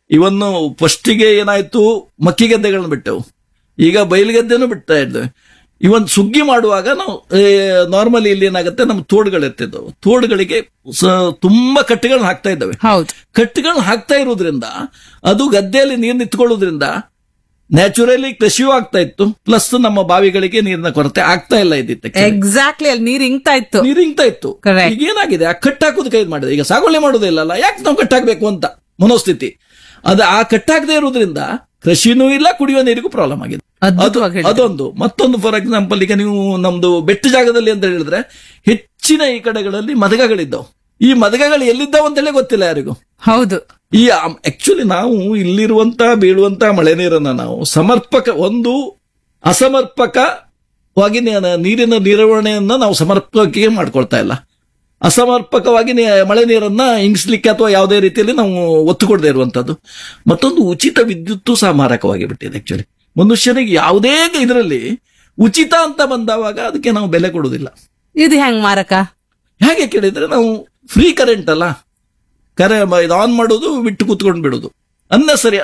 ಇವನ್ನು ಫಸ್ಟಿಗೆ ಏನಾಯ್ತು, ಮಕ್ಕಿಗದ್ದೆಗಳನ್ನ ಬಿಟ್ಟೆವು, ಈಗ ಬಯಲುಗದ್ದೆನೂ ಬಿಡ್ತಾ ಇದ್ದೇವೆ. ಇವನ್ ಸುಗ್ಗಿ ಮಾಡುವಾಗ ನಾವು ನಾರ್ಮಲಿ ಇಲ್ಲಿ ಏನಾಗುತ್ತೆ, ನಮ್ಮ ತೋಡುಗಳಿರ್ತಿದ್ದವು, ತೋಡುಗಳಿಗೆ ತುಂಬಾ ಕಟ್ಟೆಗಳನ್ನ ಹಾಕ್ತಾ ಇದ್ದಾವೆ. ಕಟ್ಟೆಗಳನ್ನ ಹಾಕ್ತಾ ಇರೋದ್ರಿಂದ ಅದು ಗದ್ದೆಯಲ್ಲಿ ನೀರು ನಿಂತ್ಕೊಳ್ಳೋದ್ರಿಂದ ನ್ಯಾಚುರಲಿ ಕೃಷಿಯೂ ಆಗ್ತಾ ಇತ್ತು, ಪ್ಲಸ್ ನಮ್ಮ ಬಾವಿಗಳಿಗೆ ನೀರಿನ ಕೊರತೆ ಆಗ್ತಾ ಇಲ್ಲ ಇದ್ದಿತ್ತು. ಎಕ್ಸಾಕ್ಟ್ಲಿ, ಅಲ್ಲಿ ನೀರ್ ಇಂಗ್ತಾ ಇತ್ತು. ಈಗ ಏನಾಗಿದೆ, ಆ ಕಟ್ಟಾಕೋದು ಕೈ ಮಾಡಿದೆ, ಈಗ ಸಾಗುವಳಿ ಮಾಡೋದಿಲ್ಲಲ್ಲ, ಯಾಕೆ ನಾವು ಕಟ್ಟಾಕ್ಬೇಕು ಅಂತ ಮನೋಸ್ಥಿತಿ. ಅದು ಆ ಕಟ್ಟಾಗದೆ ಇರೋದ್ರಿಂದ ಕೃಷಿನೂ ಇಲ್ಲ, ಕುಡಿಯುವ ನೀರಿಗೂ ಪ್ರಾಬ್ಲಮ್ ಆಗಿದೆ. ಅದೊಂದು. ಮತ್ತೊಂದು ಫಾರ್ ಎಕ್ಸಾಂಪಲ್, ಈಗ ನೀವು ನಮ್ದು ಬೆಟ್ಟ ಜಾಗದಲ್ಲಿ ಅಂತ ಹೇಳಿದ್ರೆ ಹೆಚ್ಚಿನ ಈ ಕಡೆಗಳಲ್ಲಿ ಮದಗಗಳಿದ್ದವು. ಈ ಮದಗಗಳು ಎಲ್ಲಿದ್ದಾವ ಅಂತೇಳಿ ಗೊತ್ತಿಲ್ಲ ಯಾರಿಗೂ. ಹೌದು. ಈ ಆಕ್ಚುಲಿ ನಾವು ಇಲ್ಲಿರುವಂತ ಬೀಳುವಂತ ಮಳೆ ನೀರನ್ನ ನಾವು ಅಸಮರ್ಪಕವಾಗಿ ನೀರಿನ ನಿರ್ವಹಣೆಯನ್ನ ನಾವು ಸಮರ್ಪಕವಾಗಿ ಮಾಡ್ಕೊಳ್ತಾ ಇಲ್ಲ. ಅಸಮರ್ಪಕವಾಗಿ ಮಳೆ ನೀರನ್ನ ಇಂಗಿಸ್ಲಿಕ್ಕೆ ಅಥವಾ ಯಾವುದೇ ರೀತಿಯಲ್ಲಿ ನಾವು ಒತ್ತು ಕೊಡದೇ ಇರುವಂತದ್ದು. ಮತ್ತೊಂದು, ಉಚಿತ ವಿದ್ಯುತ್ತು ಸಹ ಮಾರಕವಾಗಿ ಬಿಟ್ಟಿದೆ. ಆಕ್ಚುಲಿ ಮನುಷ್ಯನಿಗೆ ಯಾವುದೇ ಇದರಲ್ಲಿ ಉಚಿತ ಅಂತ ಬಂದವಾಗ ಅದಕ್ಕೆ ನಾವು ಬೆಲೆ ಕೊಡುವುದಿಲ್ಲ. ಇದು ಹೆಂಗ್ ಮಾರಕ? ಹೇಗೆ ಕೇಳಿದ್ರೆ, ನಾವು ಫ್ರೀ ಕರೆಂಟ್ ಅಲ್ಲ, ಇದು ಆನ್ ಮಾಡೋದು, ಬಿಟ್ಟು ಕೂತ್ಕೊಂಡು ಬಿಡುದು, ಅನ್ನಸರಿ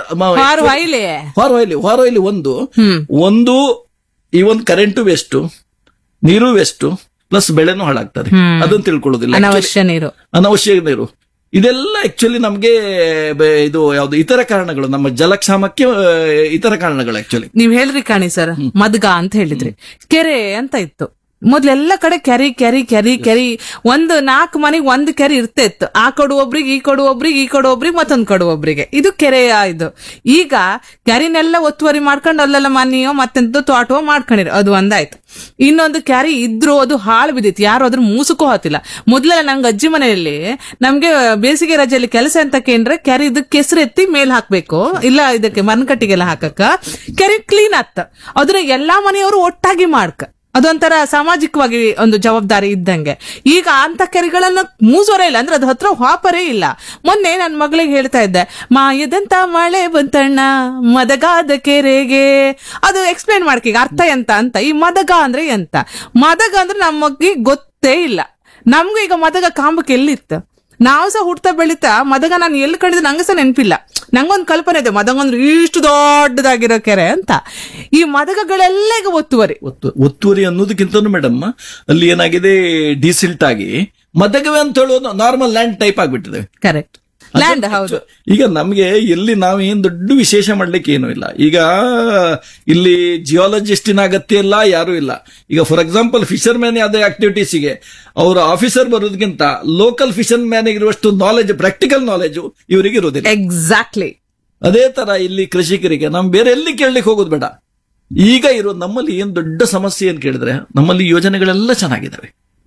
ಹೊರವೈಲಿ ಒಂದು ಈ ಒಂದು ಕರೆಂಟು ವೇಸ್ಟ್, ನೀರು ವೇಸ್ಟ್, ಪ್ಲಸ್ ಬೆಳೆನೂ ಹಾಳಾಗ್ತದೆ. ಅದನ್ನು ತಿಳ್ಕೊಳ್ಳೋದಿಲ್ಲ, ಅನವಶ್ಯ ನೀರು. ಇದೆಲ್ಲ ಆಕ್ಚುಲಿ ನಮ್ಗೆ ಇದು ಯಾವ್ದು ಇತರ ಕಾರಣಗಳು, ನಮ್ಮ ಜಲಕ್ಷಾಮಕ್ಕೆ ಇತರ ಕಾರಣಗಳು. ಆಕ್ಚುಲಿ ನೀವ್ ಹೇಳ್ರಿ ಕಾಣಿ ಸರ್, ಮದ್ಗ ಅಂತ ಹೇಳಿದ್ರಿ, ಕೆರೆ ಅಂತ ಇತ್ತು ಮೊದ್ಲೆಲ್ಲ ಕಡೆ. ಕೆರಿ ಕೆರಿ ಕೆರಿ ಕೆರಿ, ಒಂದು 4 ಮನೆಗೆ ಒಂದು ಕೆರೆ ಇರ್ತಿತ್ತು. ಆ ಕಡು ಒಬ್ರಿಗೆ, ಈ ಕಡು ಒಬ್ರಿಗೆ, ಈ ಕಡು ಒಬ್ರಿಗೆ, ಮತ್ತೊಂದು ಕಡು ಒಬ್ರಿಗೆ. ಇದು ಕೆರೆಯ ಇದು. ಈಗ ಕೆರಿನೆಲ್ಲ ಒತ್ತುವರಿ ಮಾಡ್ಕೊಂಡು ಅಲ್ಲೆಲ್ಲ ಮನೆಯೋ ಮತ್ತೆಂತ ತೋಟವೋ ಮಾಡ್ಕೊಂಡಿರೋ, ಅದು ಒಂದಾಯ್ತು. ಇನ್ನೊಂದು ಕೆರೆ ಇದ್ರು ಅದು ಹಾಳು ಬಿದ್ದಿತ್ತು, ಯಾರು ಅದ್ರ ಮೂಸಕ್ಕೂ ಹೋತಿಲ್ಲ. ಮೊದ್ಲೆಲ್ಲ ನಂಗೆ ಅಜ್ಜಿ ಮನೆಯಲ್ಲಿ ನಮ್ಗೆ ಬೇಸಿಗೆ ರಜೆಯಲ್ಲಿ ಕೆಲಸ ಅಂತ ಕೇಂದ್ರೆ ಕೆರೆ ಇದಕ್ಕೆ ಕೆಸರು ಎತ್ತಿ ಮೇಲ್ ಹಾಕ್ಬೇಕು, ಇಲ್ಲ ಇದಕ್ಕೆ ಮರಕಟ್ಟಿಗೆಲ್ಲ ಹಾಕಕ್ಕ ಕೆರೆ ಕ್ಲೀನ್ ಆತ್ತ. ಅದನ್ನ ಎಲ್ಲಾ ಮನೆಯವರು ಒಟ್ಟಾಗಿ ಮಾಡ್ಕ, ಅದೊಂಥರ ಸಾಮಾಜಿಕವಾಗಿ ಒಂದು ಜವಾಬ್ದಾರಿ ಇದ್ದಂಗೆ. ಈಗ ಅಂತ ಕೆರೆಗಳನ್ನ ಮೂಸೋರೇ ಇಲ್ಲ, ಅಂದ್ರೆ ಅದ್ರ ಹತ್ರ ವಾಪರೇ ಇಲ್ಲ. ಮೊನ್ನೆ ನನ್ನ ಮಗಳಿಗೆ ಹೇಳ್ತಾ ಇದ್ದೆ, ಮಾಯದಂತ ಮಳೆ ಬಂತಣ್ಣ ಮದಗಾದ ಕೆರೆಗೆ. ಅದು ಎಕ್ಸ್ಪ್ಲೇನ್ ಮಾಡ್ಕೀಗ ಅರ್ಥ ಎಂತ ಅಂತ. ಈ ಮದಗ ಅಂದ್ರೆ ಎಂತ? ಮದಗ ಅಂದ್ರೆ ನಮಗೆ ಗೊತ್ತೇ ಇಲ್ಲ. ನಮ್ಗೂ ಈಗ ಮದಗ ಕಾಂಬಕ್ಕೆ ಎಲ್ಲಿತ್ತು? ನಾವು ಸಹ ಹುಡ್ತಾ ಬೆಳಿತಾ ಮದಗ ನಾನು ಎಲ್ಲಿ ಕಂಡಿದ್ದು ನಂಗೆ ಸಹ ನೆನಪಿಲ್ಲ. ನಂಗೊಂದು ಕಲ್ಪನೆ ಇದೆ, ಮದಗ ಅಂದ್ರೆ ಇಷ್ಟು ದೊಡ್ಡದಾಗಿರೋ ಕೆರೆ ಅಂತ. ಈ ಮದಗಗಳೆಲ್ಲ ಈಗ ಒತ್ತುವರಿ ಅನ್ನೋದಕ್ಕಿಂತ ಮೇಡಮ್, ಅಲ್ಲಿ ಏನಾಗಿದೆ, ಡಿಸಿಲ್ಟ್ ಆಗಿ ಮದಗವೇ ಅಂತ ಹೇಳೋದು ನಾರ್ಮಲ್ ಲ್ಯಾಂಡ್ ಟೈಪ್ ಆಗ್ಬಿಟ್ಟಿದೆ. Correct, land. ಹೌದು. ಈಗ ನಮ್ಗೆ ಎಲ್ಲಿ ನಾವೇನ್ ದೊಡ್ಡ ವಿಶೇಷ ಮಾಡ್ಲಿಕ್ಕೆ ಏನೂ ಇಲ್ಲ. ಈಗ ಇಲ್ಲಿ ಜಿಯಾಲಜಿಸ್ಟಿನ ಅಗತ್ಯ ಇಲ್ಲ, ಯಾರು ಇಲ್ಲ. ಈಗ ಫಾರ್ ಎಕ್ಸಾಂಪಲ್ ಫಿಶರ್ ಮ್ಯಾನ್ ಯಾವುದೇ ಆಕ್ಟಿವಿಟೀಸ್ಗೆ ಅವರ ಆಫೀಸರ್ ಬರೋದಕ್ಕಿಂತ ಲೋಕಲ್ ಫಿಶರ್ ಮ್ಯಾನ್ ಇರುವಷ್ಟು ನಾಲೆಜ್, ಪ್ರಾಕ್ಟಿಕಲ್ ನಾಲೆಜ್ ಇವರಿಗೆ ಇರೋದಿಲ್ಲ. ಎಕ್ಸಾಕ್ಟ್ಲಿ. ಅದೇ ತರ ಇಲ್ಲಿ ಕೃಷಿಕರಿಗೆ ನಾವು ಬೇರೆ ಎಲ್ಲಿ ಕೇಳಲಿಕ್ಕೆ ಹೋಗೋದು ಬೇಡ. ಈಗ ಇರೋ ನಮ್ಮಲ್ಲಿ ಏನ್ ದೊಡ್ಡ ಸಮಸ್ಯೆ ಏನ್ ಕೇಳಿದ್ರೆ, ನಮ್ಮಲ್ಲಿ ಯೋಜನೆಗಳೆಲ್ಲ ಚೆನ್ನಾಗಿದ್ದಾವೆ,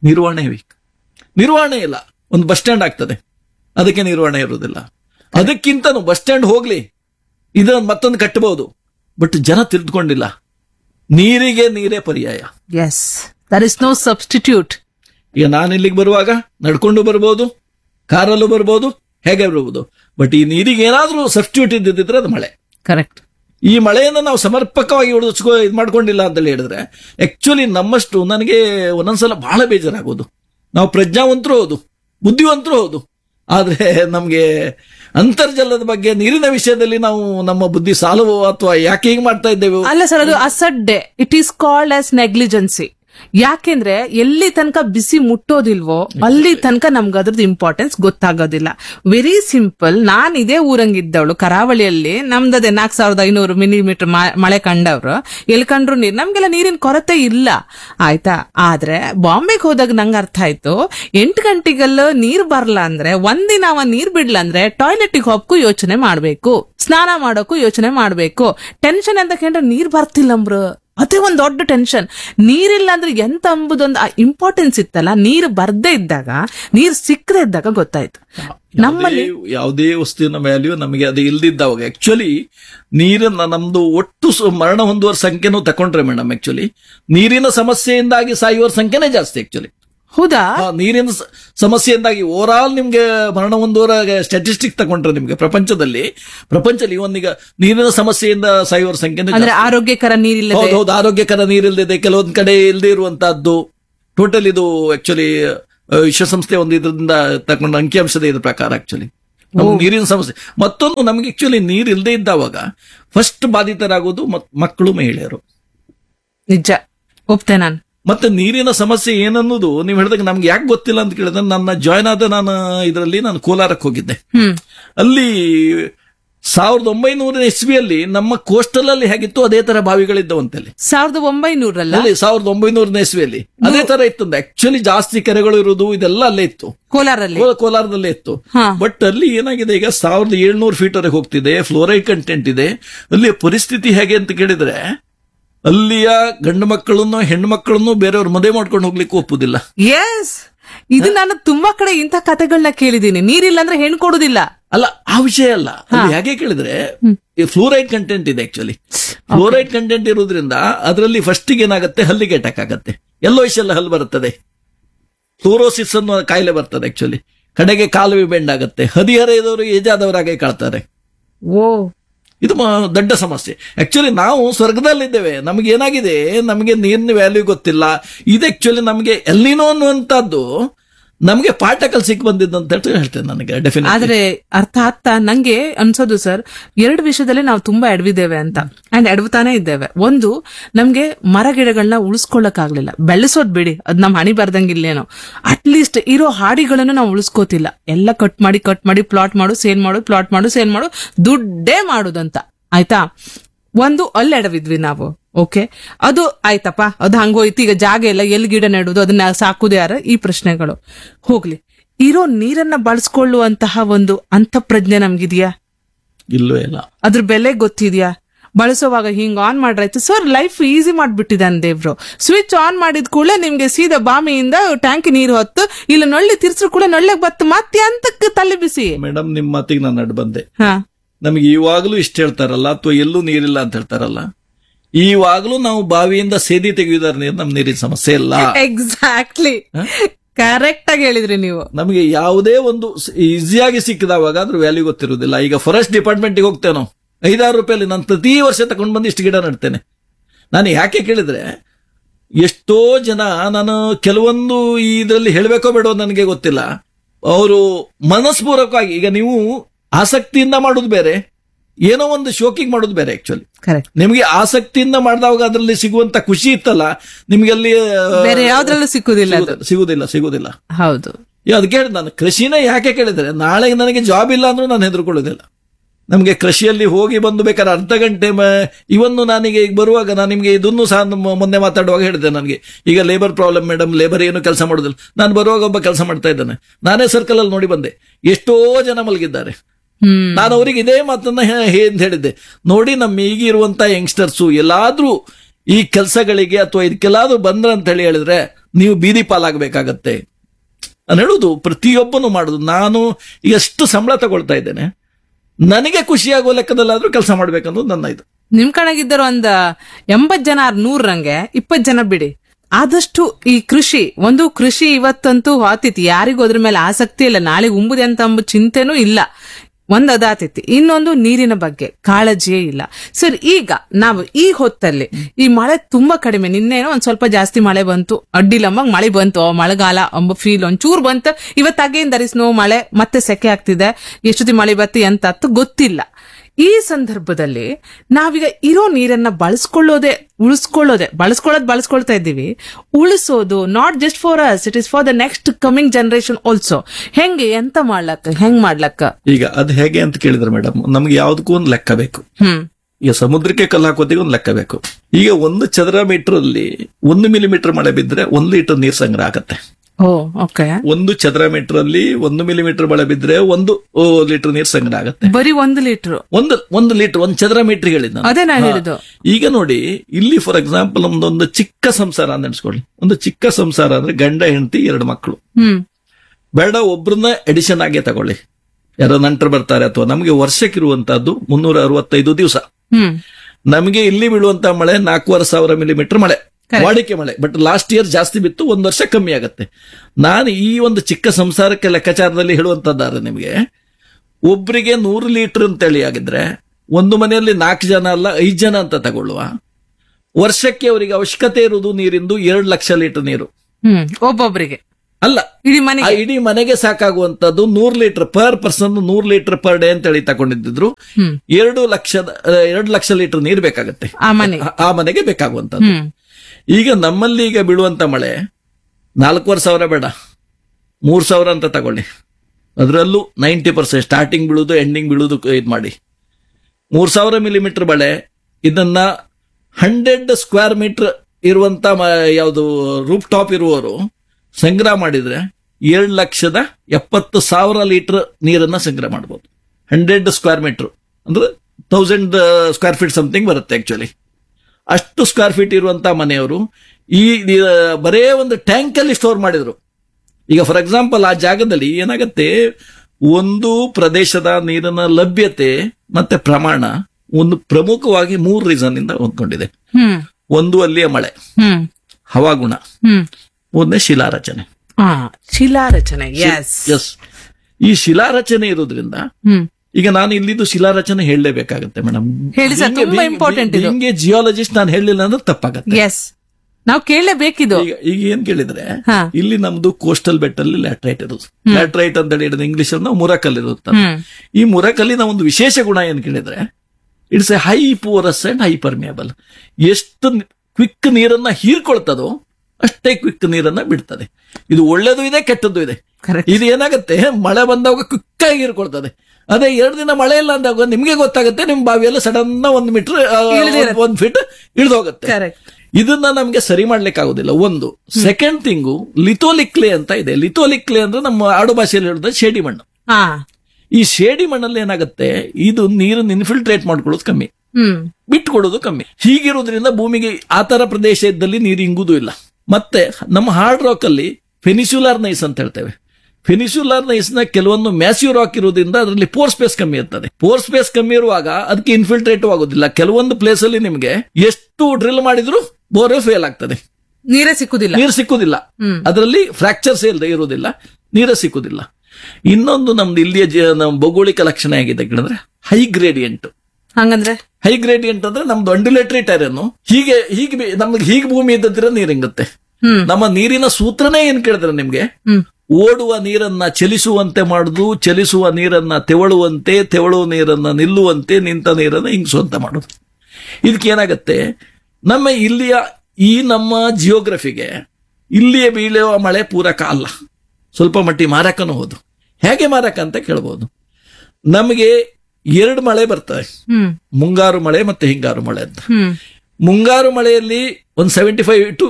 ನಿರ್ವಹಣೆ ಇಲ್ಲ. ಒಂದು ಬಸ್ ಸ್ಟ್ಯಾಂಡ್ ಆಗ್ತದೆ, ಅದಕ್ಕೆ ನಿರ್ವಹಣೆ ಇರುವುದಿಲ್ಲ. ಅದಕ್ಕಿಂತ ಬಸ್ ಸ್ಟ್ಯಾಂಡ್ ಹೋಗ್ಲಿ, ಇದನ್ನ ಮತ್ತೊಂದು ಕಟ್ಟಬಹುದು, ಬಟ್ ಜನ ತಿಳಿದುಕೊಂಡಿಲ್ಲ ನೀರಿಗೆ ನೀರೇ ಪರ್ಯಾಯ. S, there is no substitute. ಈಗ ನಾನು ಇಲ್ಲಿಗೆ ಬರುವಾಗ ನಡ್ಕೊಂಡು ಬರ್ಬೋದು, ಕಾರಲ್ಲೂ ಬರ್ಬೋದು, ಹೇಗೆ ಬರ್ಬೋದು. ಬಟ್ ಈ ನೀರಿಗೆ ಏನಾದ್ರೂ ಸಬ್ಸ್ಟಿಟ್ಯೂಟ್ ಇದ್ದಿದ್ರೆ ಅದು ಮಳೆ. ಕರೆಕ್ಟ್. ಈ ಮಳೆಯನ್ನು ನಾವು ಸಮರ್ಪಕವಾಗಿ ಇದು ಮಾಡ್ಕೊಂಡಿಲ್ಲ ಅಂತ ಹೇಳಿದ್ರೆ, ಆಕ್ಚುಲಿ ನಮ್ಮಷ್ಟು ನನಗೆ ಒಂದೊಂದ್ಸಲ ಬಹಳ ಬೇಜಾರಾಗೋದು. ನಾವು ಪ್ರಜ್ಞಾವಂತರು ಹೌದು, ಬುದ್ಧಿವಂತರು ಹೌದು, ಆದ್ರೆ ನಮ್ಗೆ ಅಂತರ್ಜಲದ ಬಗ್ಗೆ, ನೀರಿನ ವಿಷಯದಲ್ಲಿ ನಾವು ನಮ್ಮ ಬುದ್ಧಿ ಸಾಲವೋ ಅಥವಾ ಯಾಕೆ ಹೀಗೆ ಮಾಡ್ತಾ ಇದ್ದೇವೆ? ಅಲ್ಲ ಸರ್, ಅದು ಅಸಡ್ಡೆ. It is called as negligence. ಯಾಕೆಂದ್ರೆ ಎಲ್ಲಿ ತನಕ ಬಿಸಿ ಮುಟ್ಟೋದಿಲ್ವೋ ಅಲ್ಲಿ ತನಕ ನಮ್ಗೆ ಅದ್ರದ್ದು ಇಂಪಾರ್ಟೆನ್ಸ್ ಗೊತ್ತಾಗೋದಿಲ್ಲ. Very simple. ನಾನ್ ಇದೇ ಊರಂಗಿದ್ದವಳು, ಕರಾವಳಿಯಲ್ಲಿ ನಮ್ದದೆ 4500 ಮಿಲಿಮೀಟರ್ ಮಳೆ ಕಂಡವ್ರು. ಎಲ್ಲಿ ಕಂಡ್ರು ನೀರ್, ನಮ್ಗೆಲ್ಲ ನೀರಿನ ಕೊರತೆ ಇಲ್ಲ, ಆಯ್ತಾ. ಆದ್ರೆ ಬಾಂಬೆಗೆ ಹೋದಾಗ ನಂಗೆ ಅರ್ಥ ಆಯ್ತು, 8 ಗಂಟೆಗೆಲ್ಲ ನೀರ್ ಬರಲ್ಲ ಅಂದ್ರೆ, ಒಂದಿನ ನೀರ್ ಬಿಡ್ಲ ಅಂದ್ರೆ ಟಾಯ್ಲೆಟ್ಗೆ ಹೋಗಕ್ಕೂ ಯೋಚನೆ ಮಾಡ್ಬೇಕು, ಸ್ನಾನ ಮಾಡೋಕ್ಕೂ ಯೋಚನೆ ಮಾಡ್ಬೇಕು. ಟೆನ್ಷನ್ ಅಂತ ಕೇಂದ್ರ ನೀರ್ ಬರ್ತಿಲ್ಲಂಬ್ರು, ಅದೇ ಒಂದ್ ದೊಡ್ಡ ಟೆನ್ಷನ್. ನೀರಿಲ್ಲ ಅಂದ್ರೆ ಎಂತ ಅಂಬುದೊಂದು ಇಂಪಾರ್ಟೆನ್ಸ್ ಇತ್ತಲ್ಲ, ನೀರು ಬರ್ದೇ ಇದ್ದಾಗ, ನೀರು ಸಿಕ್ಕದೇ ಇದ್ದಾಗ ಗೊತ್ತಾಯ್ತು. ನಮ್ಮಲ್ಲಿ ಯಾವುದೇ ವಸ್ತುವಿನ ವ್ಯಾಲ್ಯೂ ನಮಗೆ ಅದು ಇಲ್ದಿದ್ದವಾಗ ಆಕ್ಚುಲಿ ನೀರನ್ನ ನಮ್ದು ಒಟ್ಟು ಮರಣ ಹೊಂದುವ ಸಂಖ್ಯೆನೂ ತಕೊಂಡ್ರೆ ಮೇಡಮ್, ಆಕ್ಚುಲಿ ನೀರಿನ ಸಮಸ್ಯೆಯಿಂದಾಗಿ ಸಾಯುವ ಸಂಖ್ಯೆನೇ ಜಾಸ್ತಿ ಆಕ್ಚುಲಿ. ಹೌದಾ? ನೀರಿನ ಸಮಸ್ಯೆಯಿಂದಾಗಿ ಓವರ್ ಆಲ್ ನಿಮ್ಗೆ ಮರಣ ಹೊಂದುವರ ಸ್ಟ್ಯಾಟಿಸ್ಟಿಕ್ ತಗೊಂಡ್ರೆ ನಿಮ್ಗೆ ಪ್ರಪಂಚದಲ್ಲಿ ಇವನ್ನೀಗ ನೀರಿನ ಸಮಸ್ಯೆಯಿಂದ ಸಾಯುವವರ ಸಂಖ್ಯೆ, ಆರೋಗ್ಯಕರ ನೀರಿಲ್ಲ. ಹೌದು, ಆರೋಗ್ಯಕರ ನೀರಿಲ್ಲದೆ, ಕೆಲವೊಂದ್ ಕಡೆ ಇಲ್ಲದೆ ಇರುವಂತಹದ್ದು. ಟೋಟಲ್ ಇದು ಆಕ್ಚುಲಿ ವಿಶ್ವಸಂಸ್ಥೆ ಒಂದು ಇದರಿಂದ ತಗೊಂಡ ಅಂಕಿಅಂಶದ ಇದ್ರ ಪ್ರಕಾರ ಆಕ್ಚುಲಿ ನಮ್ಗೆ ನೀರಿನ ಸಮಸ್ಯೆ. ಮತ್ತೊಂದು ನಮ್ಗೆ ಆಕ್ಚುಲಿ ನೀರ್ ಇಲ್ಲದೆ ಇದ್ದಾವಾಗ ಫಸ್ಟ್ ಬಾಧಿತರಾಗೋದು ಮಕ್ಕಳು, ಮಹಿಳೆಯರು. ನಿಜ, ಒಪ್ತೆ ನಾನು. ಮತ್ತೆ ನೀರಿನ ಸಮಸ್ಯೆ ಏನನ್ನೋದು ನೀವು ಹೇಳಿದಾಗ ನಮ್ಗೆ ಯಾಕೆ ಗೊತ್ತಿಲ್ಲ ಅಂತ ಕೇಳಿದ್ರೆ, ನನ್ನ ಜಾಯ್ನ್ ಆದ ನಾನು ಕೋಲಾರಕ್ಕೆ ಹೋಗಿದ್ದೆ. ಅಲ್ಲಿ 1900 ಇಸ್ವಿಯಲ್ಲಿ ನಮ್ಮ ಕೋಸ್ಟಲ್ ಅಲ್ಲಿ ಹೇಗಿತ್ತು ಅದೇ ತರ ಬಾವಿಗಳಿದ್ದವಂತಲ್ಲಿ. 1900 1900 ಇಸ್ವಿಯಲ್ಲಿ ಅದೇ ತರ ಇತ್ತು. ಆಕ್ಚುಲಿ ಜಾಸ್ತಿ ಕೆರೆಗಳು ಇರುವುದು ಇದೆಲ್ಲ ಅಲ್ಲೇ ಇತ್ತು, ಕೋಲಾರದಲ್ಲೇ ಇತ್ತು. ಬಟ್ ಅಲ್ಲಿ ಏನಾಗಿದೆ, ಈಗ 1700 ಫೀಟ್ ವರೆಗೆ ಹೋಗ್ತಿದೆ, ಫ್ಲೋರೈಡ್ ಕಂಟೆಂಟ್ ಇದೆ. ಅಲ್ಲಿ ಪರಿಸ್ಥಿತಿ ಹೇಗೆ ಅಂತ ಕೇಳಿದ್ರೆ, ಅಲ್ಲಿಯ ಗಂಡು ಮಕ್ಕಳನ್ನು ಹೆಣ್ಣು ಮಕ್ಕಳನ್ನು ಬೇರೆಯವ್ರ ಮದುವೆ ಮಾಡ್ಕೊಂಡು ಹೋಗ್ಲಿಕ್ಕೆ ಒಪ್ಪುದಿಲ್ಲ. ಎಸ್, ಇದು ನಾನು ತುಂಬಾ ಕಡೆ ಇಂಥ ಕಥೆಗಳನ್ನ ಕೇಳಿದ್ದೀನಿ. ನೀರಿಲ್ಲ ಅಂದ್ರೆ ಹೆಣ್ಣು ಕೊಡುದಿಲ್ಲ. ಅಲ್ಲ, ಆ ವಿಷಯ ಅಲ್ಲ. ಅಲ್ಲಿ ಹೇಗೆ ಕೇಳಿದ್ರೆ ಫ್ಲೋರೈಡ್ ಕಂಟೆಂಟ್ ಇದೆ. ಆಕ್ಚುಲಿ ಫ್ಲೋರೈಡ್ ಕಂಟೆಂಟ್ ಇರೋದ್ರಿಂದ ಅದರಲ್ಲಿ ಫಸ್ಟ್ ಏನಾಗುತ್ತೆ, ಹಲ್ಲಿಗೆ ಅಟ್ಯಾಕ್ ಆಗುತ್ತೆ, ಯೆಲ್ಲೋಯಿಶ್ ಎಲ್ಲ ಹಲ್ಲು ಬರುತ್ತದೆ, ಫ್ಲೋರೋಸಿಸ್ ಅನ್ನೋ ಕಾಯಿಲೆ ಬರ್ತದೆ. ಆಕ್ಚುಲಿ ಕಡೆಗೆ ಕಾಲುವೆ ಬೆಂಡ್ ಆಗುತ್ತೆ, ಹದಿಹರೆಯದವರು ಏಜಾದವರಾಗೆ ಕಾಳ್ತಾರೆ. ಇದು ದೊಡ್ಡ ಸಮಸ್ಯೆ. ಆಕ್ಚುಲಿ ನಾವು ಸ್ವರ್ಗದಲ್ಲಿದ್ದೇವೆ, ನಮ್ಗೆ ಏನಾಗಿದೆ, ನಮಗೆ ನೀರಿನ ವ್ಯಾಲ್ಯೂ ಗೊತ್ತಿಲ್ಲ. ಇದು ಆಕ್ಚುಲಿ ನಮಗೆ ಎಲ್ಲಿನೋ ಅನ್ನುವಂಥದ್ದು ನಮ್ಗೆ ಪಾಠ ಕಲ್ಸಿಕ್ ಬಂದಿದ್ದಂತ ಹೇಳ್ತೇನೆ ನನಗೆ ಡೆಫಿನೆಟ್. ಆದ್ರೆ ಅರ್ಥ ನಂಗೆ ಅನ್ಸೋದು ಸರ್, 2 ವಿಷಯದಲ್ಲಿ ನಾವು ತುಂಬಾ ಎಡವಿದ್ದೇವೆ ಅಂತ, ಅಂಡ್ ಎಡವುತ್ತಾನೆ ಇದ್ದೇವೆ. ಒಂದು, ನಮ್ಗೆ ಮರ ಗಿಡಗಳನ್ನ ಉಳಿಸ್ಕೊಳ್ಳಕ್ಕಾಗ್ಲಿಲ್ಲ. ಬೆಳೆಸೋದ್ ಬಿಡಿ, ಅದ್ ನಮ್ ಹಣಿ ಬರ್ದಂಗಿಲ್ಲೇನೋ, ಅಟ್ಲೀಸ್ಟ್ ಇರೋ ಹಾಡಿಗಳನ್ನು ನಾವು ಉಳಿಸ್ಕೋತಿಲ್ಲ. ಎಲ್ಲ ಕಟ್ ಮಾಡಿ ಪ್ಲಾಟ್ ಮಾಡು, ಸೇಲ್ ಮಾಡು, ಪ್ಲಾಟ್ ಮಾಡು, ಸೇಲ್ ಮಾಡು, ದುಡ್ಡೇ ಮಾಡುದಂತ. ಆಯ್ತಾ, ಒಂದು ಅಲ್ಲಿ ಎಡವಿದ್ವಿ ನಾವು. ಓಕೆ, ಅದು ಆಯ್ತಪ್ಪ, ಅದು ಹಂಗೋಯ್ತು. ಈಗ ಜಾಗ ಎಲ್ಲ, ಎಲ್ಲಿ ಗಿಡ ನೆಡುದು, ಅದನ್ನ ಸಾಕುದು ಯಾರು, ಈ ಪ್ರಶ್ನೆಗಳು ಹೋಗ್ಲಿ. ಇರೋ ನೀರನ್ನ ಬಳಸ್ಕೊಳ್ಳುವಂತಹ ಒಂದು ಅಂತಃಪ್ರಜ್ಞೆ ನಮ್ಗಿದ್ಯಾ? ಇಲ್ಲವೇ ಇಲ್ಲ. ಅದ್ರ ಬೆಲೆ ಗೊತ್ತಿದ್ಯಾ? ಬಳಸೋವಾಗ ಹಿಂಗ್ ಆನ್ ಮಾಡ್ರಾಯ್ತು ಸರ್, ಲೈಫ್ ಈಸಿ ಮಾಡ್ಬಿಟ್ಟಿದ್ದಾನೆ ದೇವ್ರು. ಸ್ವಿಚ್ ಆನ್ ಮಾಡಿದ ಕೂಡಲೇ ನಿಮ್ಗೆ ಸೀದಾ ಬಾಮಿಯಿಂದ ಟ್ಯಾಂಕಿ ನೀರು ಹೊತ್ತು, ಇಲ್ಲ ನೊಳ್ಳೆ ತಿರ್ಸ್ರು ಕೂಡ ನೊಳ್ಳೆಗ್ ಬತ್ತು, ಮತ್ತೆ ಅಂತಕ್ಕೆ ತಲೆ ಬಿಸಿ. ಮೇಡಮ್, ನಿಮ್ ಮಾತಿಗೆ ನಾನು ಅಡ್ ಬಂದೆ. ನಮಗೆ ಇವಾಗಲೂ ಇಷ್ಟ ಹೇಳ್ತಾರಲ್ಲ, ಅಥವಾ ಎಲ್ಲೂ ನೀರಿಲ್ಲ ಅಂತ ಹೇಳ್ತಾರಲ್ಲ, ಈವಾಗಲೂ ನಾವು ಬಾವಿಯಿಂದ ಸೇದಿ ತೆಗೆಯುವುದರ ನೀರು, ನಮ್ ನೀರಿನ ಸಮಸ್ಯೆ ಇಲ್ಲ. ಎಕ್ಸಾಕ್ಟ್ಲಿ, ಕರೆಕ್ಟ್ ಆಗಿ ಹೇಳಿದ್ರಿ ನೀವು. ನಮಗೆ ಯಾವುದೇ ಒಂದು ಈಸಿಯಾಗಿ ಸಿಕ್ಕಿದವಾಗ ಅದ್ರ ವ್ಯಾಲ್ಯೂ ಗೊತ್ತಿರುವುದಿಲ್ಲ. ಈಗ ಫಾರೆಸ್ಟ್ ಡಿಪಾರ್ಟ್ಮೆಂಟ್ಗೆ ಹೋಗ್ತೇನೋ, 5,000 ರೂಪಾಯಲ್ಲಿ ನಾನು ಪ್ರತಿ ವರ್ಷ ತಗೊಂಡು ಬಂದು ಇಷ್ಟು ಗಿಡ ನಡ್ತೇನೆ. ನಾನು ಯಾಕೆ ಕೇಳಿದ್ರೆ, ಎಷ್ಟೋ ಜನ, ನಾನು ಕೆಲವೊಂದು ಇದರಲ್ಲಿ ಹೇಳಬೇಕೋ ಬೇಡೋ ನನಗೆ ಗೊತ್ತಿಲ್ಲ, ಅವರು ಮನಸ್ಪೂರ್ವಕವಾಗಿ, ಈಗ ನೀವು ಆಸಕ್ತಿಯಿಂದ ಮಾಡೋದು ಬೇರೆ, ಏನೋ ಒಂದು ಶೋಕಿಂಗ್ ಮಾಡೋದು ಬೇರೆ. ಆಕ್ಚುಲಿ ನಿಮಗೆ ಆಸಕ್ತಿಯಿಂದ ಮಾಡಿದಾಗ ಅದರಲ್ಲಿ ಸಿಗುವಂತ ಖುಷಿ ಇತ್ತಲ್ಲ, ನಿಮ್ಗೆ ಅಲ್ಲಿ ಬೇರೆ ಯಾವ್ದ್ರಲ್ಲೂ ಸಿಗುದಿಲ್ಲ. ಹೌದು, ಅದಕ್ಕೆ ನಾನು ಕೃಷಿನ ಯಾಕೆ ಕೇಳಿದ್ರೆ, ನಾಳೆ ನನಗೆ ಜಾಬ್ ಇಲ್ಲ ಅಂದ್ರೂ ನಾನು ಹೆದರ್ಕೊಳ್ಳೋದಿಲ್ಲ. ನಮ್ಗೆ ಕೃಷಿಯಲ್ಲಿ ಹೋಗಿ ಬಂದು ಬೇಕಾದ್ರೆ ಅರ್ಧ ಗಂಟೆ, ಇವನ್ನು ನಾನೀಗ ಈಗ ಬರುವಾಗ ನಾನು ನಿಮ್ಗೆ ಇದನ್ನು ಸಹ ಮೊನ್ನೆ ಮಾತಾಡುವಾಗ ಹೇಳಿದೆ, ನನಗೆ ಈಗ ಲೇಬರ್ ಪ್ರಾಬ್ಲಮ್ ಮೇಡಮ್, ಲೇಬರ್ ಏನು ಕೆಲಸ ಮಾಡೋದಿಲ್ಲ. ನಾನು ಬರುವಾಗ ಒಬ್ಬ ಕೆಲಸ ಮಾಡ್ತಾ ಇದ್ದಾನೆ, ನಾನೇ ಸರ್ಕಲ್ ಅಲ್ಲಿ ನೋಡಿ ಬಂದೆ, ಎಷ್ಟೋ ಜನ ಮಲಗಿದ್ದಾರೆ. ನಾನು ಅವರಿಗೆ ಇದೇ ಮಾತನ್ನ ಅಂತ ಹೇಳಿದ್ದೆ, ನೋಡಿ ನಮ್ಮ ಈಗಿರುವಂತ ಯಂಗ್ಸ್ಟರ್ಸು ಎಲ್ಲಾದ್ರೂ ಈ ಕೆಲಸಗಳಿಗೆ ಅಥವಾ ಇದಕ್ಕೆಲ್ಲಾದ್ರೂ ಬಂದ್ರ ಅಂತ ಹೇಳಿದ್ರೆ ನೀವು ಬೀದಿ ಪಾಲಾಗಬೇಕಾಗತ್ತೆ ನಾನು ಹೇಳುದು. ಪ್ರತಿಯೊಬ್ಬನು ಮಾಡುದು, ನಾನು ಎಷ್ಟು ಸಂಬಳ ತಗೊಳ್ತಾ ಇದ್ದೇನೆ, ನನಗೆ ಖುಷಿಯಾಗೋ ಲೆಕ್ಕದಲ್ಲಾದ್ರೂ ಕೆಲಸ ಮಾಡ್ಬೇಕನ್ನೋದು ನನ್ನ ಇದು. ನಿಮ್ ಕಣಗಿದ್ದರು ಒಂದ್ 80 ಜನ 100 ರಂಗೆ 20 ಜನ ಬಿಡಿ. ಆದಷ್ಟು ಈ ಕೃಷಿ ಇವತ್ತಂತೂ ಆತಿತಿ, ಯಾರಿಗೂ ಅದ್ರ ಮೇಲೆ ಆಸಕ್ತಿ ಇಲ್ಲ, ನಾಳೆ ಉಂಬುದೆ ಅಂತ ಚಿಂತೆನೂ ಇಲ್ಲ. ಒಂದ್ ಅದಾತಿತಿ, ಇನ್ನೊಂದು ನೀರಿನ ಬಗ್ಗೆ ಕಾಳಜಿಯೇ ಇಲ್ಲ. ಸರ್, ಈಗ ನಾವು ಈ ಹೊತ್ತಲ್ಲಿ ಈ ಮಳೆ ತುಂಬಾ ಕಡಿಮೆ, ನಿನ್ನೇನೋ ಒಂದ್ ಸ್ವಲ್ಪ ಜಾಸ್ತಿ ಮಳೆ ಬಂತು, ಅಡ್ಡಿಲಂಬಂಗ್ ಮಳೆ ಬಂತು, ಮಳೆಗಾಲ ಎಂಬ ಫೀಲ್ ಒಂಚೂರು ಬಂತು. ಇವತ್ತಾಗೇನ್ ದರಿಸ್ನೋ ಮಳೆ, ಮತ್ತೆ ಸೆಕೆ ಆಗ್ತಿದೆ, ಎಷ್ಟೊತ್ತಿ ಮಳೆ ಬತ್ತಿ ಅಂತ ಗೊತ್ತಿಲ್ಲ. ಈ ಸಂದರ್ಭದಲ್ಲಿ ನಾವೀಗ ಇರೋ ನೀರನ್ನ ಬಳಸ್ಕೊಳ್ತಾ ಇದ್ದೀವಿ. ಉಳಿಸೋದು not just for us, it is for the next coming generation also. ಹೆಂಗ್ ಮಾಡ್ಲಕ್ಕ ಈಗ ಅದ್ ಹೇಗೆ ಅಂತ ಕೇಳಿದ್ರೆ ಮೇಡಮ್, ನಮ್ಗೆ ಯಾವ್ದಕ್ಕೂ ಒಂದು ಲೆಕ್ಕ ಬೇಕು. ಈಗ ಸಮುದ್ರಕ್ಕೆ ಕಲ್ಲು ಹಾಕೋದಿಗೆ ಒಂದು ಲೆಕ್ಕ ಬೇಕು. ಈಗ 1 ಚದರ ಮೀಟರ್ ಅಲ್ಲಿ 1 ಮಿಲಿಮೀಟರ್ ಮಳೆ ಬಿದ್ರೆ 1 ಲೀಟರ್ ನೀರ್ ಸಂಗ್ರಹ ಆಗತ್ತೆ. 1 ಚದರ ಮೀಟರ್ ಅಲ್ಲಿ 1 ಮಿಲಿಮೀಟರ್ ಮಳೆ ಬಿದ್ರೆ 1 ಲೀಟರ್ ನೀರು ಸಂಗ್ರಹ ಆಗುತ್ತೆ. ಬರೀ 1 ಲೀಟರ್, 1 ಲೀಟರ್ 1 ಚದರ ಮೀಟರ್ ಹೇಳಿದ. ಅದೇ ನಾನು ಹೇಳಿದ್ದು. ಈಗ ನೋಡಿ, ಇಲ್ಲಿ ಫಾರ್ ಎಕ್ಸಾಂಪಲ್ ನಮ್ದೊಂದು ಚಿಕ್ಕ ಸಂಸಾರ ಅಂತ ನೆನೆಸ್ಕೊಳ್ಳಿ. ಒಂದು ಚಿಕ್ಕ ಸಂಸಾರ ಅಂದ್ರೆ ಗಂಡ ಹೆಂಡತಿ 2 ಮಕ್ಕಳು. ಬೇಡ, ಒಬ್ರನ್ನ ಎಡಿಷನ್ ಆಗೇ ತಗೊಳ್ಳಿ, ಯಾರೋ ನಂಟರು ಬರ್ತಾರೆ, ಅಥವಾ ನಮಗೆ ವರ್ಷಕ್ಕಿರುವಂತಹದ್ದು 365 ದಿವಸ. ನಮಗೆ ಇಲ್ಲಿ ಬೀಳುವಂತಹ ಮಳೆ 4,500 ಮಿಲಿಮೀಟರ್ ಮಳೆ, ವಾಡಿಕೆ ಮಳೆ. ಬಟ್ ಲಾಸ್ಟ್ ಇಯರ್ ಜಾಸ್ತಿ ಬಿತ್ತು, 1 ವರ್ಷ ಕಮ್ಮಿ ಆಗತ್ತೆ. ನಾನು ಈ ಒಂದು ಚಿಕ್ಕ ಸಂಸಾರಕ್ಕೆ ಲೆಕ್ಕಾಚಾರದಲ್ಲಿ ಹೇಳುವಂತದ್ದಾದ್ರೆ, ನಿಮಗೆ ಒಬ್ರಿಗೆ 100 ಲೀಟರ್ ಅಂತೇಳಿ ಆಗಿದ್ರೆ, ಒಂದು ಮನೆಯಲ್ಲಿ 4 ಜನ ಅಲ್ಲ 5 ಜನ ಅಂತ ತಗೊಳ್ಳುವ, ವರ್ಷಕ್ಕೆ ಅವರಿಗೆ ಅವಶ್ಯಕತೆ ಇರುವುದು ನೀರಿಂದು 2 ಲಕ್ಷ ಲೀಟರ್ ನೀರು ಒಬ್ಬೊಬ್ಬರಿಗೆ. ಇಡೀ ಆ ಮನೆಗೆ ಇಡೀ ಮನೆಗೆ ಸಾಕಾಗುವಂತದ್ದು 100 litre per person, 100 litre per day ಅಂತ ಹೇಳಿ ತಗೊಂಡಿದ್ರು. 2 ಲಕ್ಷ ಲೀಟರ್ ನೀರು ಬೇಕಾಗತ್ತೆ ಆ ಮನೆ ಆ ಮನೆಗೆ ಬೇಕಾಗುವಂತದ್ದು. ಈಗ ನಮ್ಮಲ್ಲಿ ಈಗ ಬೀಳುವಂತ ಮಳೆ 4,500 ಬೇಡ, 3,000 ಅಂತ ತಗೊಳ್ಳಿ. ಅದರಲ್ಲೂ 90% ಸ್ಟಾರ್ಟಿಂಗ್ ಬೀಳುದು ಎಂಡಿಂಗ್ ಬೀಳುದು ಇದು ಮಾಡಿ 3,000 ಮಿಲಿಮೀಟರ್ ಮಳೆ. ಇದನ್ನ 100 ಸ್ಕ್ವೇರ್ ಮೀಟರ್ ಇರುವಂತ ಯಾವುದು ರೂಫ್ ಟಾಪ್ ಇರುವವರು ಸಂಗ್ರಹ ಮಾಡಿದ್ರೆ 7,70,000 ಲೀಟರ್ ನೀರನ್ನ ಸಂಗ್ರಹ ಮಾಡಬಹುದು. 100 ಸ್ಕ್ವೇರ್ ಮೀಟರ್ ಅಂದ್ರೆ 1000 ಸ್ಕ್ವೇರ್ ಫೀಟ್ ಸಮಥಿಂಗ್ ಬರುತ್ತೆ ಆಕ್ಚುಲಿ. ಅಷ್ಟು ಸ್ಕ್ವೇರ್ ಫೀಟ್ ಇರುವಂತಹ ಮನೆಯವರು ಈ ಬರೇ ಒಂದು ಟ್ಯಾಂಕ್ ಅಲ್ಲಿ ಸ್ಟೋರ್ ಮಾಡಿದ್ರು. ಈಗ ಫಾರ್ ಎಕ್ಸಾಂಪಲ್ ಆ ಜಾಗದಲ್ಲಿ ಏನಾಗತ್ತೆ, ಒಂದು ಪ್ರದೇಶದ ನೀರಿನ ಲಭ್ಯತೆ ಮತ್ತೆ ಪ್ರಮಾಣ ಒಂದು ಪ್ರಮುಖವಾಗಿ 3 ರೀಸನ್ ಇಂದ ಹೊಂದ್ಕೊಂಡಿದೆ. ಒಂದು ಅಲ್ಲಿಯ ಮಳೆ, ಹವಾಗುಣ, ಒಂದೇ ಶಿಲಾರಚನೆ. ಶಿಲಾರಚನೆ, ಎಸ್. ಈ ಶಿಲಾರಚನೆ ಇರೋದ್ರಿಂದ ಈಗ ನಾನು ಇಲ್ಲಿದ್ದು ಶಿಲಾರಚನೆ ಹೇಳಲೇಬೇಕಾಗತ್ತೆ ಮೇಡಮ್. ಹೇಳಿ ಸರ್, ತುಂಬಾ ಇಂಪಾರ್ಟೆಂಟ್ ಇದು. ಹಿಂಗೆ ಜಿಯಾಲಜಿಸ್ಟ್ ನಾನು ಹೇಳಲಿಲ್ಲ ಅಂದ್ರೆ ತಪ್ಪಾಗತ್ತೆ. ಎಸ್, ನಾವು ಕೇಳಲೇಬೇಕಿದು. ಈಗ ಏನ್ ಕೇಳಿದ್ರೆ, ಇಲ್ಲಿ ನಮ್ದು ಕೋಸ್ಟಲ್ ಬೆಟ್ ಅಲ್ಲಿ ಲ್ಯಾಟ್ರೈಟ್ ಇರೋದು. ಲ್ಯಾಟ್ರೈಟ್ ಅಂತ ಹೇಳಿದ್ರೆ ಇಂಗ್ಲಿಷ್ ನಾವು ಮುರಕಲ್ ಇರುತ್ತೆ. ಈ ಮುರಕಲ್ಲಿನ ಒಂದು ವಿಶೇಷ ಗುಣ ಏನ್ ಕೇಳಿದ್ರೆ, it's A high Porus and high permeable. ಎಷ್ಟು ಕ್ವಿಕ್ ನೀರನ್ನ ಹೀರ್ಕೊಳ್ತದೋ ಅಷ್ಟೇ ಕ್ವಿಕ್ ನೀರನ್ನ ಬಿಡ್ತದೆ. ಇದು ಒಳ್ಳೇದು ಇದೆ, ಕೆಟ್ಟದ್ದು ಇದೆ. ಇದು ಏನಾಗುತ್ತೆ, ಮಳೆ ಬಂದಾಗ ಕ್ವಿಕ್ ಆಗಿ ಹೀರ್ಕೊಳ್ತದೆ. ಅದೇ 2 ದಿನ ಮಳೆ ಇಲ್ಲ ಅಂದಾಗ ನಿಮ್ಗೆ ಗೊತ್ತಾಗುತ್ತೆ, ನಿಮ್ ಬಾವಿಯೆಲ್ಲ ಸಡನ್ 1 ಮೀಟರ್ 1 ಫೀಟ್ ಇಳಿದೋಗುತ್ತೆ. ಇದನ್ನ ನಮ್ಗೆ ಸರಿ ಮಾಡ್ಲಿಕ್ಕೆ ಆಗುದಿಲ್ಲ. ಒಂದು ಸೆಕೆಂಡ್ ಥಿಂಗು, ಲಿಥೋಲಿಕ್ ಕ್ಲೇ ಅಂತ ಇದೆ. ಲಿಥೋಲಿಕ್ ಕ್ಲೇ ಅಂದ್ರೆ ನಮ್ಮ ಆಡು ಭಾಷೆಯಲ್ಲಿ ಹೇಳಿದ್ರೆ ಶೇಡಿ ಮಣ್ಣು. ಈ ಶೇಡಿ ಮಣ್ಣಲ್ಲಿ ಏನಾಗುತ್ತೆ, ಇದು ನೀರನ್ನು ಇನ್ಫಿಲ್ಟ್ರೇಟ್ ಮಾಡ್ಕೊಳ್ಳೋದು ಕಮ್ಮಿ, ಬಿಟ್ಕೊಡೋದು ಕಮ್ಮಿ. ಹೀಗಿರೋದ್ರಿಂದ ಭೂಮಿಗೆ ಆ ತರ ಪ್ರದೇಶ ಇದ್ದಲ್ಲಿ ನೀರು ಇಂಗುದು ಇಲ್ಲ. ಮತ್ತೆ ನಮ್ಮ ಹಾರ್ಡ್ ರಾಕ್ ಅಲ್ಲಿ ಫೆನಿಸ್ಯುಲಾರ್ ನೈಸ್ ಅಂತ ಹೇಳ್ತೇವೆ. ಫೆನಿಸ್ಯುಲಾರ್ ನೈಸ್ ನ ಕೆಲವೊಂದು ಮ್ಯಾಸಿವ್ ರಾಕ್ ಇರೋದ್ರಿಂದ ಅದರಲ್ಲಿ ಪೋರ್ ಸ್ಪೇಸ್ ಕಮ್ಮಿ ಇರ್ತದೆ. ಪೋರ್ ಸ್ಪೇಸ್ ಕಮ್ಮಿ ಇರುವಾಗ ಅದಕ್ಕೆ ಇನ್ಫಿಲ್ಟ್ರೇಟ್ ಆಗೋದಿಲ್ಲ. ಕೆಲವೊಂದು ಪ್ಲೇಸ್ ಅಲ್ಲಿ ನಿಮ್ಗೆ ಎಷ್ಟು ಡ್ರಿಲ್ ಮಾಡಿದ್ರು ಬೋರ್ ಫೇಲ್ ಆಗ್ತದೆ, ನೀರೇ ಸಿಕ್ಕುದಿಲ್ಲ. ಅದರಲ್ಲಿ ಫ್ರಾಕ್ಚರ್ಸ್ ಇರುವುದಿಲ್ಲ, ನೀರೇ ಸಿಕ್ಕುದಿಲ್ಲ. ಇನ್ನೊಂದು ನಮ್ದು ಇಲ್ಲಿಯ ಭೌಗೋಳಿಕ ಲಕ್ಷಣ ಆಗಿದೆ ಕೇಳಿದ್ರೆ ಹೈ ಗ್ರೇಡಿಯಂಟ್. ಹಂಗಂದ್ರೆ ಹೈ ಗ್ರೇಡಿಯಂಟ್ ಅಂದ್ರೆ ನಮ್ದು ಅಂಡ್ಯುಲೇಟರಿ ಟೆರೆನ್. ಹೀಗೆ ನಮ್ಗೆ ಹೀಗೆ ಭೂಮಿ ಇದ್ದಿದ್ರೆ ನೀರು ಹಿಂಗುತ್ತೆ. ನಮ್ಮ ನೀರಿನ ಸೂತ್ರನೇ ಏನ್ ಕೇಳಿದ್ರೆ ನಿಮ್ಗೆ, ಓಡುವ ನೀರನ್ನ ಚಲಿಸುವಂತೆ ಮಾಡುದು, ಚಲಿಸುವ ನೀರನ್ನ ತೆವಳುವಂತೆ, ತೆವಳುವ ನೀರನ್ನ ನಿಲ್ಲುವಂತೆ, ನಿಂತ ನೀರನ್ನ ಹಿಂಗಿಸುವಂತೆ ಮಾಡುದು. ಇದಕ್ಕೆ ಏನಾಗತ್ತೆ, ನಮ್ಮ ಇಲ್ಲಿಯ ಈ ನಮ್ಮ ಜಿಯೋಗ್ರಫಿಗೆ ಇಲ್ಲಿಯ ಬೀಳುವ ಮಳೆ ಪೂರಕ ಅಲ್ಲ, ಸ್ವಲ್ಪ ಮಟ್ಟಿಗೆ ಮಾರಕನೂ ಹೌದು. ಹೇಗೆ ಮಾರಕ ಅಂತ ಕೇಳಬಹುದು. ನಮಗೆ 2 ಮಳೆ ಬರ್ತವೆ, ಮುಂಗಾರು ಮಳೆ ಮತ್ತೆ ಹಿಂಗಾರು ಮಳೆ ಅಂತ. ಮುಂಗಾರು ಮಳೆಯಲ್ಲಿ ಒಂದು 75 to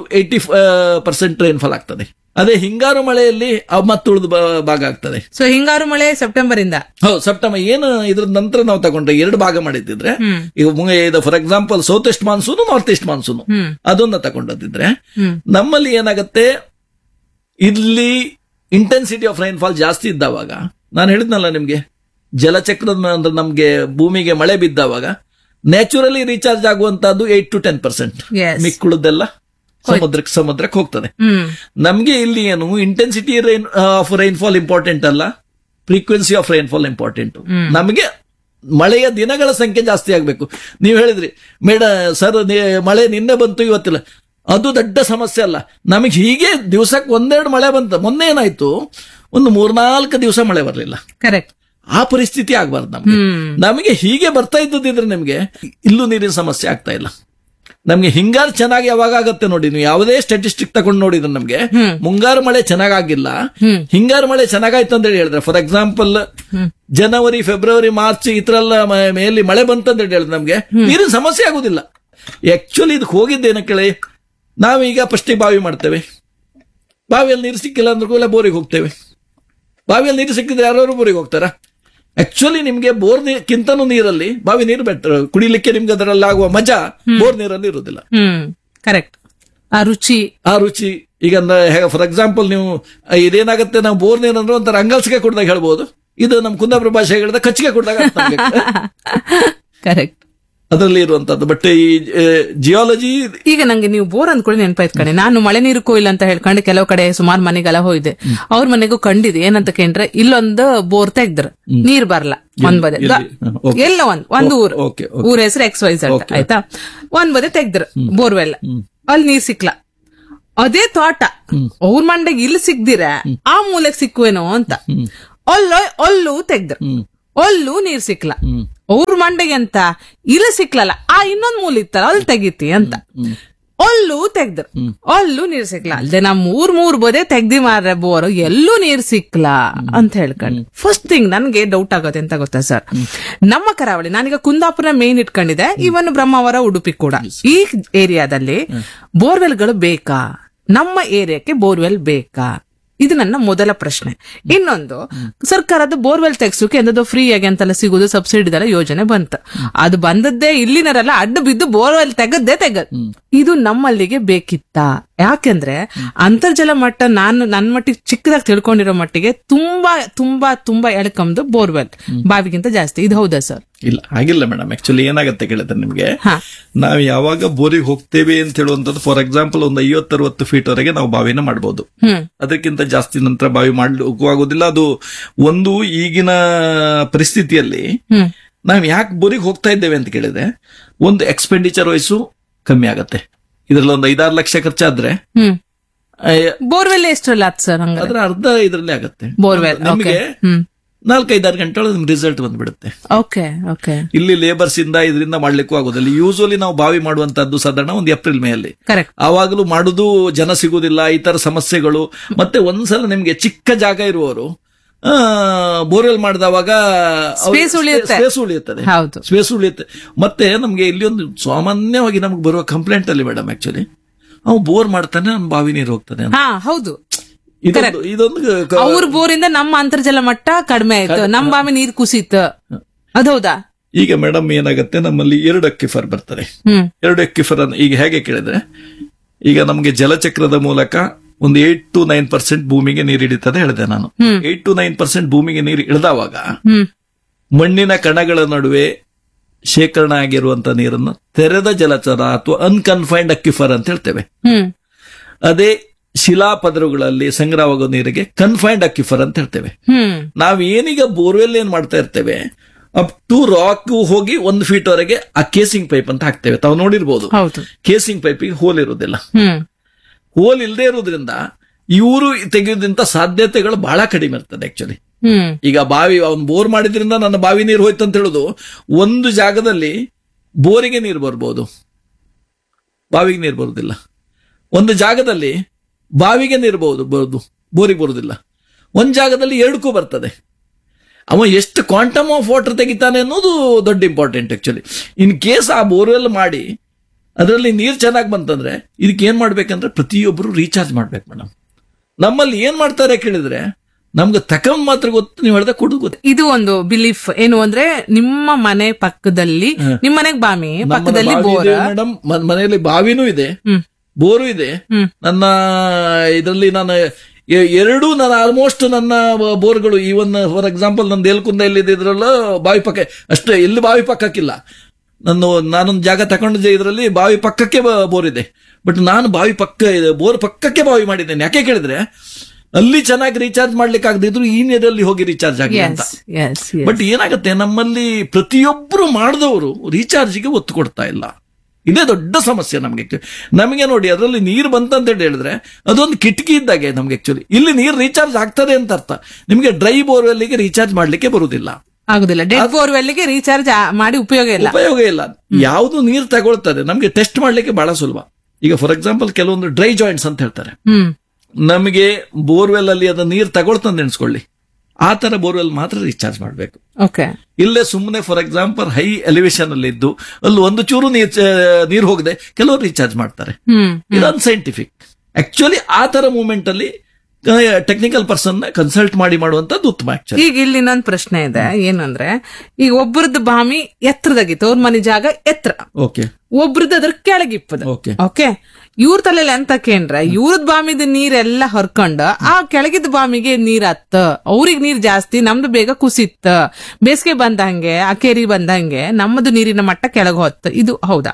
80% ರೈನ್ಫಾಲ್ ಆಗ್ತದೆ. ಅದೇ ಹಿಂಗಾರು ಮಳೆಯಲ್ಲಿ ಮತ್ತುಳಿದ ಭಾಗ ಆಗ್ತದೆ. ಸೊ ಹಿಂಗಾರು ಮಳೆ ಸೆಪ್ಟೆಂಬರ್ ಇಂದ, ಹೌದು ಸೆಪ್ಟೆಂಬರ್. ಏನು ಇದ್ರ ನಂತರ ನಾವು ತಗೊಂಡ್ರೆ 2 ಭಾಗ ಮಾಡಿದ್ರೆ, ಈಗ for example south East monsoon, north East monsoon ಅದನ್ನ ತಗೊಂಡಿದ್ರೆ ನಮ್ಮಲ್ಲಿ ಏನಾಗುತ್ತೆ, ಇಲ್ಲಿ ಇಂಟೆನ್ಸಿಟಿ ಆಫ್ ರೈನ್ಫಾಲ್ ಜಾಸ್ತಿ ಇದ್ದಾವಾಗ, ನಾನು ಹೇಳಿದ್ನಲ್ಲ ನಿಮ್ಗೆ ಜಲಚಕ್ರದ ಅಂದ್ರೆ ನಮ್ಗೆ ಭೂಮಿಗೆ ಮಳೆ ಬಿದ್ದಾವಾಗ ನ್ಯಾಚುರಲಿ ರೀಚಾರ್ಜ್ ಆಗುವಂತದ್ದು 8 to 10%. ಮಿಕ್ಕುಳದೆಲ್ಲ ಸಮುದ್ರಕ್ಕೆ ಹೋಗ್ತದೆ. ನಮ್ಗೆ ಇಲ್ಲಿ ಏನು ಇಂಟೆನ್ಸಿಟಿ ಆಫ್ ರೈನ್ಫಾಲ್ ಇಂಪಾರ್ಟೆಂಟ್ ಅಲ್ಲ, ಫ್ರೀಕ್ವೆನ್ಸಿ ಆಫ್ ರೈನ್ಫಾಲ್ ಇಂಪಾರ್ಟೆಂಟ್. ನಮಗೆ ಮಳೆಯ ದಿನಗಳ ಸಂಖ್ಯೆ ಜಾಸ್ತಿ ಆಗ್ಬೇಕು. ನೀವು ಹೇಳಿದ್ರಿ ಸರ್ ಮಳೆ ನಿನ್ನೆ ಬಂತು ಇವತ್ತಿಲ್ಲ, ಅದು ದೊಡ್ಡ ಸಮಸ್ಯೆ ಅಲ್ಲ. ನಮಗೆ ಹೀಗೆ ದಿವಸಕ್ಕೆ 1-2 ಮಳೆ ಬಂತು. ಮೊನ್ನೆ ಏನಾಯ್ತು, ಒಂದು 3-4 ದಿವಸ ಮಳೆ ಬರಲಿಲ್ಲ. ಕರೆಕ್ಟ್. ಆ ಪರಿಸ್ಥಿತಿ ಆಗ್ಬಾರ್ದು ನಮಗೆ ಹೀಗೆ ಬರ್ತಾ ಇದ್ದಿದ್ರೆ ನಿಮ್ಗೆ ಇಲ್ಲೂ ನೀರಿನ ಸಮಸ್ಯೆ ಆಗ್ತಾ ಇಲ್ಲ. ನಮ್ಗೆ ಹಿಂಗಾರು ಚೆನ್ನಾಗಿ ಯಾವಾಗ ಆಗತ್ತೆ ನೋಡಿ, ನೀವು ಯಾವುದೇ ಸ್ಟಾಟಿಸ್ಟಿಕ್ ತಗೊಂಡು ನೋಡಿದ್ರೆ ನಮ್ಗೆ ಮುಂಗಾರು ಮಳೆ ಚೆನ್ನಾಗಿಲ್ಲ, ಹಿಂಗಾರು ಮಳೆ ಚೆನ್ನಾಗಾಯ್ತು ಅಂತ ಹೇಳಿದ್ರೆ, for example January, February, March ಈ ತರ ಎಲ್ಲ ಮೇಲೆ ಮಳೆ ಬಂತಂತ ಹೇಳಿದ್ರೆ ನಮ್ಗೆ ನೀರಿನ ಸಮಸ್ಯೆ ಆಗುದಿಲ್ಲ. ಆಕ್ಚುಲಿ ಇದಕ್ಕೆ ಹೋಗಿದ್ದೇನೆ ಕೇಳಿ, ನಾವೀಗ ಫಸ್ಟಿಗೆ ಬಾವಿ ಮಾಡ್ತೇವೆ, ಬಾವಿಯಲ್ಲಿ ನೀರು ಸಿಕ್ಕಿಲ್ಲ ಅಂದ್ರೆ ಕೂಡ ಬೋರಿಗೆ ಹೋಗ್ತೇವೆ. ಬಾವಿಯಲ್ಲಿ ನೀರು ಸಿಕ್ಕಿದ್ರೆ ಯಾರು ಬೋರಿಗೆ ಹೋಗ್ತಾರ? ಆಕ್ಚುಲಿ ನಿಮ್ಗೆ ಬೋರ್ ನೀರ್ಕಿಂತನೂ ನೀರಲ್ಲಿ ಬಾವಿ ನೀರು ಬೆಟರ್. ಕುಡಿಲಿಕ್ಕೆ ನಿಮ್ಗೆ ಅದರಲ್ಲಿ ಆಗುವ ಮಜಾ ಬೋರ್ ನೀರಲ್ಲಿ ಇರುವುದಿಲ್ಲ. ಕರೆಕ್ಟ್. ಆ ರುಚಿ ಈಗ ಫಾರ್ ಎಕ್ಸಾಂಪಲ್ ನೀವು ಇದೇನಾಗುತ್ತೆ, ನಾವು ಬೋರ್ ನೀರು ಅಂದ್ರೆ ಒಂಥರ ಅಂಗಲ್ಸಿಗೆ ಕುಡ್ದಾಗ ಹೇಳ್ಬೋದು, ಇದು ನಮ್ ಕುಂದಾಪುರ ಭಾಷೆ ಹೇಳಿದ ಕಚ್ಚಿಗೆ ಕುಡ್ದಾಗ ಕರೆಕ್ಟ್ ಅದರಲ್ಲಿ ಇರುವಂತದ್ದು. ಬಟ್ ಈ ಜಿಯಾಲಜಿ, ಈಗ ನಂಗೆ ನೀವು ಬೋರ್ ಅಂದ್ಕೊಳ್ಳಿ ನೆನಪಾಯ್ತು ಕಣೆ. ನಾನು ಮಳೆ ನೀರು ಕೊಯ್ಲು ಅಂತ ಹೇಳ್ಕೊಂಡು ಕೆಲವು ಕಡೆ ಸುಮಾರು ಮನೆಗೆಲ್ಲ ಹೋಯ್ದೆ. ಅವ್ರ ಮನೆಗೂ ಕಂಡಿದೆ. ಏನಂತ ಕೇಂದ್ರೆ, ಇಲ್ಲೊಂದು ಬೋರ್ ತೆಗ್ದ್ರ, ನೀರ್ ಬರಲ್ಲ. ಒಂದ್ ಬದೆ ಎಲ್ಲ ಒಂದು ಊರ ಹೆಸರು XYZ ಆಯ್ತಾ, ಒಂದ್ ಬದೆ ತೆಗ್ದ್ರ ಬೋರ್ವೆಲ್, ಅಲ್ಲಿ ನೀರ್ ಸಿಕ್ಲ. ಅದೇ ತೋಟ ಅವ್ರ ಮಂಡೆಗೆ ಇಲ್ಲಿ ಸಿಗ್ದಿರ ಆ ಮೂಲೆಗೆ ಸಿಕ್ಕುವೇನೋ ಅಂತ ಅಲ್ಲೂ ತೆಗ್ದ್ರು, ಅಲ್ಲೂ ನೀರ್ ಸಿಕ್ಲ. ಅವ್ರ ಮಂಡೆಗೆ ಅಂತ ಇಲ್ಲಿ ಸಿಕ್ಲಲ್ಲ, ಆ ಇನ್ನೊಂದ್ ಮೂಲ ಇತ್ತಲ್ಲ ಅಲ್ಲಿ ತೆಗಿತಿ ಅಂತ ಅಲ್ಲೂ ತೆಗ್ದ್ರು, ಅಲ್ಲೂ ನೀರ್ ಸಿಕ್ಲ. ಅಲ್ದೆ ನಮ್ ಮೂರ್ ಬದೇ ತೆಗ್ದಿ ಮಾರ್ರೆ ಬೋರು, ಎಲ್ಲೂ ನೀರ್ ಸಿಕ್ಲ ಅಂತ ಹೇಳ್ಕೊಂಡು ಫಸ್ಟ್ ಥಿಂಗ್ ನನ್ಗೆ ಡೌಟ್ ಆಗೋದೆ ಅಂತ ಗೊತ್ತಾ ಸರ್, ನಮ್ಮ ಕರಾವಳಿ, ನಾನೀಗ ಕುಂದಾಪುರ ಮೇನ್ ಇಟ್ಕೊಂಡಿದೆ, ಇವನ್ ಬ್ರಹ್ಮಾವರ, ಉಡುಪಿ ಕೂಡ, ಈ ಏರಿಯಾದಲ್ಲಿ ಬೋರ್ವೆಲ್ಗಳು ಬೇಕಾ, ನಮ್ಮ ಏರಿಯಾಕ್ಕೆ ಬೋರ್ವೆಲ್ ಬೇಕಾ? ಇದು ನನ್ನ ಮೊದಲ ಪ್ರಶ್ನೆ. ಇನ್ನೊಂದು, ಸರ್ಕಾರದ ಬೋರ್ವೆಲ್ ತೆಗ್ಸೋಕೆ ಎಂದದು ಫ್ರೀ ಆಗಿ ಅಂತೆಲ್ಲ ಸಿಗುದು, ಸಬ್ಸಿಡಿದೆಲ್ಲ ಯೋಜನೆ ಬಂತು. ಅದು ಬಂದದ್ದೇ ಇಲ್ಲಿನರೆಲ್ಲ ಅಡ್ಡ ಬಿದ್ದು ಬೋರ್ವೆಲ್ ತೆಗದ್ ಇದು ನಮ್ಮಲ್ಲಿಗೆ ಬೇಕಿತ್ತಾ? ಯಾಕೆಂದ್ರೆ ಅಂತರ್ಜಲ ಮಟ್ಟ ನನ್ನ ಮಟ್ಟಿಗೆ ಚಿಕ್ಕದಾಗಿ ತಿಳ್ಕೊಂಡಿರೋ ಮಟ್ಟಿಗೆ ತುಂಬಾ ತುಂಬಾ ತುಂಬಾ ಎಳ್ಕಂದು ಬೋರ್ವೆಲ್ ಬಾವಿಗಿಂತ ಜಾಸ್ತಿ. ಇದು ಹೌದಾ ಸರ್? ಇಲ್ಲ, ಹಾಗಿಲ್ಲ ಮೇಡಮ್. ಆಕ್ಚುಲಿ ಏನಾಗತ್ತೆ ಕೇಳಿದ್ರೆ ನಿಮ್ಗೆ, ನಾವು ಯಾವಾಗ ಬೋರಿಗೆ ಹೋಗ್ತೇವೆ ಅಂತ ಹೇಳುವಂತದ್ದು, ಫಾರ್ ಎಕ್ಸಾಂಪಲ್ ಒಂದು 50-60 ಫೀಟ್ ವರೆಗೆ ನಾವು ಬಾವಿನ ಮಾಡಬಹುದು. ಅದಕ್ಕಿಂತ ಜಾಸ್ತಿ ನಂತರ ಬಾವಿ ಆಗೋದಿಲ್ಲ. ಅದು ಒಂದು ಈಗಿನ ಪರಿಸ್ಥಿತಿಯಲ್ಲಿ ನಾವು ಯಾಕೆ ಬೋರಿಗೆ ಹೋಗ್ತಾ ಇದ್ದೇವೆ ಅಂತ ಕೇಳಿದ್ರೆ, ಒಂದು ಎಕ್ಸ್ಪೆಂಡಿಚರ್ ವಯಸ್ಸು ಕಮ್ಮಿ ಆಗತ್ತೆ. ಇದ್ರಲ್ಲಿ ಒಂದು 5-6 ಲಕ್ಷ ಖರ್ಚಾದ್ರೆ ಬೋರ್ವೆಲ್ ಎಷ್ಟರಲ್ಲ ಸರ್? ಅದ್ರ ಅರ್ಧ ಇದರಲ್ಲಿ ಆಗತ್ತೆ. ಬೋರ್ವೆಲ್ ನಿಮಗೆ 4-5 ಗಂಟೆ ಒಳಗೆ ನಿಮ್ಗೆ ರಿಸಲ್ಟ್ ಬಂದ್ಬಿಡುತ್ತೆ. ಇಲ್ಲಿ ಲೇಬರ್ಸ್ ಇಂದ ಇದರಿಂದ ಮಾಡ್ಲಿಕ್ಕೂ ಆಗೋದಿಲ್ಲ. ಯೂಶುವಲಿ ನಾವು ಬಾವಿ ಮಾಡುವಂತದ್ದು ಸಾಧಾರಣ ಒಂದು ಏಪ್ರಿಲ್ ಮೇ ಅಲ್ಲಿ, ಆವಾಗಲೂ ಮಾಡುದು ಜನ ಸಿಗುದಿಲ್ಲ, ಈ ತರ ಸಮಸ್ಯೆಗಳು. ಮತ್ತೆ ಒಂದ್ಸಲ ನಿಮ್ಗೆ ಚಿಕ್ಕ ಜಾಗ ಇರುವವರು ಬೋರ್ವೆಲ್ ಮಾಡಿದವಾಗ ಸ್ಪೇಸ್ ಉಳಿಯುತ್ತೆ. ಮತ್ತೆ ನಮ್ಗೆ ಇಲ್ಲಿ ಒಂದು ಸಾಮಾನ್ಯವಾಗಿ ನಮ್ಗೆ ಬರುವ ಕಂಪ್ಲೇಂಟ್ ಅಲ್ಲಿ ಮೇಡಮ್, ಆಕ್ಚುಲಿ ಅವ್ ಬೋರ್ ಮಾಡ್ತಾನೆ, ನಮ್ ಬಾವಿ ನೀರು ಹೋಗ್ತಾನೆ. ಹೌದು, ಇದೊಂದು ಅವ್ರ ಬೋರಿಂದ ನಮ್ಮ ಅಂತರ್ಜಲ ಮಟ್ಟ ಕಡಿಮೆ ಆಯ್ತು, ನಮ್ಮ ಬಾವಿ ನೀರು ಕುಸಿತು. ಅದೌದಾ? ಈಗ ಮೇಡಮ್ ಏನಾಗುತ್ತೆ, ನಮ್ಮಲ್ಲಿ 2 ಅಕ್ಕಿಫರ್ ಬರ್ತದೆ. 2 ಅಕ್ಕಿಫರ್ ಈಗ ಹೇಗೆ ಕೇಳಿದ್ರೆ, ಈಗ ನಮ್ಗೆ ಜಲಚಕ್ರದ ಮೂಲಕ ಒಂದು 8 to 9% ಭೂಮಿಗೆ ನೀರು ಹಿಡಿತದೆ ಹೇಳಿದೆ ನಾನು. 8 to 9% ಭೂಮಿಗೆ ನೀರು ಇಳಿದವಾಗ ಮಣ್ಣಿನ ಕಣಗಳ ನಡುವೆ ಶೇಖರಣೆ ಆಗಿರುವಂತ ನೀರನ್ನು ತೆರೆದ ಜಲಚರ ಅಥವಾ ಅನ್ಕನ್ಫೈನ್ಡ್ ಅಕ್ವಿಫರ್ ಅಂತ ಹೇಳ್ತೇವೆ. ಅದೇ ಶಿಲಾಪದರುಗಳಲ್ಲಿ ಸಂಗ್ರಹವಾಗೋ ನೀರಿಗೆ ಕನ್ಫೈನ್ಡ್ ಅಕ್ವಿಫರ್ ಅಂತ ಹೇಳ್ತೇವೆ. ನಾವ್ ಏನೀಗ ಬೋರ್ವೆಲ್ ಏನ್ ಮಾಡ್ತಾ ಇರ್ತೇವೆ, ಅಪ್ ಟು ರಾಕ್ ಹೋಗಿ 1 ಫೀಟ್ ವರೆಗೆ ಆ ಕೇಸಿಂಗ್ ಪೈಪ್ ಅಂತ ಹಾಕ್ತೇವೆ. ತಾವು ನೋಡಿರ್ಬೋದು, ಕೇಸಿಂಗ್ ಪೈಪಿಗೆ ಹೋಲ್ ಇರುವುದಿಲ್ಲ. ಹೋಲ್ ಇಲ್ಲದೆ ಇರುವುದರಿಂದ ಇವರು ತೆಗೆಯೋದ್ರಿಂದ ಸಾಧ್ಯತೆಗಳು ಬಹಳ ಕಡಿಮೆ ಇರ್ತದೆ ಆಕ್ಚುಲಿ. ಈಗ ಬಾವಿ ಅವ್ನು ಬೋರ್ ಮಾಡಿದ್ರಿಂದ ನನ್ನ ಬಾವಿ ನೀರು ಹೋಯ್ತು ಅಂತ ಹೇಳುದು, ಒಂದು ಜಾಗದಲ್ಲಿ ಬೋರಿಗೆ ನೀರು ಬರ್ಬೋದು, ಬಾವಿಗೆ ನೀರು ಬರುವುದಿಲ್ಲ. ಒಂದು ಜಾಗದಲ್ಲಿ ಬಾವಿಗೆ ನೀರು ಬರುದು, ಬೋರಿಗೆ ಬರುವುದಿಲ್ಲ. ಒಂದ್ ಜಾಗದಲ್ಲಿ 2ಕ್ಕೂ ಬರ್ತದೆ. ಅವ ಎಷ್ಟು ಕ್ವಾಂಟಮ್ ಆಫ್ ವಾಟರ್ ತೆಗಿತಾನೆ ಅನ್ನೋದು ದೊಡ್ಡ ಇಂಪಾರ್ಟೆಂಟ್ ಆಕ್ಚುಲಿ. ಇನ್ ಕೇಸ್ ಆ ಬೋರ್ವೆಲ್ ಮಾಡಿ ಅದರಲ್ಲಿ ನೀರು ಚೆನ್ನಾಗಿ ಬಂತಂದ್ರೆ ಇದಕ್ಕೆ ಏನ್ ಮಾಡ್ಬೇಕಂದ್ರೆ ಪ್ರತಿಯೊಬ್ಬರು ರೀಚಾರ್ಜ್ ಮಾಡ್ಬೇಕು ಮೇಡಮ್. ನಮ್ಮಲ್ಲಿ ಏನ್ ಮಾಡ್ತಾರೆ ಕೇಳಿದ್ರೆ, ನಮ್ಗೆ ತಕೊಂಡ್ ಮಾತ್ರ ಗೊತ್ತು, ನೀವು ಹೇಳ್ದ ಕೊಡುದು ಗೊತ್ತು. ಇದು ಒಂದು ಬಿಲೀಫ್ ಏನು ಅಂದ್ರೆ, ನಿಮ್ಮ ಮನೆ ಪಕ್ಕದಲ್ಲಿ, ನಿಮ್ಮ ಮನೆಗೆ ಬಾವಿ ಪಕ್ಕದಲ್ಲಿ ಬೋರ್, ಮೇಡಮ್ ಮನೆಯಲ್ಲಿ ಬಾವಿನೂ ಇದೆ, ಬೋರು ಇದೆ. ನನ್ನ ಇದರಲ್ಲಿ ನಾನು ಆಲ್ಮೋಸ್ಟ್ ನನ್ನ ಬೋರ್ಗಳು, ಈವನ್ ಫಾರ್ ಎಕ್ಸಾಂಪಲ್ ನನ್ನ ದೇಲ್ಕುಂದ ಎಲ್ಲಿದ್ರಲ್ಲ ಬಾವಿ ಪಕ್ಕ ಅಷ್ಟೇ, ಎಲ್ಲಿ ಬಾವಿ ಪಕ್ಕಕ್ಕಿಲ್ಲ. ನಾನೊಂದು ಜಾಗ ತಗೊಂಡಿದ್ದೆ, ಇದರಲ್ಲಿ ಬಾವಿ ಪಕ್ಕಕ್ಕೆ ಬೋರ್ ಇದೆ. ಬಟ್ ನಾನು ಬಾವಿ ಪಕ್ಕ ಬೋರ್ ಪಕ್ಕಕ್ಕೆ ಬಾವಿ ಮಾಡಿದ್ದೇನೆ. ಯಾಕೆ ಕೇಳಿದ್ರೆ, ಅಲ್ಲಿ ಚೆನ್ನಾಗಿ ರೀಚಾರ್ಜ್ ಮಾಡ್ಲಿಕ್ಕೆ ಆಗದಿದ್ರು ಈ ನೀರಲ್ಲಿ ಹೋಗಿ ರೀಚಾರ್ಜ್ ಆಗಿ ಅಂತ. ಬಟ್ ಏನಾಗುತ್ತೆ, ನಮ್ಮಲ್ಲಿ ಪ್ರತಿಯೊಬ್ಬರು ಮಾಡಿದವರು ರೀಚಾರ್ಜ್ಗೆ ಒತ್ತು ಕೊಡ್ತಾ ಇಲ್ಲ. ಇದೇ ದೊಡ್ಡ ಸಮಸ್ಯೆ ನಮಗೆ ನೋಡಿ, ಅದರಲ್ಲಿ ನೀರು ಬಂತಂತ ಹೇಳಿದ್ರೆ ಅದೊಂದು ಕಿಟಕಿ ಇದ್ದಾಗೆ ನಮ್ಗೆ. ಆಕ್ಚುಲಿ ಇಲ್ಲಿ ನೀರು ರೀಚಾರ್ಜ್ ಆಗ್ತದೆ ಅಂತ ಅರ್ಥ. ನಿಮ್ಗೆ ಡ್ರೈ ಬೋರ್ವೆಲ್ಗೆ ರೀಚಾರ್ಜ್ ಮಾಡ್ಲಿಕ್ಕೆ ಬರುವುದಿಲ್ಲ, ಆಗುದಿಲ್ಲ. ಡೆಡ್ ಬೋರ್ವೆಲ್ಗೆ ರೀಚಾರ್ಜ್ ಮಾಡಿ ಉಪಯೋಗ ಇಲ್ಲ. ಯಾವ್ದು ನೀರು ತಗೊಳ್ತದೆ ನಮ್ಗೆ ಟೆಸ್ಟ್ ಮಾಡ್ಲಿಕ್ಕೆ ಬಹಳ ಸುಲಭ. ಈಗ ಫಾರ್ ಎಕ್ಸಾಂಪಲ್ ಕೆಲವೊಂದು ಡ್ರೈ ಜಾಯಿಂಟ್ಸ್ ಅಂತ ಹೇಳ್ತಾರೆ, ನಮಗೆ ಬೋರ್ವೆಲ್ ಅಲ್ಲಿ ಅದ ನೀರು ತಗೊಳ್ತಂದು ಎಣಿಸ್ಕೊಳ್ಳಿ, ಆ ತರ ಬೋರ್ವೆಲ್ ಮಾತ್ರ ರೀಚಾರ್ಜ್ ಮಾಡಬೇಕು. ಇಲ್ಲೇ ಸುಮ್ಮನೆ ಫಾರ್ ಎಕ್ಸಾಂಪಲ್ ಹೈ ಎಲಿವೇಶನ್ ಅಲ್ಲಿ ಇದ್ದು ಅಲ್ಲಿ ಒಂದು ಚೂರು ನೀರು ಹೋಗದೆ ಕೆಲವರು ರೀಚಾರ್ಜ್ ಮಾಡ್ತಾರೆ. ಇದು ಅನ್ಸೈಂಟಿಫಿಕ್ ಆಕ್ಚುಲಿ. ಆ ತರ ಮೂವ್ಮೆಂಟ್ ಅಲ್ಲಿ ಟೆಕ್ನಿಕಲ್ ಪರ್ಸನ್ ಕನ್ಸಲ್ಟ್ ಮಾಡಿ ಮಾಡುವಂತದ್ದು ಉತ್ತಮ. ಈಗ ಇಲ್ಲಿ ನನ್ನ ಪ್ರಶ್ನೆ ಇದೆ ಏನಂದ್ರೆ, ಈಗ ಒಬ್ಬರದ್ದು ಬಾಮಿ ಎತ್ತರದಾಗಿತ್ತು, ಅವ್ರ ಮನೆ ಜಾಗ ಎತ್ತರ, ಒಬ್ರದ್ದು ಅದ್ರ ಕೆಳಗಿಪ್ಪದ. ಓಕೆ, ಇವ್ರ ತಲೆಯಲ್ಲಿ ಎಂತ ಕೇಂದ್ರ, ಇವ್ರದ್ ಬಾಮಿದ ನೀರೆಲ್ಲ ಹೊರ್ಕೊಂಡ ಆ ಕೆಳಗಿದ ಬಾಮಿಗೆ ನೀರ್ ಹತ್ತ, ಅವ್ರಿಗೆ ನೀರ್ ಜಾಸ್ತಿ, ನಮ್ದು ಬೇಗ ಕುಸಿತ್ತ, ಬೇಸಿಗೆ ಬಂದಂಗೆ ಆ ಕೇರಿ ಬಂದಂಗೆ ನಮ್ಮದು ನೀರಿನ ಮಟ್ಟ ಕೆಳಗೆ ಹೊತ್ತ. ಇದು ಹೌದಾ?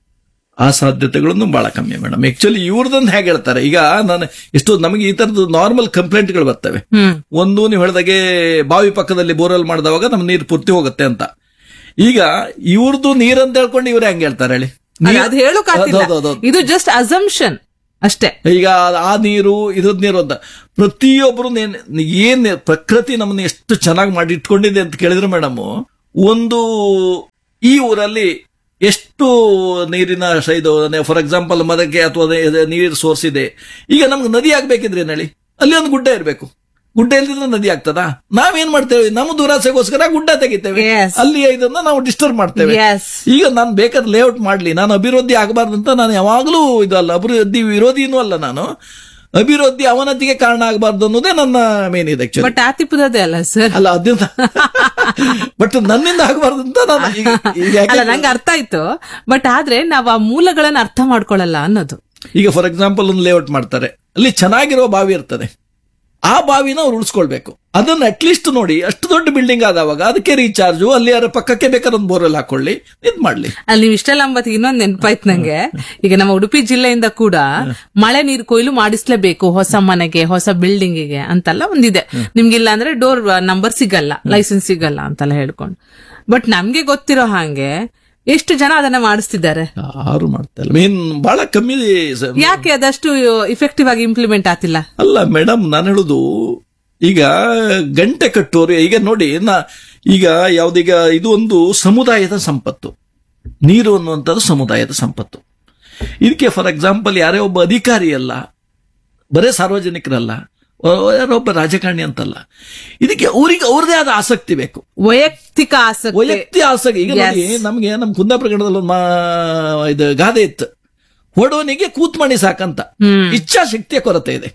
ಆ ಸಾಧ್ಯತೆಗಳನ್ನು ಬಹಳ ಕಮ್ಮಿ ಮೇಡಮ್. ಆಕ್ಚುಲಿ ಇವ್ರದೊಂದು ಹೇಗೆ ಹೇಳ್ತಾರೆ, ಈಗ ನಾನು ಎಷ್ಟು ನಮಗೆ ಈ ತರದ್ದು ನಾರ್ಮಲ್ ಕಂಪ್ಲೇಂಟ್ಗಳು ಬರ್ತವೆ. ಒಂದು ನೀವು ಹೇಳಿದಾಗೆ ಬಾವಿ ಪಕ್ಕದಲ್ಲಿ ಬೋರ್ವೆಲ್ ಮಾಡಿದವಾಗ ನಮ್ ನೀರು ಪೂರ್ತಿ ಹೋಗುತ್ತೆ ಅಂತ. ಈಗ ಇವ್ರದ್ದು ನೀರಂತ ಹೇಳ್ಕೊಂಡು ಇವ್ರು ಹೆಂಗ್ ಹೇಳ್ತಾರೆ ಹೇಳಿ? ಇದು ಜಸ್ಟ್ ಅಸಂಪ್ಷನ್. ಅಷ್ಟೇ. ಈಗ ಆ ನೀರು ಇದ್ರದ್ ನೀರು ಅಂತ ಪ್ರತಿಯೊಬ್ಬರು ಏನ್ ಪ್ರಕೃತಿ ನಮ್ಮನ್ನ ಎಷ್ಟು ಚೆನ್ನಾಗಿ ಮಾಡಿ ಇಟ್ಕೊಂಡಿದೆ ಅಂತ ಕೇಳಿದ್ರೆ ಮೇಡಮ್, ಒಂದು ಈ ಊರಲ್ಲಿ ಎಷ್ಟು ನೀರಿನ ಇದು ಫಾರ್ ಎಕ್ಸಾಂಪಲ್ ಮದಕ್ಕೆ ಅಥವಾ ನೀರು ಸೋರ್ಸ್ ಇದೆ. ಈಗ ನಮ್ಗೆ ನದಿ ಆಗ್ಬೇಕಿದ್ರೆ ನಳಿ ಅಲ್ಲಿ ಒಂದು ಗುಡ್ಡ ಇರಬೇಕು. ಗುಡ್ಡ ಇಲ್ದಿದ್ರೆ ನದಿ ಆಗ್ತದಾ? ನಾವೇನ್ ಮಾಡ್ತೇವೆ, ನಮ್ಮ ದುರಾಸೆಗೋಸ್ಕರ ಗುಡ್ಡ ತೆಗಿತೇವೆ, Yes. ಅಲ್ಲಿ ಇದನ್ನ ನಾವು ಡಿಸ್ಟರ್ಬ್ ಮಾಡ್ತೇವೆ. Yes. ಈಗ ನಾನು ಬೇಕಾದ್ರೆ ಲೇಔಟ್ ಮಾಡ್ಲಿ, ನಾನು ಅಭಿವೃದ್ಧಿ ಆಗಬಾರ್ದು ಅಂತ ನಾನು ಯಾವಾಗ್ಲೂ ಇದಲ್ಲ, ಅಭಿವೃದ್ಧಿ ವಿರೋಧಿನೂ ಅಲ್ಲ ನಾನು. ಅಭಿವೃದ್ಧಿ ಅವನತಿಗೆ ಕಾರಣ ಆಗಬಾರ್ದು ಅನ್ನೋದೇ ನನ್ನ ಮೇನ್ ಇದೆ ಆಕ್ಚುಲಿ. ಬಟ್ ಆತಿಪುದೇ ಅಲ್ಲ ಸರ್. ಅಲ್ಲ ಅದನ್ನ ಬಟ್ ನನ್ನಿಂದ ಆಗಬಾರ್ದು ಅಂತ ನಾನು ಈಗ ಅಲ್ಲ, ನಂಗೆ ಅರ್ಥ ಆಯ್ತು. ಬಟ್ ಆದ್ರೆ ನಾವ್ ಆ ಮೂಲಗಳನ್ನ ಅರ್ಥ ಮಾಡ್ಕೊಳ್ಳಲ್ಲ ಅನ್ನೋದು. ಈಗ ಫಾರ್ ಎಕ್ಸಾಂಪಲ್ ಒಂದು ಲೇಔಟ್ ಮಾಡ್ತಾರೆ, ಅಲ್ಲಿ ಚೆನ್ನಾಗಿರೋ ಬಾವಿ ಇರ್ತದೆ, ಆ ಬಾವಿನ ಅವ್ರು ಉಳಿಸ್ಕೊಳ್ಬೇಕು. ಅದನ್ನ ಅಟ್ಲೀಸ್ಟ್ ನೋಡಿ, ಅಷ್ಟು ದೊಡ್ಡ ಬಿಲ್ಡಿಂಗ್ ಆದವಾಗ ಅದಕ್ಕೆ ರೀಚಾರ್ಜು, ಅಲ್ಲಿ ಯಾರ ಪಕ್ಕಕ್ಕೆ ಬೇಕಾದ್ರೆ ಒಂದು ಬೋರ್ವೆಲ್ ಹಾಕೊಳ್ಳಿ, ಇದ್ ಮಾಡ್ಲಿ. ಅಲ್ಲಿ ನೀವು ಇಷ್ಟೆಲ್ಲ ಅಂಬತ್ತಿ ಇನ್ನೊಂದು ನೆನಪಾಯ್ತು ನಂಗೆ. ಈಗ ನಮ್ಮ ಉಡುಪಿ ಜಿಲ್ಲೆಯಿಂದ ಕೂಡ ಮಳೆ ನೀರು ಕೊಯ್ಲು ಮಾಡಿಸ್ಲೇಬೇಕು ಹೊಸ ಮನೆಗೆ, ಹೊಸ ಬಿಲ್ಡಿಂಗಿಗೆ ಅಂತೆಲ್ಲ ಒಂದಿದೆ. ನಿಮ್ಗಿಲ್ಲ ಅಂದ್ರೆ ಡೋರ್ ನಂಬರ್ ಸಿಗಲ್ಲ, ಲೈಸೆನ್ಸ್ ಸಿಗಲ್ಲ ಅಂತೆಲ್ಲ ಹೇಳ್ಕೊಂಡು. ಬಟ್ ನಮ್ಗೆ ಗೊತ್ತಿರೋ ಹಾಗೆ ಎಷ್ಟು ಜನ ಅದನ್ನ ಮಾಡಿಸ್ತಿದ್ದಾರೆ? ಯಾರು ಮಾಡ್ತಾ ಇಲ್ಲ, ಮೀನ್ ಬಹಳ ಕಮ್ಮಿ. ಯಾಕೆ ಅದಷ್ಟು ಇಫೆಕ್ಟಿವ್ ಆಗಿ ಇಂಪ್ಲಿಮೆಂಟ್ ಆಗ್ತಿಲ್ಲ? ಅಲ್ಲ ಮೇಡಮ್, ನಾನು ಹೇಳುದು ಈಗ ಗಂಟೆ ಕಟ್ಟೋರು ಈಗ ನೋಡಿ, ಈಗ ಯಾವ್ದೀಗ ಇದು ಒಂದು ಸಮುದಾಯದ ಸಂಪತ್ತು, ನೀರು ಅನ್ನುವಂಥದ್ದು ಸಮುದಾಯದ ಸಂಪತ್ತು. ಇದಕ್ಕೆ ಫಾರ್ ಎಕ್ಸಾಂಪಲ್ ಯಾರೇ ಒಬ್ಬ ಅಧಿಕಾರಿ ಅಲ್ಲ, ಬರೇ ಸಾರ್ವಜನಿಕರಲ್ಲ, ಯಾರೋ ಒಬ್ಬ ರಾಜಕಾರಣಿ ಅಂತಲ್ಲ, ಇದಕ್ಕೆ ಅವ್ರಿಗೆ ಅವ್ರದೇ ಆದ ಆಸಕ್ತಿ ಬೇಕು, ವೈಯಕ್ತಿಕ ಆಸಕ್ತಿ. ಈಗ ನೋಡಿ, ನಮ್ಗೆ ನಮ್ ಕುಂದಾಪುರ ಗಣದಲ್ಲಿ ಒಂದು ಇದು ಗಾದೆ ಇತ್ತು, ಹೊಡೋನಿಗೆ ಕೂತ್ ಮಣಿ ಸಾಕಂತ. ಇಚ್ಛಾಶಕ್ತಿಯ ಕೊರತೆ ಇದೆ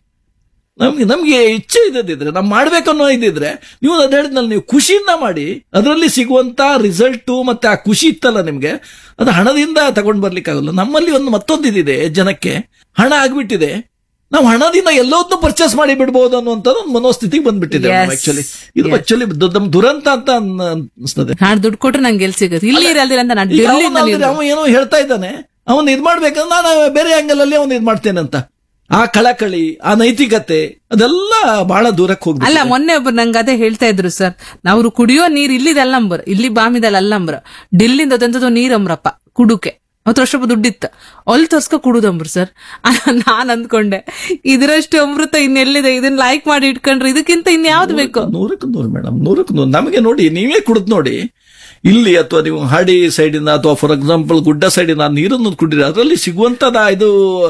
ನಮ್ಗೆ ಇಚ್ಛೆ ಇದ್ದಿದ್ರೆ, ನಾವು ಮಾಡ್ಬೇಕನ್ನೋ ಇದ್ದಿದ್ರೆ, ನೀವು ಅದು ಹೇಳಿದ್ನಲ್ಲ, ನೀವು ಖುಷಿಯಿಂದ ಮಾಡಿ, ಅದರಲ್ಲಿ ಸಿಗುವಂತ ರಿಸಲ್ಟ್ ಮತ್ತೆ ಆ ಖುಷಿ ಇತ್ತಲ್ಲ ನಿಮ್ಗೆ, ಅದು ಹಣದಿಂದ ತಗೊಂಡ್ ಬರ್ಲಿಕ್ಕಾಗಲ್ಲ. ನಮ್ಮಲ್ಲಿ ಒಂದು ಮತ್ತೊಂದು ಇದಿದೆ, ಜನಕ್ಕೆ ಹಣ ಆಗ್ಬಿಟ್ಟಿದೆ, ನಾವು ಹಣದಿಂದ ಎಲ್ಲವನ್ನೂ ಪರ್ಚೇಸ್ ಮಾಡಿ ಬಿಡಬಹುದು ಅನ್ನುವಂಥದ್ದು ಒಂದು ಮನೋಸ್ಥಿತಿಗೆ ಬಂದ್ಬಿಟ್ಟಿದೆ. ಆಕ್ಚುಲಿ ಇದು ಆಕ್ಚುಲಿ ದುರಂತ ಅಂತ ಅನಿಸ್ತದೆ. ನಾನು ದುಡ್ಡು ಕೊಟ್ರೆ ನಂಗೆ ಎಲ್ಲಿ ಸಿಗುತ್ತೆ, ಇಲ್ಲಿ ಇರಲ್ದಿರ ಅಂತ ಅವ ಏನೋ ಹೇಳ್ತಾ ಇದ್ದಾನೆ, ಅವನ್ ಇದ್ ಮಾಡ್ಬೇಕಂದ್ರೆ ನಾನು ಬೇರೆ ಆಂಗಲ್ ಅಲ್ಲಿ ಅವನ್ ಇದ್ ಮಾಡ್ತೇನೆ ಅಂತ. ಆ ಕಳಕಳಿ, ಆ ನೈತಿಕತೆ ಅದೆಲ್ಲ ಬಹಳ ದೂರಕ್ಕೆ ಹೋಗ್ಬೇಕು. ಅಲ್ಲ, ಮೊನ್ನೆ ಒಬ್ರು ನಂಗೆ ಅದೇ ಹೇಳ್ತಾ ಇದ್ರು ಸರ್, ನಾವು ಕುಡಿಯೋ ನೀರ್ ಇಲ್ಲಿದಲ್ಲಂಬರ್, ಇಲ್ಲಿ ಬಾಮಿದಲ್ಲ ಅಲ್ಲಂಬ್ರ, ಡಿಲ್ಲಿಂದ ತಂದದ್ದು ನೀರಂಬ್ರಪ್ಪ ಕುಡುಕೆ, 10 ವರ್ಷ ದುಡ್ಡಿತ್ತು, ಅಲ್ಲಿ ತರ್ಸ್ಕೊ ಕುಡುದಂಬ್ರು ಸರ್. ನಾನ್ ಅಂದ್ಕೊಂಡೆ ಇದರಷ್ಟು ಅಮೃತ ಇನ್ನೆಲ್ಲಿದೆ, ಇದನ್ನ ಲೈಕ್ ಮಾಡಿ ಇಟ್ಕೊಂಡ್ರೆ ಇದಕ್ಕಿಂತ ಇನ್ಯಾವ್ದು ಬೇಕು? 100ಕ್ಕೆ 100 ಮೇಡಮ್, 100ಕ್ಕೆ 100. ನಮಗೆ ನೋಡಿ, ನೀವೇ ಕುಡಿದ್ ನೋಡಿ ಇಲ್ಲಿ, ಅಥವಾ ನೀವು ಹಾಡಿ ಸೈಡಿಂದ ಅಥವಾ ಫಾರ್ ಎಕ್ಸಾಂಪಲ್ ಗುಡ್ಡ ಸೈಡಿನ ನೀರನ್ನು ಕುಡಿದ್ರೆ ಅದರಲ್ಲಿ ಸಿಗುವಂತದ ಇದು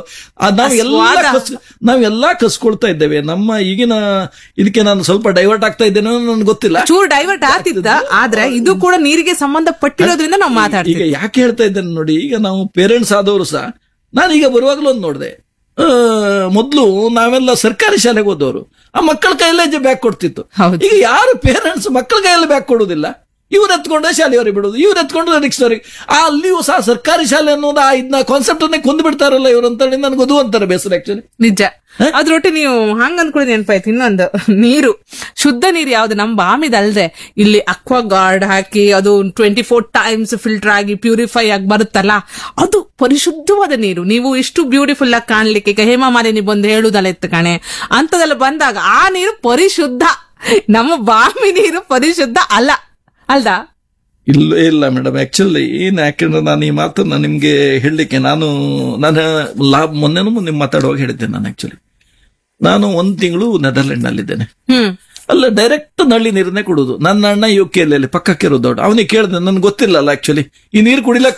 ನಾವೆಲ್ಲ ಕಸ್ಕೊಳ್ತಾ ಇದ್ದೇವೆ. ನಮ್ಮ ಈಗಿನ ಇದಕ್ಕೆ ನಾನು ಸ್ವಲ್ಪ ಡೈವರ್ಟ್ ಆಗ್ತಾ ಇದ್ದೇನೆ ನನ್ಗೆ ಗೊತ್ತಿಲ್ಲ, ಚೂರು ಡೈವರ್ಟ್ ಆಗ್ತಿದ್ದ, ಆದ್ರೆ ಇದು ಕೂಡ ನೀರಿಗೆ ಸಂಬಂಧಪಟ್ಟಿರೋದ್ರಿಂದ ನಾವು ಮಾತಾಡ್ತೀವಿ. ಈಗ ಯಾಕೆ ಹೇಳ್ತಾ ಇದ್ದೇನೆ ನೋಡಿ, ಈಗ ನಾವು ಪೇರೆಂಟ್ಸ್ ಆದವರು ಸಹ, ನಾನೀಗ ಬರುವಾಗಲೂ ಒಂದು ನೋಡಿದೆ, ಮೊದ್ಲು ನಾವೆಲ್ಲ ಸರ್ಕಾರಿ ಶಾಲೆಗೆ ಹೋದವರು, ಆ ಮಕ್ಕಳ ಕೈಯಲ್ಲೇ ಬ್ಯಾಗ್ ಕೊಡ್ತಿತ್ತು. ಈಗ ಯಾರು ಪೇರೆಂಟ್ಸ್ ಮಕ್ಕಳ ಕೈಯಲ್ಲಿ ಬ್ಯಾಗ್ ಕೊಡುವುದಿಲ್ಲ, ಇವ್ರು ಎತ್ಕೊಂಡ್ರೆ ಶಾಲೆಯವರಿಗೆ ಬಿಡುದು, ಇವ್ರು ಎತ್ಕೊಂಡ್ರೆ ರಿಕ್ಷಾವರಿಗೆ. ಅಲ್ಲಿಯೂ ಸಹ ಸರ್ಕಾರಿ ಶಾಲೆ ಅನ್ನೋದು ಇದನ್ನ ಕಾನ್ಸೆಪ್ಟ್ ಅನ್ನೇ ಕೊಂದು ಬಿಡ್ತಾರಲ್ಲ ಇವ್ರು ಅಂತ ನನಗೆ ಅದು ಅಂತಾರೆ ಬೇಸರ. ಆಕ್ಚುಲಿ ನಿಜ. ಅದ್ರೊಟ್ಟಿ ನೀವು ಹಂಗ ಅಂದ್ಕೊಳ್ಳಿ ನೆನಪಾಯ್ತು ಇನ್ನೊಂದು, ನೀರು ಶುದ್ಧ ನೀರು ಯಾವ್ದು ನಮ್ ಬಾಮಿದಲ್ದೆ ಇಲ್ಲಿ ಅಕ್ವಾ ಗಾರ್ಡ್ ಹಾಕಿ ಅದು 24 ಟೈಮ್ಸ್ ಫಿಲ್ಟರ್ ಆಗಿ ಪ್ಯೂರಿಫೈ ಆಗಿ ಬರುತ್ತಲ್ಲ, ಅದು ಪರಿಶುದ್ಧವಾದ ನೀರು. ನೀವು ಇಷ್ಟು ಬ್ಯೂಟಿಫುಲ್ ಆಗಿ ಕಾಣ್ಲಿಕ್ಕೆ ಈಗ ಹೇಮಾ ಮಾಲಿನಿ ಬಂದು ಹೇಳುದಲ್ಲ ಎತ್ತು ಕಣೆ ಅಂತದೆಲ್ಲ ಬಂದಾಗ ಆ ನೀರು ಪರಿಶುದ್ಧ. ನಮ್ಮ ಬಾಮಿ ನೀರು ಪರಿಶುದ್ಧ ಅಲ್ಲ, ಅಲ್ದಾ? ಇಲ್ಲ ಮೇಡಮ್, ಆಕ್ಚುಲಿ ಯಾಕಂದ್ರೆ ನಾನು ಈ ಮಾತನ್ನ ನಿಮ್ಗೆ ಹೇಳಲಿಕ್ಕೆ ನಾನು ಮೊನ್ನೆನೂ ನಿಮ್ ಮಾತಾಡುವಾಗ ಹೇಳಿದ್ದೆ. ನಾನು ಆಕ್ಚುಲಿ ನಾನು 1 ತಿಂಗಳು ನೆದರ್ಲೆಂಡ್ ನಲ್ಲಿದ್ದೇನೆ. ಅಲ್ಲ ಡೈರೆಕ್ಟ್ ನಲ್ಲಿ ನೀರನ್ನೇ ಕುಡುದು. ನನ್ನ ಅಣ್ಣ UK ಅಲ್ಲಿ ಪಕ್ಕಕ್ಕೆ ಇರೋದು, ಅವನಿಗೆ ಕೇಳಿದೆ, ನನ್ಗೆ ಗೊತ್ತಿಲ್ಲಲ್ಲ ಆಕ್ಚುಲಿ ಈ ನೀರು ಕುಡಿಲಕ್ಕ.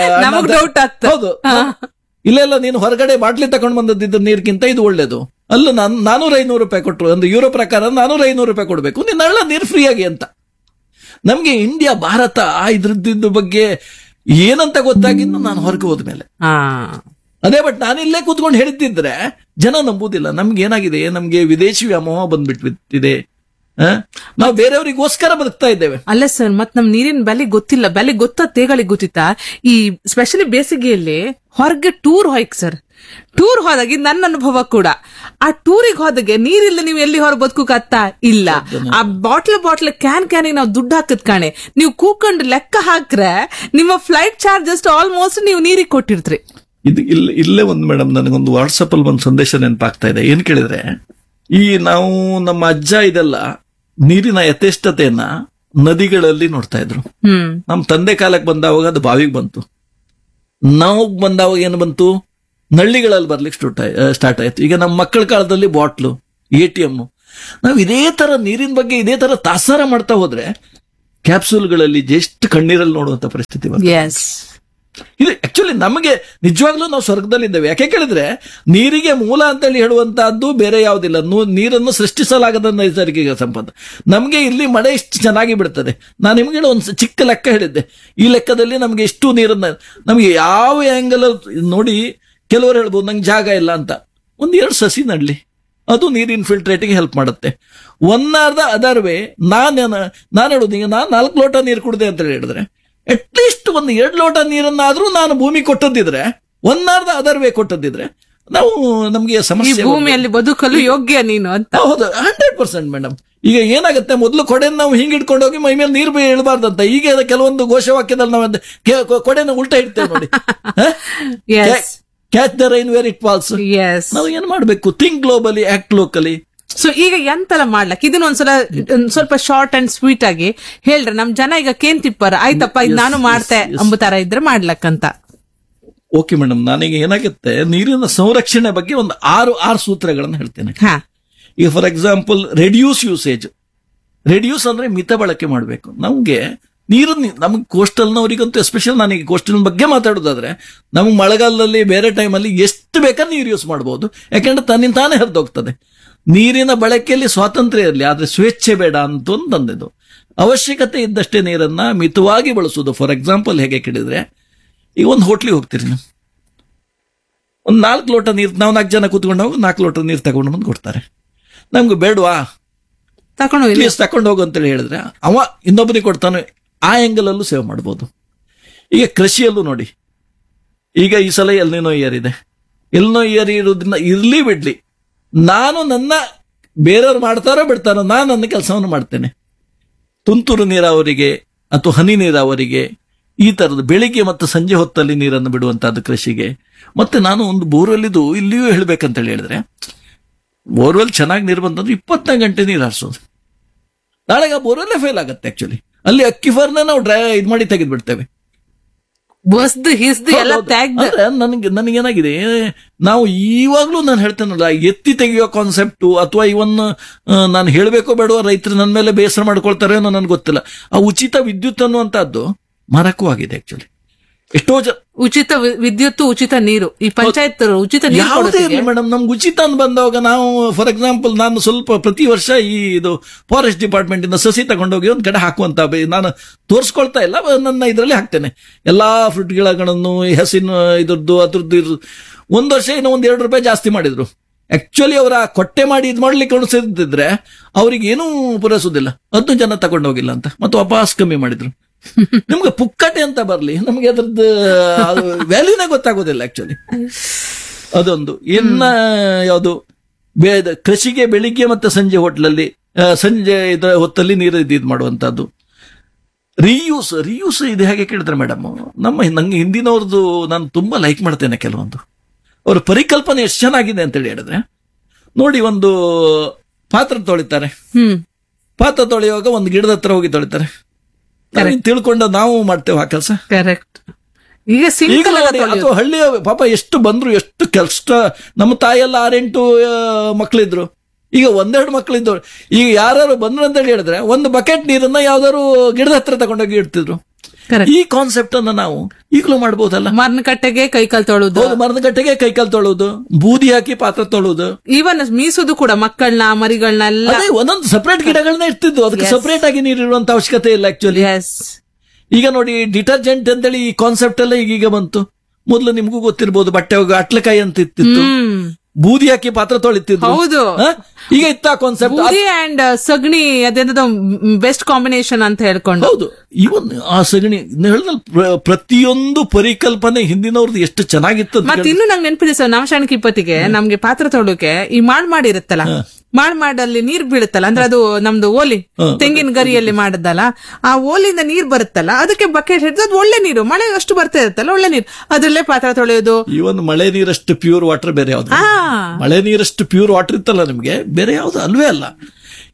ಹೌದು, ಇಲ್ಲೆಲ್ಲ ನೀನು ಹೊರಗಡೆ ಬಾಟ್ಲಿ ತಗೊಂಡ್ ಬಂದದ್ದು ನೀರ್ಗಿಂತ ಇದು ಒಳ್ಳೇದು ಅಲ್ಲ. 400-500 ರೂಪಾಯಿ ಕೊಟ್ಟರು, ಒಂದು ಯೂರೋ ಪ್ರಕಾರ 400-500 ರೂಪಾಯಿ ಕೊಡ್ಬೇಕು ನಿನ್ನ ಹಳ್ಳ ನೀರು ಫ್ರೀ ಆಗಿ ಅಂತ. ನಮ್ಗೆ ಇಂಡಿಯಾ, ಭಾರತ ಇದ್ರದ್ದು ಬಗ್ಗೆ ಏನಂತ ಗೊತ್ತಾಗಿದ್ದು ನಾನು ಹೊರಗೆ ಹೋದ್ಮೇಲೆ. ಅದೇ, ಬಟ್ ನಾನಿಲ್ಲೇ ಕೂತ್ಕೊಂಡು ಹೇಳಿದ್ದಿದ್ರೆ ಜನ ನಂಬುದಿಲ್ಲ. ನಮ್ಗೆ ಏನಾಗಿದೆ, ನಮ್ಗೆ ವಿದೇಶಿ ವ್ಯಾಮೋಹ ಬಂದ್ಬಿಟ್ಟಿದೆ. ನಾವು ಬೇರೆಯವರಿಗೋಸ್ಕರ ಬದುಕ್ತಾ ಇದ್ದೇವೆ. ಅಲ್ಲ ಸರ್, ಮತ್ ನಮ್ ನೀರಿನ ಬೆಲೆ ಗೊತ್ತಿಲ್ಲ. ಬೆಲೆ ತೇಗಳಿಗೆ ಗೊತ್ತಿತ್ತಾ? ಈ ಸ್ಪೆಷಲಿ ಬೇಸಿಗೆಯಲ್ಲಿ ಹೊರಗೆ ಟೂರ್ ಹೋಯ್ಕ್ ಸರ್, ಟೂರ್ ಹೋದಾಗಿ ನನ್ನ ಅನುಭವ ಕೂಡ, ಆ ಟೂರಿಗೆ ಹೋದಾಗೆ ನೀರಿಲ್ಲ ನೀವು ಎಲ್ಲಿ ಹೊರ ಬದುಕುಕತ್ತ ಇಲ್ಲ. ಆ ಬಾಟ್ಲ್ ಕ್ಯಾನ್ ನಾವು ದುಡ್ಡು ಹಾಕದ್ ಕಾಣೆ, ನೀವು ಕೂಕೊಂಡು ಲೆಕ್ಕ ಹಾಕ್ರೆ ನಿಮ್ಮ ಫ್ಲೈಟ್ ಚಾರ್ಜಸ್ ಆಲ್ಮೋಸ್ಟ್ ನೀವು ನೀರಿಗೆ ಕೊಟ್ಟಿರ್ತೀರಿ. ಇದು ಇಲ್ಲೇ ಒಂದು ಮೇಡಮ್, ನನಗೊಂದು ವಾಟ್ಸಪ್ ಅಲ್ಲಿ ಒಂದು ಸಂದೇಶ ನೆನಪಾಗ್ತಾ ಇದೆ. ಏನ್ ಕೇಳಿದ್ರೆ, ಈ ನಾವು ನಮ್ಮ ಅಜ್ಜ ಇದೆಲ್ಲ ನೀರಿನ ಯಥೇಷ್ಟತೆಯನ್ನ ನದಿಗಳಲ್ಲಿ ನೋಡ್ತಾ ಇದ್ರು. ನಮ್ಮ ತಂದೆ ಕಾಲಕ್ಕೆ ಬಂದಾವಾಗ ಅದು ಬಾವಿಗೆ ಬಂತು, ನಾವು ಬಂದಾವಾಗ ಏನು ಬಂತು, ನಳ್ಳಿಗಳಲ್ಲಿ ಬರ್ಲಿಕ್ಕೆ ಸ್ಟಾರ್ಟ್ ಆಯ್ತು. ಈಗ ನಮ್ಮ ಮಕ್ಕಳ ಕಾಲದಲ್ಲಿ ಬಾಟ್ಲು, ATM. ನಾವು ಇದೇ ತರ ನೀರಿನ ಬಗ್ಗೆ ಇದೇ ತರ ತಾಸಾರ ಮಾಡ್ತಾ ಹೋದ್ರೆ ಕ್ಯಾಪ್ಸೂಲ್ಗಳಲ್ಲಿ ಜಸ್ಟ್ ಕಣ್ಣೀರಲ್ಲಿ ನೋಡುವಂತ ಪರಿಸ್ಥಿತಿ ಬರ್ತದೆ. ಎಸ್, ಇದು ಆಕ್ಚುಲಿ ನಮಗೆ ನಿಜವಾಗ್ಲೂ ನಾವು ಸ್ವರ್ಗದಲ್ಲಿದ್ದೇವೆ. ಯಾಕೆ ಕೇಳಿದ್ರೆ ನೀರಿಗೆ ಮೂಲ ಅಂತೇಳಿ ಹೇಳುವಂತಹದ್ದು ಬೇರೆ ಯಾವುದಿಲ್ಲ. ನೀರನ್ನು ಸೃಷ್ಟಿಸಲಾಗದ ನೈಸರ್ಗಿಕ ಸಂಪತ್ತು. ನಮಗೆ ಇಲ್ಲಿ ಮಳೆ ಇಷ್ಟು ಚೆನ್ನಾಗಿ ಬಿಡ್ತದೆ. ನಾನು ನಿಮಗೆ ಒಂದು ಚಿಕ್ಕ ಲೆಕ್ಕ ಹೇಳಿದ್ದೆ. ಈ ಲೆಕ್ಕದಲ್ಲಿ ನಮಗೆ ಇಷ್ಟು ನೀರನ್ನ ನಮಗೆ ಯಾವ ಆಂಗಲ್ ನೋಡಿ, ಕೆಲವರು ಹೇಳ್ಬೋದು ನಂಗೆ ಜಾಗ ಇಲ್ಲ ಅಂತ. 1-2 ಸಸಿ ನಡ್ಲಿ, ಅದು ನೀರು ಇನ್ಫಿಲ್ಟ್ರೇಟಿಂಗ್ ಹೆಲ್ಪ್ ಮಾಡುತ್ತೆ. ಅದರ್ ವೇ ನಾನು ಹೇಳುದು, ಈಗ ನಾನು 4 ಲೋಟ ನೀರು ಕುಡಿದೆ ಅಂತ ಹೇಳಿದ್ರೆ ಅಟ್ಲೀಸ್ಟ್ 1-2 ಲೋಟ ನೀರನ್ನಾದ್ರೂ ನಾನು ಭೂಮಿ ಕೊಟ್ಟದ್ದಿದ್ರೆ, ಅದರ್ ವೇ ಕೊಟ್ಟದ್ದಿದ್ರೆ ನಾವು ನಮ್ಗೆ ಸಮಸ್ಯೆ, ಭೂಮಿಯಲ್ಲಿ ಬದುಕಲು ಯೋಗ್ಯ ನೀನು ಅಂತ. ಹೌದು, 100% ಮೇಡಮ್. ಈಗ ಏನಾಗುತ್ತೆ, ಮೊದಲು ಕೊಡೆನ ನಾವು ಹಿಂಗ್ ಇಟ್ಕೊಂಡು ಹೋಗಿ ಮೈ ಮೇಲೆ ನೀರು ಇಳಬಾರ್ದಂತ. ಈಗ ಕೆಲವೊಂದು ಘೋಷವಾಕ್ಯದಲ್ಲಿ ನಾವು ಕೊಡೆನ ಉಲ್ಟಾ ಇಡ್ತೇವೆ ನೋಡಿ. Catch the rain where it falls. ನಾವು ಏನ್ ಮಾಡ್ಬೇಕು? Think globally, act locally. So ಈಗ ಎಂತೆಲ್ಲ ಮಾಡ್ಲಕ್, ಇದನ್ನ ಸ್ವಲ್ಪ ಶಾರ್ಟ್ ಅಂಡ್ ಸ್ವೀಟ್ ಆಗಿ ಹೇಳ್ರೆ ನಮ್ ಜನ ಈಗ ಕೇನ್ ತಿಪ್ಪರ ಆಯ್ತಪ್ಪ ಇದು ನಾನು ಮಾಡ್ತೆ ಅಂಬ ತರ ಇದ್ರೆ ಮಾಡ್ಲಕ್ಕಂತ. ಓಕೆ ಮೇಡಮ್, ನಾನೀಗ ಏನಾಗುತ್ತೆ, ನೀರಿನ ಸಂರಕ್ಷಣೆ ಬಗ್ಗೆ ಒಂದು 6 ಸೂತ್ರಗಳನ್ನು ಹೇಳ್ತೇನೆ. ಈಗ for example, reduce usage. Reduce ಅಂದ್ರೆ ಮಿತ ಬಳಕೆ ಮಾಡಬೇಕು. ನಮ್ಗೆ ನೀರನ್ನು ನಮ್ಗೆ ಕೋಸ್ಟಲ್ನವರಿಗಂತೂ ಎಸ್ಪೆಷಲ್, ನಾನೀಗ ಕೋಸ್ಟಲ್ ಬಗ್ಗೆ ಮಾತಾಡೋದಾದ್ರೆ, ನಮ್ಗೆ ಮಳೆಗಾಲದಲ್ಲಿ ಬೇರೆ ಟೈಮಲ್ಲಿ ಎಷ್ಟು ಬೇಕಾದ್ರೆ ನೀರು ಯೂಸ್ ಮಾಡಬಹುದು. ಯಾಕೆಂದ್ರೆ ತನ್ನಿಂದ ತಾನೇ ಹರಿದೋಗ್ತದೆ. ನೀರಿನ ಬಳಕೆಯಲ್ಲಿ ಸ್ವಾತಂತ್ರ್ಯ ಇರಲಿ, ಆದ್ರೆ ಸ್ವೇಚ್ಛೆ ಬೇಡ ಅಂತ ತಂದಿದ್ದು. ಅವಶ್ಯಕತೆ ಇದ್ದಷ್ಟೇ ನೀರನ್ನ ಮಿತವಾಗಿ ಬಳಸುವುದು. ಫಾರ್ ಎಕ್ಸಾಂಪಲ್ ಹೇಗೆ ಕೇಳಿದ್ರೆ, ಈಗ ಒಂದು ಹೋಟ್ಲಿಗೆ ಹೋಗ್ತೀರಿ ನೀವು, ಒಂದು 4 ಲೋಟ ನೀರು, ನಾವು 4 ಜನ ಕೂತ್ಕೊಂಡು ಹೋಗಿ 4 ಲೋಟ ನೀರು ತಗೊಂಡು ಬಂದು ಕೊಡ್ತಾರೆ. ನಮ್ಗೆ ಬೇಡವಾ, ತಕೊಂಡು ಹೋಗು ಅಂತೇಳಿ ಹೇಳಿದ್ರೆ ಅವ ಇನ್ನೊಬ್ಬನಿಗೆ ಕೊಡ್ತಾನೆ. ಆ ಆಂಗಲ್ ಅಲ್ಲೂ ಸೇವ್ ಮಾಡ್ಬೋದು. ಈಗ ಕೃಷಿಯಲ್ಲೂ ನೋಡಿ, ಈಗ ಈ ಸಲ ಎಲ್ನಿನೋ ಇಯರ್ ಇದೆ. ಎಲ್ನೋ ಇಯರ್ ಇರೋದ್ರಿಂದ ಇರ್ಲಿ ಬಿಡ್ಲಿ, ನಾನು ಬೇರೆಯವ್ರು ಮಾಡ್ತಾರೋ ಬಿಡ್ತಾರೋ, ನಾನು ನನ್ನ ಕೆಲಸವನ್ನು ಮಾಡ್ತೇನೆ. ತುಂತುರು ನೀರಾವರಿಗೆ ಅಥವಾ ಹನಿ ನೀರಾವರಿಗೆ, ಈ ತರದ ಬೆಳಿಗ್ಗೆ ಮತ್ತು ಸಂಜೆ ಹೊತ್ತಲ್ಲಿ ನೀರನ್ನು ಬಿಡುವಂತಹದ್ದು ಕೃಷಿಗೆ. ಮತ್ತೆ ನಾನು ಒಂದು ಬೋರ್ವೆಲ್ ಇಲ್ಲಿಯೂ ಹೇಳ್ಬೇಕಂತ ಹೇಳಿದ್ರೆ, ಬೋರ್ವೆಲ್ ಚೆನ್ನಾಗಿ ನೀರು ಬಂತಂದ್ರೆ 24 ಗಂಟೆ ನೀರು ಹಾರಿಸೋದು. ನಾಳೆಗೆ ಆ ಬೋರ್ವೆಲ್ಲೇ ಫೇಲ್ ಆಗುತ್ತೆ. ಆಕ್ಚುಲಿ ಅಲ್ಲಿ ಅಕ್ಕಿಫರ್ನ ನಾವು ಇದು ಮಾಡಿ ತೆಗೆದ್ಬಿಡ್ತೇವೆ. ನನಗೇನಾಗಿದೆ, ನಾವು ಈವಾಗ್ಲೂ ನಾನು ಹೇಳ್ತೇನಲ್ಲ, ಎತ್ತಿ ತೆಗೆಯೋ ಕಾನ್ಸೆಪ್ಟು ಅಥವಾ ಇವನ್ ನಾನು ಹೇಳಬೇಕೋ ಬೇಡೋ, ರೈತರು ನನ್ನ ಮೇಲೆ ಬೇಸರ ಮಾಡ್ಕೊಳ್ತಾರೆ ಅನ್ನೋ ನನ್ಗೆ ಗೊತ್ತಿಲ್ಲ. ಆ ಉಚಿತ ವಿದ್ಯುತ್ ಅನ್ನುವಂತಹದ್ದು ಮಾರಕೂ ಆಗಿದೆ. ಆಕ್ಚುಲಿ ಎಷ್ಟೋ ಉಚಿತ ವಿದ್ಯುತ್, ಉಚಿತ ನೀರು, ಈ ಪಂಚಾಯತ್ ಉಚಿತ ಯಾವುದೇ ಇರಲಿ ಮೇಡಮ್, ನಮ್ಗೆ ಉಚಿತ ಅಂತ ಬಂದಾಗ ನಾವು ಫಾರ್ ಎಕ್ಸಾಂಪಲ್, ನಾನು ಸ್ವಲ್ಪ ಪ್ರತಿ ವರ್ಷ ಇದು ಫಾರೆಸ್ಟ್ ಡಿಪಾರ್ಟ್ಮೆಂಟ್ ಇಂದ ಸಸಿ ತಗೊಂಡೋಗಿ ಒಂದ್ ಕಡೆ ಹಾಕುವಂತ, ನಾನು ತೋರಿಸ್ಕೊಳ್ತಾ ಇಲ್ಲ, ನನ್ನ ಇದರಲ್ಲಿ ಹಾಕ್ತೇನೆ ಎಲ್ಲಾ ಫ್ರೂಟ್ ಗಿಡಗಳನ್ನು, ಹಸಿನ ಇದ್ರದ್ದು ಅದ್ರದ್ದು. ಒಂದ್ ವರ್ಷ ಇನ್ನೂ $2 ಜಾಸ್ತಿ ಮಾಡಿದ್ರು. ಆಕ್ಚುಲಿ ಅವರ ಕೊಟ್ಟೆ ಮಾಡಿ ಇದು ಮಾಡ್ಲಿಕ್ಕೆ ಅನಿಸಿದ್ರೆ ಅವ್ರಿಗೆ ಏನೂ ಪೂರೈಸೋದಿಲ್ಲ. 10 ಜನ ತಗೊಂಡೋಗಿಲ್ಲ ಅಂತ, ಮತ್ತು ವಾಪಸ್ ಕಮ್ಮಿ ಮಾಡಿದ್ರು. ನಿಮ್ಗೆ ಪುಕ್ಕಟೆ ಅಂತ ಬರ್ಲಿ, ನಮ್ಗೆ ಅದ್ರದ್ದು ವ್ಯಾಲ್ಯೂನೇ ಗೊತ್ತಾಗೋದಿಲ್ಲ ಆಕ್ಚುಲಿ. ಅದೊಂದು. ಇನ್ನ ಯಾವುದು, ಕೃಷಿಗೆ ಬೆಳಿಗ್ಗೆ ಮತ್ತೆ ಸಂಜೆ ಸಂಜೆ ಹೊತ್ತಲ್ಲಿ ನೀರು ಇದು ಮಾಡುವಂತಹದ್ದು. ರಿಯೂಸ್ ಇದು ಹೇಗೆ ಕೇಳಿದ್ರೆ ಮೇಡಮ್, ನಂಗೆ ಹಿಂದಿನವ್ರದ್ದು ನಾನು ತುಂಬಾ ಲೈಕ್ ಮಾಡ್ತೇನೆ. ಕೆಲವೊಂದು ಅವ್ರ ಪರಿಕಲ್ಪನೆ ಎಷ್ಟು ಚೆನ್ನಾಗಿದೆ ಅಂತೇಳಿ ಹೇಳಿದ್ರೆ ನೋಡಿ, ಒಂದು ಪಾತ್ರ ತೊಳಿತಾರೆ, ಪಾತ್ರ ತೊಳೆಯುವಾಗ ಒಂದು ಗಿಡದ ಹತ್ರ ಹೋಗಿ ತೊಳಿತಾರೆ. ತಿಳ್ಕೊಂಡ ನಾವು ಮಾಡ್ತೇವೆ ಆ ಕೆಲಸ. ಕರೆಕ್ಟ್. ಈಗ ಅಥವಾ ಹಳ್ಳಿಯ ಪಾಪ ಎಷ್ಟು ಬಂದ್ರು, ಎಷ್ಟು ಕಷ್ಟ. ನಮ್ಮ ತಾಯಿಯೆಲ್ಲ 6-8 ಮಕ್ಕಳಿದ್ರು, ಈಗ 1-2 ಮಕ್ಕಳಿದ್ರು. ಈಗ ಯಾರು ಬಂದ್ರು ಅಂತ ಹೇಳಿದ್ರೆ ಒಂದು ಬಕೆಟ್ ನೀರನ್ನ ಯಾವ್ದಾದ್ರು ಗಿಡದ ಹತ್ರ ತಗೊಂಡೋಗಿ ಇಡ್ತಿದ್ರು. ಈ ಕಾನ್ಸೆಪ್ಟ್ ಅನ್ನ ನಾವು ಈಗಲೂ ಮಾಡಬಹುದಲ್ಲ. ಮರನಕಟ್ಟೆಗೆ ಕೈಕಾಲ್ ತೊಳುದು, ಮರನಕಟ್ಟೆಗೆ ಕೈಕಾಲ್ ತೊಳುದು, ಬೂದಿ ಹಾಕಿ ಪಾತ್ರ ತೊಳುದು, ಈವನ್ ಮೀಸುದು ಕೂಡ ಮಕ್ಕಳನ್ನ ಮರಿಗಳನ್ನೆಲ್ಲ ಒಂದೊಂದು ಸಪರೇಟ್ ಗಿಡಗಳನ್ನ ಇರ್ತಿದ್ದು. ಅದಕ್ಕೆ ಸಪರೇಟ್ ಆಗಿ ನೀರಿರುವಂತ ಅವಶ್ಯಕತೆ ಇಲ್ಲ ಆಕ್ಚುಲಿ. ಈಗ ನೋಡಿ, ಡಿಟರ್ಜೆಂಟ್ ಅಂತೇಳಿ ಈ ಕಾನ್ಸೆಪ್ಟ್ ಎಲ್ಲ ಈಗೀಗ ಬಂತು. ಮೊದಲು ನಿಮ್ಗೂ ಗೊತ್ತಿರ್ಬೋದು, ಬಟ್ಟೆ ಹೋಗಿ ಅಟ್ಲಕಾಯಿ ಅಂತ ಇತ್ತಿತ್ತು, ಬೂದಿ ಹಾಕಿ ಪಾತ್ರ ತೊಳಿತಿದ್ರು. ಹೌದು, ಈಗ ಇತ್ತ ಕಾನ್ಸೆಪ್ಟ್ ಬೂದಿ ಅಂಡ್ ಸಗಣಿ, ಅದೇನದ ಬೆಸ್ಟ್ ಕಾಂಬಿನೇಷನ್ ಅಂತ ಹೇಳ್ಕೊಂಡು. ಹೌದು, ಇವನ್ ಆ ಸಗಣಿ ಪ್ರತಿಯೊಂದು ಪರಿಕಲ್ಪನೆ ಹಿಂದಿನವ್ರದ್ದು ಎಷ್ಟು ಚೆನ್ನಾಗಿತ್ತು. ಮತ್ತೆ ಇನ್ನು ನಂಗೆ ನೆನಪಿದೆ ಸರ್, ನವಶಾಣಕಿ ಇಪ್ಪತ್ತಿಗೆ ನಮ್ಗೆ ಪಾತ್ರ ತೊಳೋಕೆ ಈ ಮಾಡಿರುತ್ತಲ್ಲ, ಮಾಡಲ್ಲಿ ನೀರ್ ಬೀಳುತ್ತಲ್ಲ, ಅಂದ್ರೆ ಅದು ನಮ್ದು ಓಲಿ ತೆಂಗಿನ ಗರಿಯಲ್ಲಿ ಮಾಡದಲ್ಲ, ಆ ಓಲಿಂದ ನೀರ್ ಬರುತ್ತಲ್ಲ, ಅದಕ್ಕೆ ಬಕೆಟ್ ಹಿಡಿದು ಅದು ಒಳ್ಳೆ ನೀರು, ಮಳೆ ಅಷ್ಟು ಬರ್ತಾ ಇರುತ್ತಲ್ಲ, ಒಳ್ಳೆ ನೀರು, ಅದ್ರಲ್ಲೇ ಪಾತ್ರ ತೊಳೆಯೋದು. ಇವನ್ ಮಳೆ ನೀರಷ್ಟು ಪ್ಯೂರ್ ವಾಟರ್ ಬೇರೆ ಯಾವ್ದು, ಮಳೆ ನೀರಷ್ಟು ಪ್ಯೂರ್ ವಾಟರ್ ಇತ್ತಲ್ಲ ನಿಮ್ಗೆ ಬೇರೆ ಯಾವ್ದು ಅಲ್ವೇ ಅಲ್ಲ.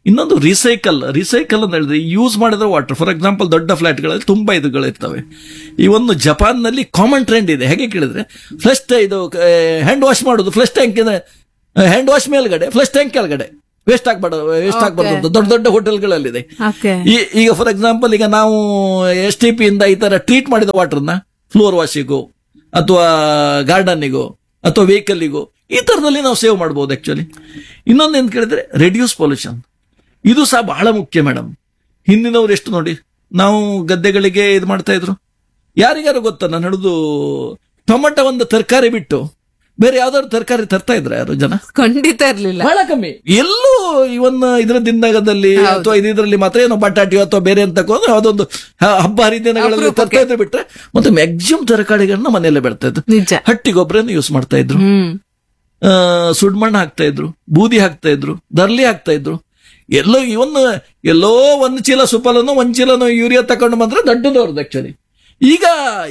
ಇನ್ನೊಂದು ರಿಸೈಕಲ್ ಅಂತ ಹೇಳಿದ್ರೆ ಯೂಸ್ ಮಾಡಿದ ವಾಟರ್, ಫಾರ್ ಎಕ್ಸಾಂಪಲ್ ದೊಡ್ಡ ಫ್ಲಾಟ್ಗಳಲ್ಲಿ ತುಂಬಾ ಇರುತ್ತವೆ. ಈ ಒಂದು ಜಪಾನ್ನಲ್ಲಿ ಕಾಮನ್ ಟ್ರೆಂಡ್ ಇದೆ. ಹೇಗೆ ಕೇಳಿದ್ರೆ ಫ್ಲಶ್ ಇದು ಹ್ಯಾಂಡ್ ವಾಶ್ ಮಾಡೋದು, ಫ್ಲಶ್ ಟ್ಯಾಂಕ್ ಹ್ಯಾಂಡ್ ವಾಶ್ ಮೇಲ್ಗಡೆ, ಫ್ಲಶ್ ಟ್ಯಾಂಕ್ ಕೆಳಗಡೆ, ವೇಸ್ಟ್ ಆಗ್ಬಾರ್ದು ಅಂತ ದೊಡ್ಡ ದೊಡ್ಡ ಹೋಟೆಲ್ಗಳಲ್ಲಿದೆ. ಈಗ ಫಾರ್ ಎಕ್ಸಾಂಪಲ್ ಈಗ ನಾವು STP ಇಂದ ಈ ತರ ಟ್ರೀಟ್ ಮಾಡಿದ ವಾಟರ್ನ ಫ್ಲೋರ್ ವಾಶಿಗೂ ಅಥವಾ ಗಾರ್ಡನ್ನಿಗೂ ಅಥವಾ ವೆಹಿಕಲ್ಗೂ ಈ ತರದಲ್ಲಿ ನಾವು ಸೇವ್ ಮಾಡಬಹುದು ಆಕ್ಚುಲಿ. ಇನ್ನೊಂದು ಏನ್ ಕೇಳಿದ್ರೆ ರೆಡ್ಯೂಸ್ ಪೊಲ್ಯೂಷನ್, ಇದು ಸಹ ಬಹಳ ಮುಖ್ಯ ಮೇಡಮ್. ಹಿಂದಿನವ್ರು ಎಷ್ಟು ನೋಡಿ, ನಾವು ಗದ್ದೆಗಳಿಗೆ ಇದು ಮಾಡ್ತಾ ಇದ್ರು. ಯಾರಿಗಾರು ಗೊತ್ತಾ, ನಾನು ಹೇಳುದು ಟೊಮೆಟೊ ಒಂದು ತರಕಾರಿ ಬಿಟ್ಟು ಬೇರೆ ಯಾವ್ದಾದ್ರು ತರಕಾರಿ ತರ್ತಾ ಇದ್ರ ಯಾರು ಜನ? ಖಂಡಿತ ಇರ್ಲಿಲ್ಲ, ಬಹಳ ಕಮ್ಮಿ. ಎಲ್ಲೂ ಇವನ್ ಇದರ ದಿನದಲ್ಲಿ ಅಥವಾ ಇದರಲ್ಲಿ ಮಾತ್ರ ಏನೋ ಬಟಾಟಿಯೋ ಅಥವಾ ಬೇರೆ ಅಂತ ತಗೊಂಡು ಯಾವ್ದೊಂದು ಹಬ್ಬ ಹರಿದಿನಗಳಲ್ಲಿ ತರ್ತಾ ಇದ್ರು ಬಿಟ್ರೆ, ಮತ್ತೆ ಮ್ಯಾಕ್ಸಿಮಮ್ ತರಕಾರಿಗಳನ್ನ ಮನೆಯಲ್ಲೇ ಬೆಳ್ತಾ ಇದ್ರು. ಹಟ್ಟಿ ಗೊಬ್ಬರನ ಯೂಸ್ ಮಾಡ್ತಾ ಇದ್ರು, ಸುಡ್ಮಣ್ಣು ಹಾಕ್ತಾ ಇದ್ರು, ಬೂದಿ ಹಾಕ್ತಾ ಇದ್ರು, ದರ್ಲಿ ಹಾಕ್ತಾ ಇದ್ರು. ಎಲ್ಲೋ ಒಂದು ಚೀಲ ಸುಪಲನೋ ಒಂದ್ ಚೀಲನೋ ಯೂರಿಯಾ ತಕೊಂಡು ಬಂದ್ರೆ ದೊಡ್ಡದವ್ರದ್ದು ಆಕ್ಚುಲಿ. ಈಗ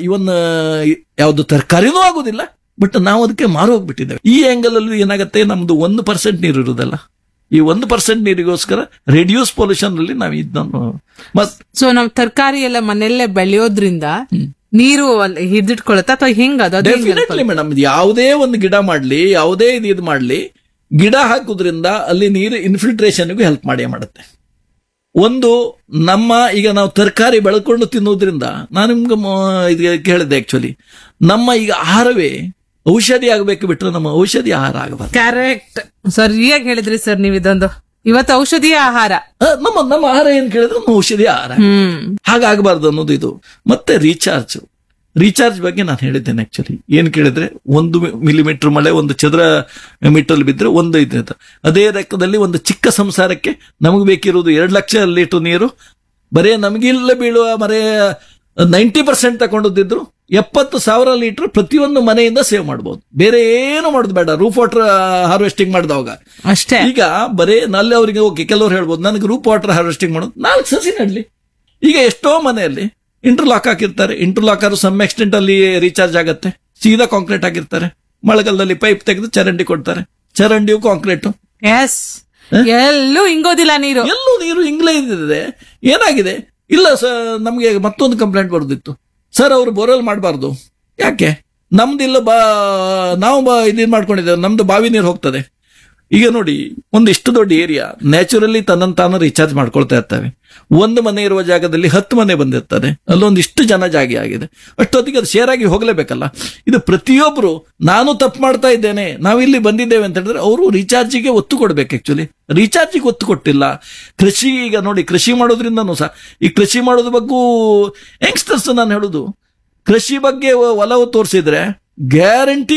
ಯಾವ್ದು ತರಕಾರಿನೂ ಆಗುದಿಲ್ಲ, ಬಟ್ ನಾವು ಅದಕ್ಕೆ ಮಾರು ಹೋಗ್ಬಿಟ್ಟಿದ್ದೇವೆ. ಈ ಆಂಗಲ್ ಅಲ್ಲಿ ಏನಾಗುತ್ತೆ, ನಮ್ದು 1% ನೀರು ಇರುವುದಲ್ಲ, ಈ 1% ನೀರಿಗೋಸ್ಕರ ರೆಡ್ಯೂಸ್ ಪೊಲ್ಯೂಷನ್ ಅಲ್ಲಿ ನಾವು ಇದನ್ನು ಸೊ ನಾವು ತರಕಾರಿ ಎಲ್ಲ ಮನೆಯಲ್ಲೇ ಬೆಳೆಯೋದ್ರಿಂದ ನೀರು ಹಿಡಿದಿಟ್ಕೊಳತ್ತ ಅಥವಾ ಹಿಂಗ? ಡೆಫಿನೆಟ್ಲಿ ಮೇಡಮ್, ಯಾವುದೇ ಒಂದು ಗಿಡ ಮಾಡ್ಲಿ, ಯಾವುದೇ ಇದು ಮಾಡ್ಲಿ, ಗಿಡ ಹಾಕುದ್ರಿಂದ ಅಲ್ಲಿ ನೀರು ಇನ್ಫಿಲ್ಟ್ರೇಷನ್ಗೂ ಹೆಲ್ಪ್ ಮಾಡುತ್ತೆ. ಒಂದು ನಮ್ಮ ಈಗ ನಾವು ತರಕಾರಿ ಬೆಳ್ಕೊಂಡು ತಿನ್ನೋದ್ರಿಂದ, ನಾನು ನಿಮ್ಗೆ ಕೇಳಿದ್ದೆ ಆಕ್ಚುಲಿ, ನಮ್ಮ ಈಗ ಆಹಾರವೇ ಔಷಧಿ ಆಗಬೇಕು ಬಿಟ್ರೆ ನಮ್ಮ ಔಷಧಿ ಆಹಾರ ಆಗಬಾರ್ದು. ಕರೆಕ್ಟ್ ಸರ್, ಈಗ ಹೇಳಿದ್ರಿ ಸರ್ ನೀವು ಇದೊಂದು. ಇವತ್ತು ಔಷಧೀಯ ಆಹಾರ, ನಮ್ಮ ಆಹಾರ ಏನ್ ಕೇಳಿದ್ರೆ ನಮ್ಮ ಔಷಧಿ ಆಹಾರ, ಹಾಗಾಗಬಾರ್ದು ಅನ್ನೋದು ಇದು. ಮತ್ತೆ ರೀಚಾರ್ಜ್ ಬಗ್ಗೆ ನಾನು ಹೇಳಿದ್ದೇನೆ ಆಕ್ಚುಲಿ. ಏನ್ ಕೇಳಿದ್ರೆ 1 ಮಿಲಿಮೀಟರ್ ಮಳೆ 1 ಚದರ ಮೀಟರ್ ಬಿದ್ರೆ 1 ಇದೆ. ಅದೇ ಲೆಕ್ಕದಲ್ಲಿ ಒಂದು ಚಿಕ್ಕ ಸಂಸಾರಕ್ಕೆ ನಮಗೆ ಬೇಕಿರುವುದು 2 ಲಕ್ಷ ಲೀಟರ್ ನೀರು. ಬರೇ ನಮಗಿಲ್ಲ ಬೀಳುವ 90% ತಗೊಂಡಿದ್ರು 70,000 ಲೀಟರ್ ಪ್ರತಿಯೊಂದು ಮನೆಯಿಂದ ಸೇವ್ ಮಾಡಬಹುದು. ಬೇರೆ ಏನು ಮಾಡೋದು ಬೇಡ, ರೂಫ್ ವಾಟರ್ ಹಾರ್ವೆಸ್ಟಿಂಗ್ ಮಾಡಿದವಾಗ ಅಷ್ಟೇ. ಈಗ ಬರೇ ನಲ್ಲಿ ಅವರಿಗೆ ಓಕೆ, ಕೆಲವರು ಹೇಳ್ಬೋದು ನನಗೆ ರೂಫ್ ವಾಟರ್ ಹಾರ್ವೆಸ್ಟಿಂಗ್ ಮಾಡೋದು 4 ಸಸಿ ನಡ್ಲಿ. ಈಗ ಎಷ್ಟೋ ಮನೆಯಲ್ಲಿ ಇಂಟರ್ಲಾಕ್ ಹಾಕಿರ್ತಾರೆ, ಇಂಟರ್ಲಾಕರ್ ಸಮ್ ಎಕ್ಸ್ಟೆಂಟ್ ಅಲ್ಲಿ ರೀಚಾರ್ಜ್ ಆಗತ್ತೆ. ಸೀದಾ ಕಾಂಕ್ರೀಟ್ ಹಾಕಿರ್ತಾರೆ, ಮಳೆಗಾಲದಲ್ಲಿ ಪೈಪ್ ತೆಗೆದು ಚರಂಡಿ ಕೊಡ್ತಾರೆ, ಚರಂಡಿಯು ಕಾಂಕ್ರೀಟ್. ಎಲ್ಲೂ ಹಿಂಗೋದಿಲ್ಲ ನೀರು, ಎಲ್ಲೂ ನೀರು ಹಿಂಗ್ಲೇ ಇದ್ದಿದೆ. ಏನಾಗಿದೆ, ಇಲ್ಲ ಸರ್ ನಮ್ಗೆ ಮತ್ತೊಂದು ಕಂಪ್ಲೇಂಟ್ ಬರೋದಿತ್ತು, ಸರ್ ಅವರು ಬೋರ್ವೆಲ್ ಮಾಡಬಾರ್ದು. ಯಾಕೆ? ನಮ್ದಿಲ್ಲ, ನಾವು ಇದೇನ್ ಮಾಡ್ಕೊಂಡಿದ್ದೇವೆ, ನಮ್ದು ಬಾವಿ ನೀರು ಹೋಗ್ತದೆ. ಈಗ ನೋಡಿ, ಒಂದಿಷ್ಟು ದೊಡ್ಡ ಏರಿಯಾ ನ್ಯಾಚುರಲಿ ತನ್ನನ್ನು ತಾನು ರೀಚಾರ್ಜ್ ಮಾಡ್ಕೊಳ್ತಾ ಇರ್ತವೆ. 1 ಮನೆ ಇರುವ ಜಾಗದಲ್ಲಿ 10 ಮನೆ ಬಂದಿರ್ತದೆ, ಅಲ್ಲೊಂದಿಷ್ಟು ಜನ ಜಾಗಿ ಆಗಿದೆ. ಅಷ್ಟೊತ್ತಿಗೆ ಅದು ಶೇರ್ ಆಗಿ ಹೋಗ್ಲೇಬೇಕಲ್ಲ. ಇದು ಪ್ರತಿಯೊಬ್ರು ನಾನು ತಪ್ಪು ಮಾಡ್ತಾ ಇದ್ದೇನೆ, ನಾವಿಲ್ಲಿ ಬಂದಿದ್ದೇವೆ ಅಂತ ಹೇಳಿದ್ರೆ ಅವರು ರೀಚಾರ್ಜಿಗೆ ಒತ್ತು ಕೊಡ್ಬೇಕು. ಆಕ್ಚುಲಿ ರೀಚಾರ್ಜಿಗೆ ಒತ್ತು ಕೊಟ್ಟಿಲ್ಲ. ಕೃಷಿ, ಈಗ ನೋಡಿ ಕೃಷಿ ಮಾಡೋದ್ರಿಂದನೂ ಸಹ, ಈ ಕೃಷಿ ಮಾಡೋದ್ರ ಬಗ್ಗೆ ಯಂಗ್ಸ್ಟರ್ಸ್ ನಾನು ಹೇಳುದು, ಕೃಷಿ ಬಗ್ಗೆ ಒಲವು ತೋರಿಸಿದ್ರೆ ಗ್ಯಾರಂಟಿ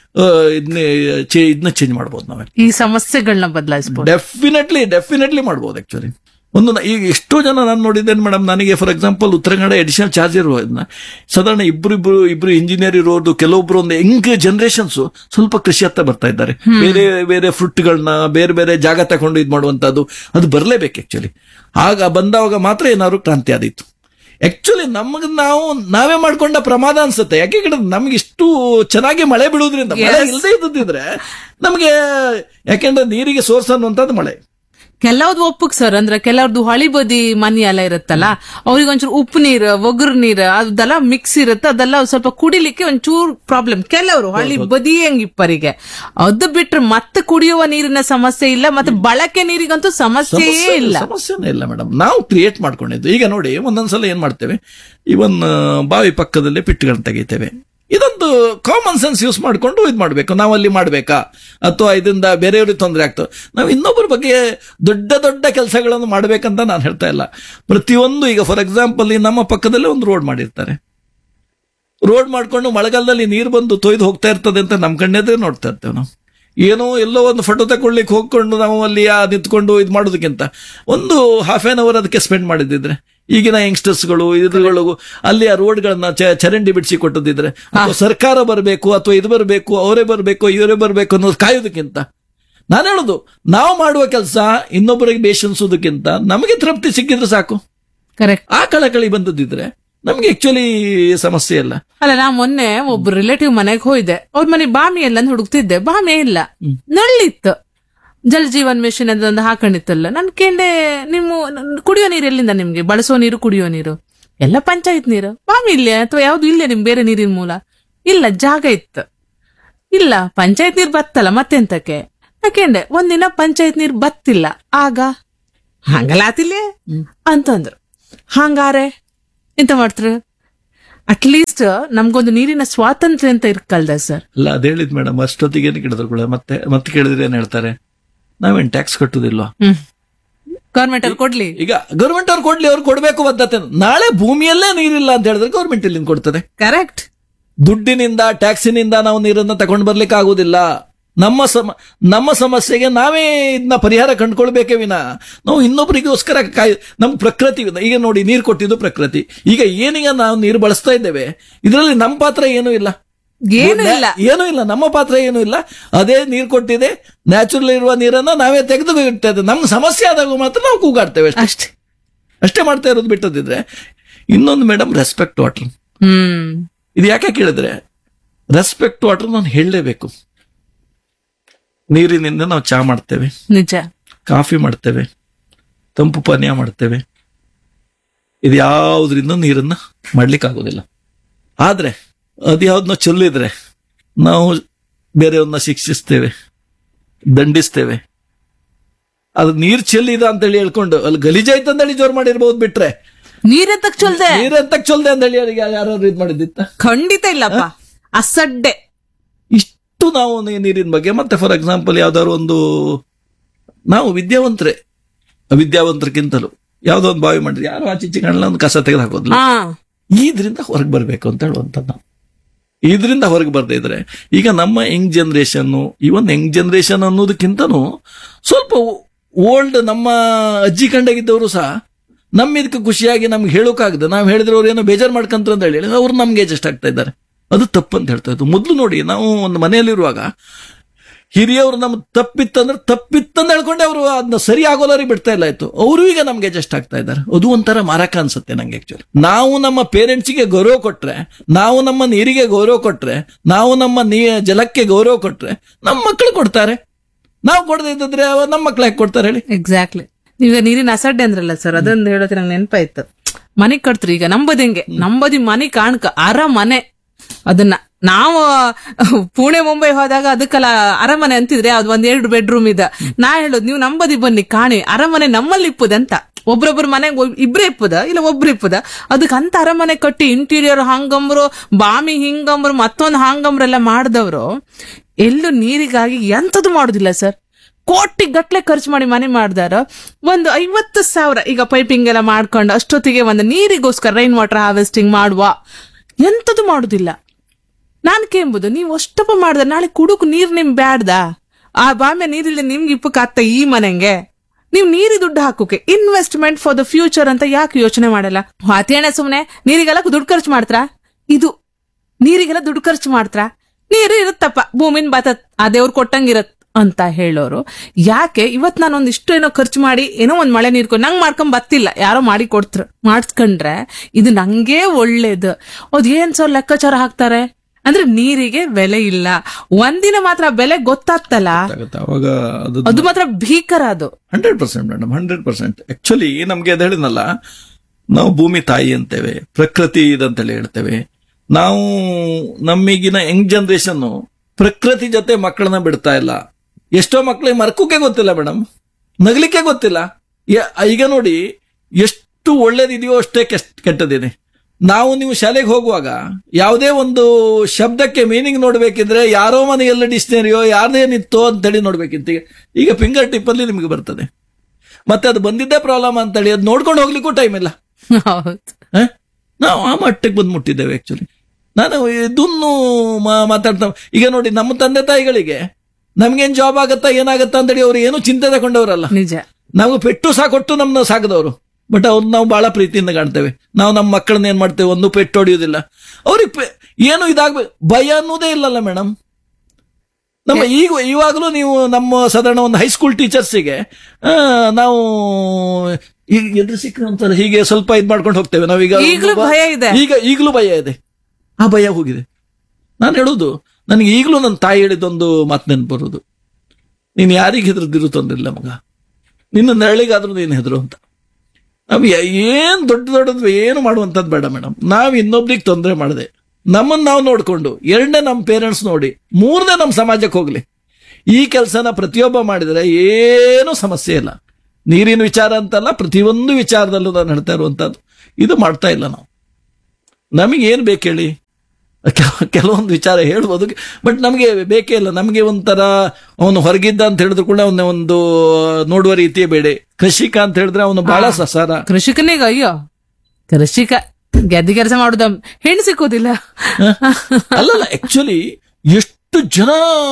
ಇದನ್ನ ಚೇಂಜ್ ಮಾಡಬಹುದು. ನಾವು ಈ ಸಮಸ್ಯೆಗಳನ್ನ ಬದಲಾಯಿಸಬಹುದು, ಡೆಫಿನೆಟ್ಲಿ ಮಾಡಬಹುದು. ಆಕ್ಚುಲಿ ಈಗ ಎಷ್ಟೋ ಜನ ನಾನು ನೋಡಿದ್ದೇನೆ ಮೇಡಮ್. ನನಗೆ for example Uttara Kannada additional charge ಇರೋದನ್ನ ಸಾಧಾರಣ ಇಬ್ರು ಇಂಜಿನಿಯರ್ ಇರೋದು, ಕೆಲವೊಬ್ರು ಒಂದು ಯಂಗ್ ಜನರೇಷನ್ಸ್ ಸ್ವಲ್ಪ ಕೃಷಿ ಹತ್ತ ಬರ್ತಾ ಇದ್ದಾರೆ. ಬೇರೆ ಬೇರೆ ಫ್ರೂಟ್ಗಳನ್ನ ಬೇರೆ ಬೇರೆ ಜಾಗ ತಗೊಂಡು ಇದು ಮಾಡುವಂತದ್ದು ಅದು ಬರಲೇಬೇಕು. ಆಕ್ಚುಲಿ ಆಗ ಬಂದವಾಗ ಮಾತ್ರ ಏನಾದ್ರು ಕ್ರಾಂತಿ ಆದಿತ್ತು. ಆಕ್ಚುಲಿ ನಾವೇ ಮಾಡ್ಕೊಂಡ ಪ್ರಮಾದ ಅನ್ಸುತ್ತೆ. ಯಾಕೆ ನಮ್ಗೆ ಇಷ್ಟು ಚೆನ್ನಾಗಿ ಮಳೆ ಬೀಳುವುದ್ರಿಂದ, ಮಳೆ ಇಲ್ಲದೆ ಇದ್ದಿದ್ರೆ ನಮಗೆ, ಯಾಕೆಂದ್ರೆ ನೀರಿಗೆ ಸೋರ್ಸ್ ಅನ್ನುವಂಥದ್ದು ಮಳೆ. ಕೆಲವ್ದು ಒಪ್ಪಕ್ ಸರ್, ಅಂದ್ರೆ ಕೆಲವ್ರದ್ದು ಹೊಳಿ ಬದಿ ಮನಿ ಎಲ್ಲ ಇರುತ್ತಲ್ಲ, ಅವ್ರಿಗೆ ಒಂಚೂರು ಉಪ್ಪು ನೀರು, ಒಗರು ನೀರು ಅದೆಲ್ಲ ಮಿಕ್ಸ್ ಇರುತ್ತೆ, ಅದೆಲ್ಲ ಸ್ವಲ್ಪ ಕುಡಿಲಿಕ್ಕೆ ಒಂಚೂರು ಪ್ರಾಬ್ಲಮ್. ಕೆಲವರು ಹೊಳಿ ಬದಿ ಹೆಂಗಿಪ್ಪರಿಗೆ ಅದು ಬಿಟ್ರೆ ಮತ್ತೆ ಕುಡಿಯುವ ನೀರಿನ ಸಮಸ್ಯೆ ಇಲ್ಲ, ಮತ್ತೆ ಬಳಕೆ ನೀರಿಗಂತೂ ಸಮಸ್ಯೆಯೇ ಇಲ್ಲ. ಸಮಸ್ಯೆನೇ ಇಲ್ಲ ಮೇಡಮ್, ನಾವು ಕ್ರಿಯೇಟ್ ಮಾಡ್ಕೊಂಡಿದ್ದು. ಈಗ ನೋಡಿ, ಒಂದೊಂದ್ಸಲ ಏನ್ ಮಾಡ್ತೇವೆ, ಇವನ್ ಬಾವಿ ಪಕ್ಕದಲ್ಲೇ ಪಿಟ್ಟುಗಳನ್ನ ತೆಗಿತೇವೆ. ಇದೊಂದು ಕಾಮನ್ ಸೆನ್ಸ್ ಯೂಸ್ ಮಾಡ್ಕೊಂಡು ಇದು ಮಾಡ್ಬೇಕು. ನಾವು ಅಲ್ಲಿ ಮಾಡ್ಬೇಕಾ ಅಥವಾ ಇದರಿಂದ ಬೇರೆಯವ್ರಿಗೆ ತೊಂದರೆ ಆಗ್ತದೆ. ನಾವು ಇನ್ನೊಬ್ಬರ ಬಗ್ಗೆ ದೊಡ್ಡ ದೊಡ್ಡ ಕೆಲಸಗಳನ್ನು ಮಾಡ್ಬೇಕಂತ ನಾನು ಹೇಳ್ತಾ ಇಲ್ಲ. ಪ್ರತಿಯೊಂದು, ಈಗ ಫಾರ್ ಎಕ್ಸಾಂಪಲ್ ನಮ್ಮ ಪಕ್ಕದಲ್ಲೇ ಒಂದು ರೋಡ್ ಮಾಡಿರ್ತಾರೆ. ರೋಡ್ ಮಾಡ್ಕೊಂಡು ಮಳೆಗಾಲದಲ್ಲಿ ನೀರು ಬಂದು ತೊಯ್ದು ಹೋಗ್ತಾ ಇರ್ತದೆ ಅಂತ ನಮ್ ಕಣ್ಣೆದ್ರೆ ನೋಡ್ತಾ ಇರ್ತೇವೆ. ನಾವು ಏನೋ ಎಲ್ಲೋ ಒಂದು ಫೋಟೋ ತಗೊಳ್ಳಿಕ್ಕೆ ಹೋಗ್ಕೊಂಡು ನಾವು ಅಲ್ಲಿ ನಿಂತ್ಕೊಂಡು ಇದು ಮಾಡೋದಕ್ಕಿಂತ ಒಂದು ಹಾಫ್ ಆನ್ ಅವರ್ ಅದಕ್ಕೆ ಸ್ಪೆಂಡ್ ಮಾಡಿದ್ರೆ, ಈಗಿನ ಯಂಗ್ಸ್ಟರ್ಸ್ಗಳು ಇದ್ರುಗಳು ಅಲ್ಲಿ ಆ ರೋಡ್ಗಳನ್ನ ಚರಂಡಿ ಬಿಡಿಸಿ ಕೊಟ್ಟದಿದ್ರೆ, ಸರ್ಕಾರ ಬರಬೇಕು ಅಥವಾ ಇದು ಬರಬೇಕು, ಅವರೇ ಬರಬೇಕು ಇವರೇ ಬರಬೇಕು ಅನ್ನೋದು ಕಾಯೋದಕ್ಕಿಂತ, ನಾನು ಹೇಳುದು ನಾವು ಮಾಡುವ ಕೆಲಸ ಇನ್ನೊಬ್ಬರಿಗೆ ಬೇಷನ್ಸೋದಕ್ಕಿಂತ ನಮಗೆ ತೃಪ್ತಿ ಸಿಕ್ಕಿದ್ರೆ ಸಾಕು. ಕರೆಕ್ಟ್. ಆ ಕಳಕಳಿ ಬಂದದಿದ್ರೆ ನಮ್ಗೆ ಆಕ್ಚುಲಿ ಸಮಸ್ಯೆ ಇಲ್ಲ. ಅಲ್ಲ, ನಾ ಮೊನ್ನೆ ಒಬ್ರು ರಿಲೇಟಿವ್ ಮನೆಗೆ ಹೋಯ್ದೆ. ಅವ್ರ ಮನೆ ಬಾಮಿ ಎಲ್ಲ ಹುಡುಕ್ತಿದ್ದೆ, ಬಾಮಿ ಇಲ್ಲ, ನಳ್ಳಿತ್ತು. ಜಲ್ ಜೀವನ್ ಮಿಷನ್ ಅಂತ ಒಂದು ಹಾಕೊಂಡಿತ್ತಲ್ಲ, ನನ್ ಕೇಂಡೆ ಕುಡಿಯೋ ನೀರು ಎಲ್ಲಿಂದ ನಿಮ್ಗೆ? ಬಳಸೋ ನೀರು, ಕುಡಿಯೋ ನೀರು ಎಲ್ಲ ಪಂಚಾಯತ್ ನೀರು. ಬಾವಿ ಇಲ್ಲೇ ಅಥವಾ ಯಾವ್ದು ಇಲ್ಲೇ ನಿಮ್ ಬೇರೆ ನೀರಿನ ಮೂಲ? ಇಲ್ಲ, ಜಾಗ ಇತ್ತು. ಇಲ್ಲ, ಪಂಚಾಯತ್ ನೀರ್ ಬತ್ತಲ್ಲ ಮತ್ತೆಂತಕ್ಕೆ? ಯಾಕೆಂಡೆ ಒಂದಿನ ಪಂಚಾಯತ್ ನೀರ್ ಬತ್ತಿಲ್ಲ, ಆಗ ಹಂಗಲಾತಿಲ್ಲ ಅಂತಂದ್ರು. ಹಂಗಾರೆ ಎಂತ ಮಾಡ್ತಾರ? ಅಟ್ಲೀಸ್ಟ್ ನಮ್ಗೊಂದು ನೀರಿನ ಸ್ವಾತಂತ್ರ್ಯ ಅಂತ ಇರ್ಕಲ್ದ ಸರ್. ಅಲ್ಲ, ಅದ್ ಹೇಳಿದ್ ಮೇಡಮ್, ಅಷ್ಟೊತ್ತಿಗೆ ಏನು ಕೇಳಿದ್ರು ಕೂಡ ಮತ್ತೆ ಕೇಳಿದ್ರೆ ಏನ್ ಹೇಳ್ತಾರೆ? ನಾವೇನ್ ಟ್ಯಾಕ್ಸ್ ಕಟ್ಟುದಿಲ್ವಾ? ಗೌರ್ಮೆಂಟ್ ಅವ್ರು ಕೊಡ್ಲಿ. ಈಗ ಗೌರ್ಮೆಂಟ್ ಅವ್ರು ಕೊಡ್ಲಿ, ಅವ್ರು ಕೊಡ್ಬೇಕು ಬದ್ಧತೆ. ನಾಳೆ ಭೂಮಿಯಲ್ಲೇ ನೀರಿಲ್ಲ ಅಂತ ಹೇಳಿದ್ರೆ ಗೌರ್ಮೆಂಟ್ ಇಲ್ಲಿಂದ ಕೊಡ್ತದೆ. ಕರೆಕ್ಟ್. ದುಡ್ಡಿನಿಂದ, ಟ್ಯಾಕ್ಸಿನಿಂದ ನಾವು ನೀರನ್ನ ತಗೊಂಡು ಬರ್ಲಿಕ್ಕೆ ಆಗುದಿಲ್ಲ. ನಮ್ಮ ಸಮಸ್ಯೆಗೆ ನಾವೇ ಇದನ್ನ ಪರಿಹಾರ ಕಂಡುಕೊಳ್ಬೇಕೇ ವಿನ ನಾವು ಇನ್ನೊಬ್ಬರಿಗೋಸ್ಕರ ನಮ್ಮ ಪ್ರಕೃತಿ. ಈಗ ನೋಡಿ, ನೀರು ಕೊಟ್ಟಿದ್ದು ಪ್ರಕೃತಿ. ಈಗ ಏನೀಗ ನಾವು ನೀರು ಬಳಸ್ತಾ ಇದ್ದೇವೆ, ಇದರಲ್ಲಿ ನಮ್ಮ ಪಾತ್ರ ಏನೂ ಇಲ್ಲ. ಏನೂ ಇಲ್ಲ, ನಮ್ಮ ಪಾತ್ರ ಏನೂ ಇಲ್ಲ. ಅದೇ ನೀರು ಕೊಟ್ಟಿದೆ, ನ್ಯಾಚುರಲ್ ಇರುವ ನೀರನ್ನ ನಾವೇ ತೆಗೆದು ಇಡ್ತಾ ಇದ್ದೇವೆ. ನಮ್ಗೆ ಸಮಸ್ಯೆ ಆದಾಗ ಮಾತ್ರ ನಾವು ಕೂಗಾಡ್ತೇವೆ, ಅಷ್ಟೇ ಮಾಡ್ತಾ ಇರೋದು. ಬಿಟ್ಟದಿದ್ರೆ ಇನ್ನೊಂದು ಮೇಡಮ್, ರೆಸ್ಪೆಕ್ಟ್ ವಾಟರ್. ಇದು ಯಾಕೆ ಕೇಳಿದ್ರೆ, ರೆಸ್ಪೆಕ್ಟ್ ವಾಟರ್ ನಾನು ಹೇಳಲೇಬೇಕು. ನೀರಿನಿಂದ ನಾವು ಚಹಾ ಮಾಡ್ತೇವೆ, ನಿಜ, ಕಾಫಿ ಮಾಡ್ತೇವೆ, ತಂಪು ಪಾನೀಯ ಮಾಡ್ತೇವೆ. ಇದು ಯಾವುದರಿಂದ ನೀರನ್ನ ಮಾಡ್ಲಿಕ್ಕೆ ಆಗೋದಿಲ್ಲ. ಆದ್ರೆ ಅದ್ಯಾವ್ದನ್ನ ಚೆಲ್ಲಿದ್ರೆ ನಾವು ಬೇರೆಯವ್ರನ್ನ ಶಿಕ್ಷಿಸ್ತೇವೆ, ದಂಡಿಸ್ತೇವೆ. ಅದು ನೀರ್ ಚೆಲ್ಲಿದ ಅಂತೇಳಿ ಹೇಳ್ಕೊಂಡು ಅಲ್ಲಿ ಗಲೀಜಾಯ್ತು ಅಂತೇಳಿ ಜೋರ್ ಮಾಡಿರ್ಬೋದು. ಬಿಟ್ರೆ ನೀರೆಂತಕ್ ಚೊಲ್ದೆ ಅಂತೇಳಿ ಯಾರಾದ್ರು ಇದ್ ಮಾಡಿದ್ದಿತ್ತ? ಖಂಡಿತ ಇಲ್ಲಪ್ಪ, ಅಸಡ್ಡೆ. ಇಷ್ಟು ನಾವು ನೀರಿನ ಬಗ್ಗೆ. ಮತ್ತೆ ಫಾರ್ ಎಕ್ಸಾಂಪಲ್, ಯಾವ್ದಾದ್ರು ಒಂದು ನಾವು ಅವಿದ್ಯಾವಂತರಿಗಿಂತಲೂ ಯಾವ್ದೋ ಒಂದು ಬಾವಿ ಮಾಡಿದ್ರೆ ಯಾರು ಆಚೀಚೆ ಕಾಣಲ್ಲ, ಒಂದು ಕಸ ತೆಗೆದು ಹಾಕೋದಿಲ್ಲ. ಇದರಿಂದ ಹೊರಗೆ ಬರ್ಬೇಕು ಅಂತ ಹೇಳುವಂತ ನಾವು ಇದರಿಂದ ಹೊರಗೆ ಬರ್ದೇ ಇದ್ರೆ ಈಗ ನಮ್ಮ ಯಂಗ್ ಜನರೇಷನ್, ಇವನ್ ಯಂಗ್ ಜನರೇಷನ್ ಅನ್ನೋದಕ್ಕಿಂತನೂ ಸ್ವಲ್ಪ ಓಲ್ಡ್ ನಮ್ಮ ಅಜ್ಜಿ ಕಂಡಾಗಿದ್ದವರು ಸಹ ನಮ್ಮ ಇದಕ್ಕೆ ಖುಷಿಯಾಗಿ ನಮ್ಗೆ ಹೇಳೋಕ್ಕಾಗದೆ. ನಾವು ಹೇಳಿದ್ರೆ ಅವ್ರು ಏನೋ ಬೇಜಾರು ಮಾಡ್ಕಂತ ಅಂತ ಹೇಳಿ ಅವ್ರು ನಮ್ಗೆ ಅಡ್ಜಸ್ಟ್ ಆಗ್ತಾ ಇದ್ದಾರೆ. ಅದು ತಪ್ಪಂತ ಹೇಳ್ತಾ ಇತ್ತು. ಮೊದಲು ನೋಡಿ, ನಾವು ಒಂದು ಮನೆಯಲ್ಲಿರುವಾಗ ಹಿರಿಯವರು ನಮ್ಗೆ ತಪ್ಪಿತ್ತಂದ್ರೆ ಹೇಳ್ಕೊಂಡೆ ಅವರು ಅದನ್ನ ಸರಿ ಆಗೋಲಾರಿ ಬಿಡ್ತಾ ಇಲ್ಲ ಇತ್ತು. ಅವರು ಈಗ ನಮ್ಗೆ ಅಡ್ಜಸ್ಟ್ ಆಗ್ತಾ ಇದ್ದಾರೆ. ಅದು ಒಂಥರ ಮಾರಕ ಅನ್ಸುತ್ತೆ ನಂಗೆ. ಆಕ್ಚುಲಿ ನಾವು ನಮ್ಮ ಪೇರೆಂಟ್ಸ್ಗೆ ಗೌರವ ಕೊಟ್ರೆ, ನಾವು ನಮ್ಮ ನೀರಿಗೆ ಗೌರವ ಕೊಟ್ರೆ, ನಾವು ನಮ್ಮ ಜಲಕ್ಕೆ ಗೌರವ ಕೊಟ್ರೆ ನಮ್ಮ ಮಕ್ಕಳು ಕೊಡ್ತಾರೆ. ನಾವು ಕೊಡದಿದ್ರೆ ನಮ್ಮ ಮಕ್ಳು ಯಾಕೆ ಕೊಡ್ತಾರೆ ಹೇಳಿ? ಎಕ್ಸಾಕ್ಟ್ಲಿ. ಈಗ ನೀರಿನ ಅಸಡ್ಡೆ ಅಂದ್ರಲ್ಲ ಸರ್, ಅದೊಂದು ಹೇಳೋಕೆ ನಂಗೆ ನೆನಪಾಯ್ತು. ಮನೆ ಕಟ್ತ್ರಿ, ಈಗ ನಂಬದಿ ಮನೆ ಕಾಣ್ಕ ಅರಮನೆ. ಅದನ್ನ ನಾವು ಪುಣೆ ಮುಂಬೈ ಹೋದಾಗ ಅದಕ್ಕೆಲ್ಲ ಅರಮನೆ ಅಂತಿದ್ರೆ ಅದು 1-2 ಬೆಡ್ರೂಮ್ ಇದೆ. ನಾ ಹೇಳೋದು, ನೀವು ನಂಬದಿ ಬನ್ನಿ ಕಾಣಿ, ಅರಮನೆ ನಮ್ಮಲ್ಲಿ ಇಪ್ಪುದಂತ. ಒಬ್ರೊಬ್ರು ಮನೆಗೆ ಇಬ್ರೇ ಇಪ್ಪುದ, ಇಲ್ಲ ಒಬ್ರು ಇಪ್ಪುದ. ಅದಕ್ಕೆ ಅಂತ ಅರಮನೆ ಕಟ್ಟಿ ಇಂಟೀರಿಯರ್ ಹಂಗಂಬ್ರು, ಬಾಮಿ ಹಿಂಗಂಬ್ರು, ಮತ್ತೊಂದು ಹಂಗಂಬ್ರೆಲ್ಲ ಮಾಡಿದವರು ಎಲ್ಲೂ ನೀರಿಗಾಗಿ ಎಂತದ್ದು ಮಾಡುದಿಲ್ಲ ಸರ್. ಕೋಟಿ ಗಟ್ಲೆ ಖರ್ಚು ಮಾಡಿ ಮನೆ ಮಾಡ್ದಾರ. ಒಂದು 50,000 ಈಗ ಪೈಪಿಂಗ್ ಎಲ್ಲ ಮಾಡ್ಕೊಂಡು ಅಷ್ಟೊತ್ತಿಗೆ ಒಂದು ನೀರಿಗೋಸ್ಕರ ರೈನ್ ವಾಟರ್ ಹಾರ್ವೆಸ್ಟಿಂಗ್ ಮಾಡುವ, ಎಂತದ್ದು ಮಾಡುದಿಲ್ಲ. ನಾನ್ ಕೇಂಬುದು, ನೀವು ಅಷ್ಟಪ್ಪ ಮಾಡ್ದ ನಾಳೆ ಕುಡುಕು ನೀರ್ ನಿಮ್ ಬ್ಯಾಡ್ದ? ಆ ಬಾಮ್ಯ ನೀರಿಲ್ಲ ನಿಮ್ಗೆ ಇಪ್ಪಕ್ಕಾಗ್ತ ಈ ಮನೆಗೆ? ನೀವ್ ನೀರಿ ದುಡ್ಡು ಹಾಕೋಕೆ ಇನ್ವೆಸ್ಟ್ಮೆಂಟ್ ಫಾರ್ ದ ಫ್ಯೂಚರ್ ಅಂತ ಯಾಕೆ ಯೋಚನೆ ಮಾಡಲ್ಲ? ಅತೇಣ ಸುಮ್ನೆ ನೀರಿಗೆಲ್ಲ ದುಡ್ಡು ಖರ್ಚು ಮಾಡ್ತಾರ? ಇದು ನೀರಿಗೆಲ್ಲ ದುಡ್ಡು ಖರ್ಚು ಮಾಡ್ತಾರ? ನೀರು ಇರುತ್ತಪ್ಪ, ಭೂಮಿನ ಬತತ್, ಆ ದೇವ್ರು ಕೊಟ್ಟಂಗಿರತ್ ಅಂತ ಹೇಳೋರು ಯಾಕೆ? ಇವತ್ ನಾನೊಂದ್ ಇಷ್ಟು ಏನೋ ಖರ್ಚು ಮಾಡಿ ಏನೋ ಒಂದ್ ಮಳೆ ನೀರ್ಕೊಂಡು ನಂಗ್ ಮಾಡ್ಕೊಂಡ್ ಬತ್ತಿಲ್ಲ, ಯಾರೋ ಮಾಡಿ ಕೊಡ್ತ್ರ, ಮಾಡಿಸ್ಕೊಂಡ್ರೆ ಇದು ನಂಗೆ ಒಳ್ಳೇದು. ಅದೇನ್ ಸರ್ ಲೆಕ್ಕಾಚಾರ ಹಾಕ್ತಾರೆ ಅಂದ್ರೆ ನೀರಿಗೆ ಬೆಲೆ ಇಲ್ಲ. ಒಂದಿನ ಮಾತ್ರ ಬೆಲೆ ಗೊತ್ತಾಗ್ತಲ್ಲ, ಅವಾಗ ಅದು ಮಾತ್ರ ಭೀಕರ. ಅದು 100% ಮೇಡಮ್, 100%. ಆಕ್ಚುಲಿ ನಮ್ಗೆ ಅದು ಹೇಳಿದ್ನಲ್ಲ, ನಾವು ಭೂಮಿ ತಾಯಿ ಅಂತೇವೆ, ಪ್ರಕೃತಿ ಇದಂತೇಳಿ ಹೇಳ್ತೇವೆ. ನಾವು ನಮ್ಮೀಗಿನ ಯಂಗ್ ಜನರೇಷನ್ ಪ್ರಕೃತಿ ಜೊತೆ ಮಕ್ಕಳನ್ನ ಬಿಡ್ತಾ ಇಲ್ಲ. ಎಷ್ಟೋ ಮಕ್ಕಳಿಗೆ ಮರ್ಕೋಕೆ ಗೊತ್ತಿಲ್ಲ ಮೇಡಮ್, ನಗಲಿಕ್ಕೆ ಗೊತ್ತಿಲ್ಲ. ಈಗ ನೋಡಿ, ಎಷ್ಟು ಒಳ್ಳೇದಿದೆಯೋ ಅಷ್ಟೇ ಕೆಟ್ಟದಿದೆ. ನೀವು ಶಾಲೆಗೆ ಹೋಗುವಾಗ ಯಾವುದೇ ಒಂದು ಶಬ್ದಕ್ಕೆ ಮೀನಿಂಗ್ ನೋಡ್ಬೇಕಿದ್ರೆ ಯಾರೋ ಮನೆಯಲ್ಲ ಡಿಕ್ಷನರಿಯೋ ಯಾರ್ದೇನಿತ್ತೋ ಅಂತೇಳಿ ನೋಡ್ಬೇಕಿತ್ತು. ಈಗ ಫಿಂಗರ್ ಟಿಪ್ ಅಲ್ಲಿ ನಿಮ್ಗೆ ಬರ್ತದೆ. ಮತ್ತೆ ಅದು ಬಂದಿದ್ದೇ ಪ್ರಾಬ್ಲಮ್ ಅಂತೇಳಿ ಅದು ನೋಡ್ಕೊಂಡು ಹೋಗ್ಲಿಕ್ಕೂ ಟೈಮ್ ಇಲ್ಲ. ನಾವು ಆ ಮಟ್ಟಕ್ಕೆ ಬಂದು ಮುಟ್ಟಿದ್ದೇವೆ. ಆಕ್ಚುಲಿ ನಾನು ಇದನ್ನು ಮಾತಾಡ್ತಾ, ಈಗ ನೋಡಿ, ನಮ್ಮ ತಂದೆ ತಾಯಿಗಳಿಗೆ ನಮ್ಗೇನ್ ಜಾಬ್ ಆಗತ್ತಾ ಏನಾಗತ್ತಾ ಅಂತೇಳಿ ಅವ್ರು ಏನು ಚಿಂತೆ ತಗೊಂಡವರಲ್ಲ. ನಿಜ. ನಾವು ಪೆಟ್ಟು ಸಾಕೊಟ್ಟು ನಮ್ನ ಸಾಕದವರು. ಬಟ್ ಅವ್ರು ನಾವು ಬಹಳ ಪ್ರೀತಿಯಿಂದ ಕಾಣ್ತೇವೆ. ನಾವು ನಮ್ಮ ಮಕ್ಕಳನ್ನ ಏನ್ ಮಾಡ್ತೇವೆ, ಒಂದು ಪೆಟ್ಟು ಹೊಡೆಯೋದಿಲ್ಲ. ಅವ್ರಿಗೆ ಏನು ಇದಾಗ್ಬೇಕು ಭಯ ಅನ್ನೋದೇ ಇಲ್ಲಲ್ಲ ಮೇಡಮ್. ನಮ್ಮ ಇವಾಗಲೂ ನೀವು ನಮ್ಮ ಸಾಧಾರಣ ಒಂದು ಹೈಸ್ಕೂಲ್ ಟೀಚರ್ಸಿಗೆ ನಾವು ಈಗ ಎದುರು ಸಿಕ್ಕ ಹೀಗೆ ಸ್ವಲ್ಪ ಇದ್ ಮಾಡ್ಕೊಂಡು ಹೋಗ್ತೇವೆ. ನಾವೀಗ ಈಗಲೂ ಭಯ ಇದೆ. ಆ ಭಯ ಹೋಗಿದೆ. ನಾನು ಹೇಳುದು, ನನಗೆ ಈಗಲೂ ನನ್ನ ತಾಯಿ ಹೇಳಿದೊಂದು ಮಾತು ನೆನಪು ಬರುದು. ನೀನ್ ಯಾರಿಗೆ ಹೆದರದಿರು ತೊಂದ್ರಿಲ್ಲ ಮಗ, ನಿನ್ನ ನೆರಳಿಗಾದ್ರೂ ನೀನು ಹೆದರು ಅಂತ. ನಮ್ಗೆ ಏನ್ ದೊಡ್ಡದು ಏನು ಮಾಡುವಂಥದ್ದು ಬೇಡ ಮೇಡಮ್. ನಾವು ಇನ್ನೊಬ್ರಿಗೆ ತೊಂದರೆ ಮಾಡದೆ ನಮ್ಮನ್ನು ನಾವು ನೋಡ್ಕೊಂಡು, ಎರಡನೇ ನಮ್ಮ ಪೇರೆಂಟ್ಸ್ ನೋಡಿ, ಮೂರನೇ ನಮ್ಮ ಸಮಾಜಕ್ಕೆ ಹೋಗ್ಲಿ. ಈ ಕೆಲಸನ ಪ್ರತಿಯೊಬ್ಬ ಮಾಡಿದರೆ ಏನೂ ಸಮಸ್ಯೆ ಇಲ್ಲ. ನೀರಿನ ವಿಚಾರ ಅಂತಲ್ಲ, ಪ್ರತಿಯೊಂದು ವಿಚಾರದಲ್ಲೂ ನಾನು ಹೇಳ್ತಾ ಇರುವಂತದ್ದು ಇದು ಮಾಡ್ತಾ ಇಲ್ಲ ನಾವು. ನಮಗೇನು ಬೇಕು ಹೇಳಿ, ಕೆಲವೊಂದು ವಿಚಾರ ಹೇಳ್ಬೋದು, ಬಟ್ ನಮಗೆ ಬೇಕೇ ಇಲ್ಲ. ನಮಗೆ ಒಂಥರ ಅವನು ಹೊರಗಿದ್ದ ಅಂತ ಹೇಳಿದ್ರು ಕೂಡ ಅವನ ಒಂದು ನೋಡುವ ರೀತಿಯೇ ಬೇಡ. ಕೃಷಿಕ ಅಂತ ಹೇಳಿದ್ರೆ ಅವನು ಬಹಳ ಸಸಾರ. ಕೃಷಿಕನಿಗ ಅಯ್ಯೋ ಕೃಷಿಕ ಗೆದ್ದಿ ಕೆಲಸ ಮಾಡುದ ಹೆಣ್ಣು ಸಿಕ್ಕೋದಿಲ್ಲ. ಅಲ್ಲಲ್ಲ, ಆಕ್ಚುಲಿ ಎಷ್ಟು ಜನ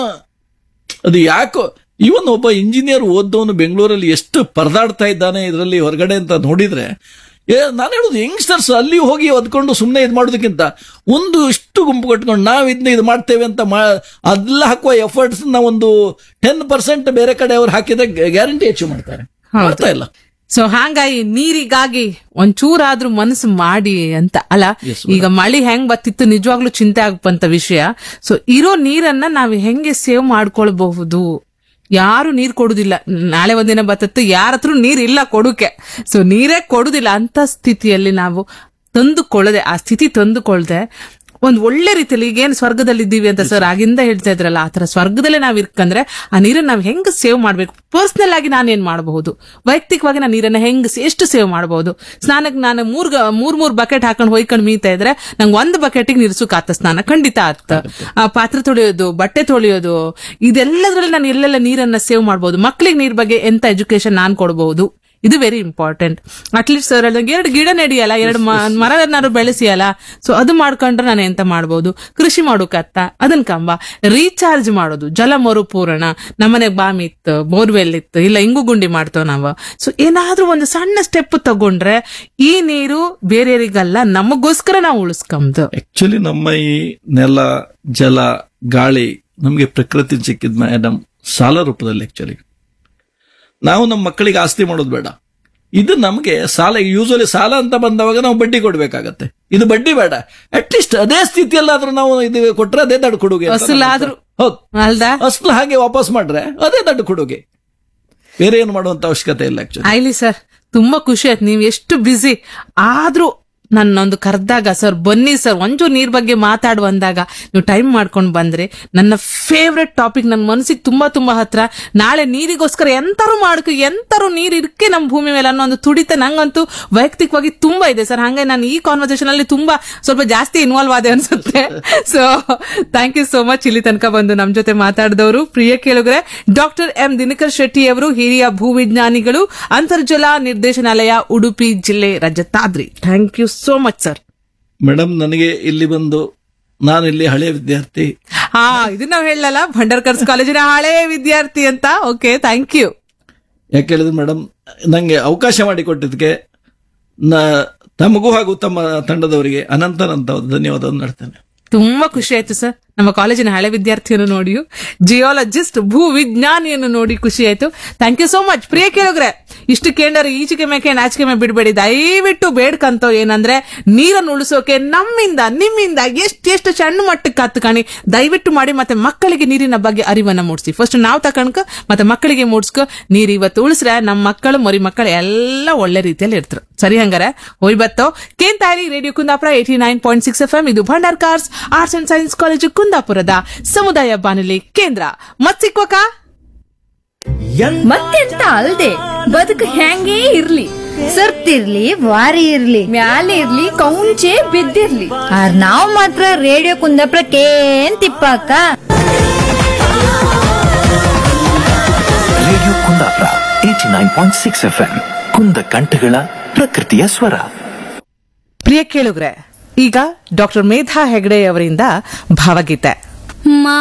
ಅದು ಯಾಕೋ ಇವನ್ ಒಬ್ಬ ಇಂಜಿನಿಯರ್ ಓದ್ದವನು ಬೆಂಗಳೂರಲ್ಲಿ ಎಷ್ಟು ಪರದಾಡ್ತಾ ಇದ್ದಾನೆ ಇದರಲ್ಲಿ ಹೊರಗಡೆ ಅಂತ ನೋಡಿದ್ರೆ, ನಾನು ಹೇಳುದು ಯಂಗ್ಸ್ಟರ್ಸ್ ಅಲ್ಲಿ ಹೋಗಿ ಒದ್ಕೊಂಡು ಸುಮ್ಮನೆ ಇದು ಮಾಡೋದಕ್ಕಿಂತ ಒಂದು ಇಷ್ಟು ಗುಂಪು ಕಟ್ಕೊಂಡು ನಾವು ಇದನ್ನ ಇದು ಮಾಡ್ತೇವೆ ಅಂತ ಅದೆಲ್ಲ ಹಾಕುವ ಎಫರ್ಟ್ಸ್ ಒಂದು 10% ಬೇರೆ ಕಡೆ ಅವ್ರು ಹಾಕಿದ್ರೆ ಗ್ಯಾರಂಟಿ ಅಚೀವ್ ಮಾಡ್ತಾರೆ. ಮಾಡ್ತಾ ಇಲ್ಲ. ಸೊ ಹಾಗಾಗಿ ನೀರಿಗಾಗಿ ಒಂಚೂರಾದ್ರೂ ಮನಸ್ಸು ಮಾಡಿ ಅಂತ ಅಲ್ಲ. ಈಗ ಮಳಿ ಹೆಂಗ್ ಬತ್ತಿತ್ತು ನಿಜವಾಗ್ಲೂ ಚಿಂತೆ ಆಗಪ್ಪಂತ ವಿಷಯ. ಸೊ ಇರೋ ನೀರನ್ನ ನಾವು ಹೆಂಗೆ ಸೇವ್ ಮಾಡ್ಕೊಳ್ಬಹುದು. ಯಾರು ನೀರ್ ಕೊಡುದಿಲ್ಲ, ನಾಳೆ ಒಂದಿನ ಬತ್ತತ್ತು ಯಾರ ಹತ್ರ ನೀರ್ ಇಲ್ಲ ಕೊಡುಕೆ. ಸೊ ನೀರೇ ಕೊಡುದಿಲ್ಲ ಅಂತ ಸ್ಥಿತಿಯಲ್ಲಿ ನಾವು ತಂದುಕೊಳ್ಳದೆ, ಆ ಸ್ಥಿತಿ ತಂದುಕೊಳ್ಳದೆ ಒಂದ್ ಒಳ್ಳೆ ರೀತಿಯಲ್ಲಿ ಈಗೇನು ಸ್ವರ್ಗದಲ್ಲಿ ಇದ್ದೀವಿ ಅಂತ ಸರ್ ಆಗಿಂದ ಹೇಳ್ತಾ ಇದ್ರಲ್ಲ, ಆತರ ಸ್ವರ್ಗದಲ್ಲೇ ನಾವ್ ಇರ್ಕಂದ್ರೆ ಆ ನೀರನ್ನ ನಾವ್ ಹೆಂಗ್ ಸೇವ್ ಮಾಡ್ಬೇಕು. ಪರ್ಸನಲ್ ಆಗಿ ನಾನೇನ್ ಮಾಡಬಹುದು, ವೈಯಕ್ತಿಕವಾಗಿ ನಾನು ನೀರನ್ನ ಹೆಂಗ್ ಎಷ್ಟು ಸೇವ್ ಮಾಡಬಹುದು. ಸ್ನಾನಕ್ಕೆ ನಾನು ಮೂರ್ ಬಕೆಟ್ ಹಾಕೊಂಡು ಹೊಯ್ಕೊಂಡು ಮೀತಾ ಇದ್ರೆ ನಂಗೆ ಒಂದು ಬಕೆಟಿಗೆ ನೀರು ಸುಖಾತ ಸ್ನಾನ ಖಂಡಿತ ಆತ. ಪಾತ್ರೆ ತೊಳೆಯೋದು, ಬಟ್ಟೆ ತೊಳೆಯೋದು, ಇದೆಲ್ಲದ್ರಲ್ಲಿ ನಾನು ಎಲ್ಲೆಲ್ಲ ನೀರನ್ನ ಸೇವ್ ಮಾಡಬಹುದು. ಮಕ್ಳಿಗೆ ನೀರ್ ಬಗ್ಗೆ ಎಂತ ಎಜುಕೇಶನ್ ನಾನ್ ಕೊಡಬಹುದು, ಇದು ವೆರಿ ಇಂಪಾರ್ಟೆಂಟ್. ಅಟ್ಲೀಸ್ಟ್ ಸರ್ 2 ಗಿಡ ನೆಡಿಯಲ್ಲ, 2 ಮರನಾರು ಬೆಳೆಸಿಯಲ್ಲ. ಸೊ ಅದು ಮಾಡ್ಕೊಂಡ್ರೆ ನಾನು ಎಂತ ಮಾಡಬಹುದು. ಕೃಷಿ ಮಾಡೋಕತ್ತ ಅದನ್ ಕಂಬ ರೀಚಾರ್ಜ್ ಮಾಡೋದು, ಜಲ ಮರುಪೂರಣ. ನಮ್ಮನೆಗೆ ಬಾಮಿ ಇತ್ತು, ಬೋರ್ವೆಲ್ ಇತ್ತು, ಇಲ್ಲ ಇಂಗು ಗುಂಡಿ ಮಾಡ್ತೇವೆ ನಾವು. ಸೊ ಏನಾದ್ರೂ ಒಂದು ಸಣ್ಣ ಸ್ಟೆಪ್ ತಗೊಂಡ್ರೆ ಈ ನೀರು ಬೇರೆಯವರಿಗಲ್ಲ, ನಮಗೋಸ್ಕರ ನಾವು ಉಳಿಸ್ಕೊಂಬುದು. ಆಕ್ಚುಲಿ ನಮ್ಮ ಈ ನೆಲ, ಜಲ, ಗಾಳಿ ನಮ್ಗೆ ಪ್ರಕೃತಿ ಸಿಕ್ಕಿದ್ ಮೇಡಮ್ ಸಾಲ ರೂಪದಲ್ಲಿ. ಆಕ್ಚುಲಿ ನಾವು ನಮ್ಮ ಮಕ್ಕಳಿಗೆ ಆಸ್ತಿ ಮಾಡೋದು ಬೇಡ, ಇದು ನಮಗೆ ಸಾಲ. ಯೂಶಲಿ ಸಾಲ ಅಂತ ಬಂದವಾಗ ನಾವು ಬಡ್ಡಿ ಕೊಡ್ಬೇಕಾಗತ್ತೆ. ಇದು ಬಡ್ಡಿ ಬೇಡ, ಅಟ್ಲೀಸ್ಟ್ ಅದೇ ಸ್ಥಿತಿಯಲ್ಲಾದ್ರೂ ನಾವು ಇದು ಕೊಟ್ರೆ ಅದೇ ದಡ್ಡು ಕೊಡುಗೆ. ಅಸಲು ಹಾಗೆ ವಾಪಸ್ ಮಾಡ್ರೆ ಅದೇ ದಡ್ಡು ಕೊಡುಗೆ, ಬೇರೆ ಏನು ಮಾಡುವಂತ ಅವಶ್ಯಕತೆ ಇಲ್ಲ. ಆಕ್ಚುಲಿ ಆಯ್ಲಿ ಸರ್, ತುಂಬಾ ಖುಷಿ ಆಯ್ತು. ನೀವು ಎಷ್ಟು ಬ್ಯುಸಿ ಆದ್ರೂ ನನ್ನೊಂದು ಕರೆದಾಗ ಸರ್ ಬನ್ನಿ ಸರ್ ಒಂಚೂರು ನೀರ್ ಬಗ್ಗೆ ಮಾತಾಡುವ ಅಂದಾಗ ನೀವು ಟೈಮ್ ಮಾಡ್ಕೊಂಡು ಬಂದ್ರೆ ನನ್ನ ಫೇವ್ರೆಟ್ ಟಾಪಿಕ್ ನನ್ನ ಮನಸ್ಸಿಗೆ ತುಂಬಾ ತುಂಬಾ ಹತ್ರ. ನಾಳೆ ನೀರಿಗೋಸ್ಕರ ಎಂತಾರು ನೀರ್ ಇರ್ಕೆ ನಮ್ಮ ಭೂಮಿ ಮೇಲೆ ಅನ್ನೋ ಒಂದು ತುಡಿತ ನಂಗಂತೂ ವೈಯಕ್ತಿಕವಾಗಿ ತುಂಬಾ ಇದೆ ಸರ್. ಹಂಗಾಗಿ ನಾನು ಈ ಕಾನ್ವರ್ಸೇಷನ್ ಅಲ್ಲಿ ತುಂಬಾ ಸ್ವಲ್ಪ ಜಾಸ್ತಿ ಇನ್ವಾಲ್ವ್ ಆದೆ ಅನ್ಸುತ್ತೆ. So thank you so much. ಇಲ್ಲಿ ತನಕ ಬಂದು ನಮ್ ಜೊತೆ ಮಾತಾಡಿದವರು ಪ್ರಿಯ ಕೇಳುಗರೆ ಡಾಕ್ಟರ್ ಎಂ ದಿನಕರ್ ಶೆಟ್ಟಿ ಅವರು, ಹಿರಿಯ ಭೂವಿಜ್ಞಾನಿಗಳು, ಅಂತರ್ಜಲ ನಿರ್ದೇಶನಾಲಯ, ಉಡುಪಿ ಜಿಲ್ಲೆ, Rajatadri. Thank you so much sir. Madam, ನನಗೆ ಇಲ್ಲಿ ಬಂದು ನಾನು ಇಲ್ಲಿ ಹಳೆಯ ವಿದ್ಯಾರ್ಥಿ. ಇದು ನಾವು ಹೇಳಲ್ಲ, ಭಂಡಾರ್ಕರ್ಸ್ ಕಾಲೇಜಿನ ಹಳೆಯ ವಿದ್ಯಾರ್ಥಿ ಅಂತ. Okay, thank you. ಯಾಕೆ ಹೇಳಿದ್ರೆ ಮೇಡಮ್, ನಂಗೆ ಅವಕಾಶ ಮಾಡಿಕೊಟ್ಟಿದ್ದಕ್ಕೆ ತಮಗೂ ಹಾಗೂ ತಮ್ಮ ತಂಡದವರಿಗೆ ಅನಂತ ಧನ್ಯವಾದವನ್ನು ನೀಡ್ತೇನೆ. ತುಂಬಾ ಖುಷಿ ಆಯ್ತು ಸರ್. ನಮ್ಮ ಕಾಲೇಜಿನ ಹಳೆ ವಿದ್ಯಾರ್ಥಿಯನ್ನು ನೋಡಿ, ಜಿಯಾಲಜಿಸ್ಟ್ ಭೂ ವಿಜ್ಞಾನಿಯನ್ನು ನೋಡಿ ಖುಷಿ ಆಯ್ತು. Thank you so much. ಪ್ರಿಯ ಕೇಳುಗ್ರೆ, ಇಷ್ಟು ಕೇಂದ್ರ ಈಚಿಕೆ ಮೇಕೆ ನಾಚಿಕೆ ಮೇ ಬಿಡಬೇಡಿ. ದಯವಿಟ್ಟು ಬೇಡ್ಕಂತ ಏನಂದ್ರೆ ನೀರನ್ನು ಉಳಿಸೋಕೆ ನಮ್ಮಿಂದ ನಿಮ್ಮಿಂದ ಎಷ್ಟು ಸಣ್ಣ ಮಟ್ಟಕ್ಕೆ ಕತ್ಕಾಣಿ ದಯವಿಟ್ಟು ಮಾಡಿ. ಮತ್ತೆ ಮಕ್ಕಳಿಗೆ ನೀರಿನ ಬಗ್ಗೆ ಅರಿವನ್ನ ಮೂಡಿಸಿ. ಫಸ್ಟ್ ನಾವು ತಕೊಂಡ್ಕ ಮತ್ತೆ ಮಕ್ಕಳಿಗೆ ಮೂಡಿಸ್ಕೊ. ನೀರು ಇವತ್ತು ಉಳಿಸ್ರೆ ನಮ್ಮ ಮಕ್ಕಳು ಮರಿ ಮಕ್ಕಳು ಎಲ್ಲ ಒಳ್ಳೆ ರೀತಿಯಲ್ಲಿ ಇರ್ತಾರೆ. ಸರಿ, ಹಂಗಾರೆ ಹೋಯ್ ಬತ್ತೋ ಕೇಂತಾರಿ ರೇಡಿಯೋ ಕುಂದಾಪುರ 89.6 FM. ಇದು Bhandarkars arts and science college ಕುಂದಾಪುರದ ಸಮುದಾಯ ಬಾನುಲಿ ಕೇಂದ್ರ. ಮತ್ತಿಕ್ವಕ ಮತ್ತೆಂತ ಅಲ್ದೆ ಬದುಕು ಹೆಂಗೇ ಇರ್ಲಿ, ಸರ್ತಿರ್ಲಿ ವಾರಿ ಇರ್ಲಿ ಮ್ಯಾಲೆ ಇರ್ಲಿ ಕೌಂಚೆ ಬಿದ್ದಿರ್ಲಿ, ಆರ್ ನಾವ್ ಮಾತ್ರ radio Kundapura Kane ತಿಪ್ಪಾಕ. Radio Kundapura 89.6 FM ಕುಂದ ಕಂಠಗಳ ಪ್ರಕೃತಿಯ ಸ್ವರ. ಪ್ರಿಯ ಕೇಳುಗ್ರೆ, ಈಗ ಡಾಕ್ಟರ್ ಮೇಧಾ ಹೆಗ್ಡೆ ಅವರಿಂದ ಭಾವಗೀತೆ.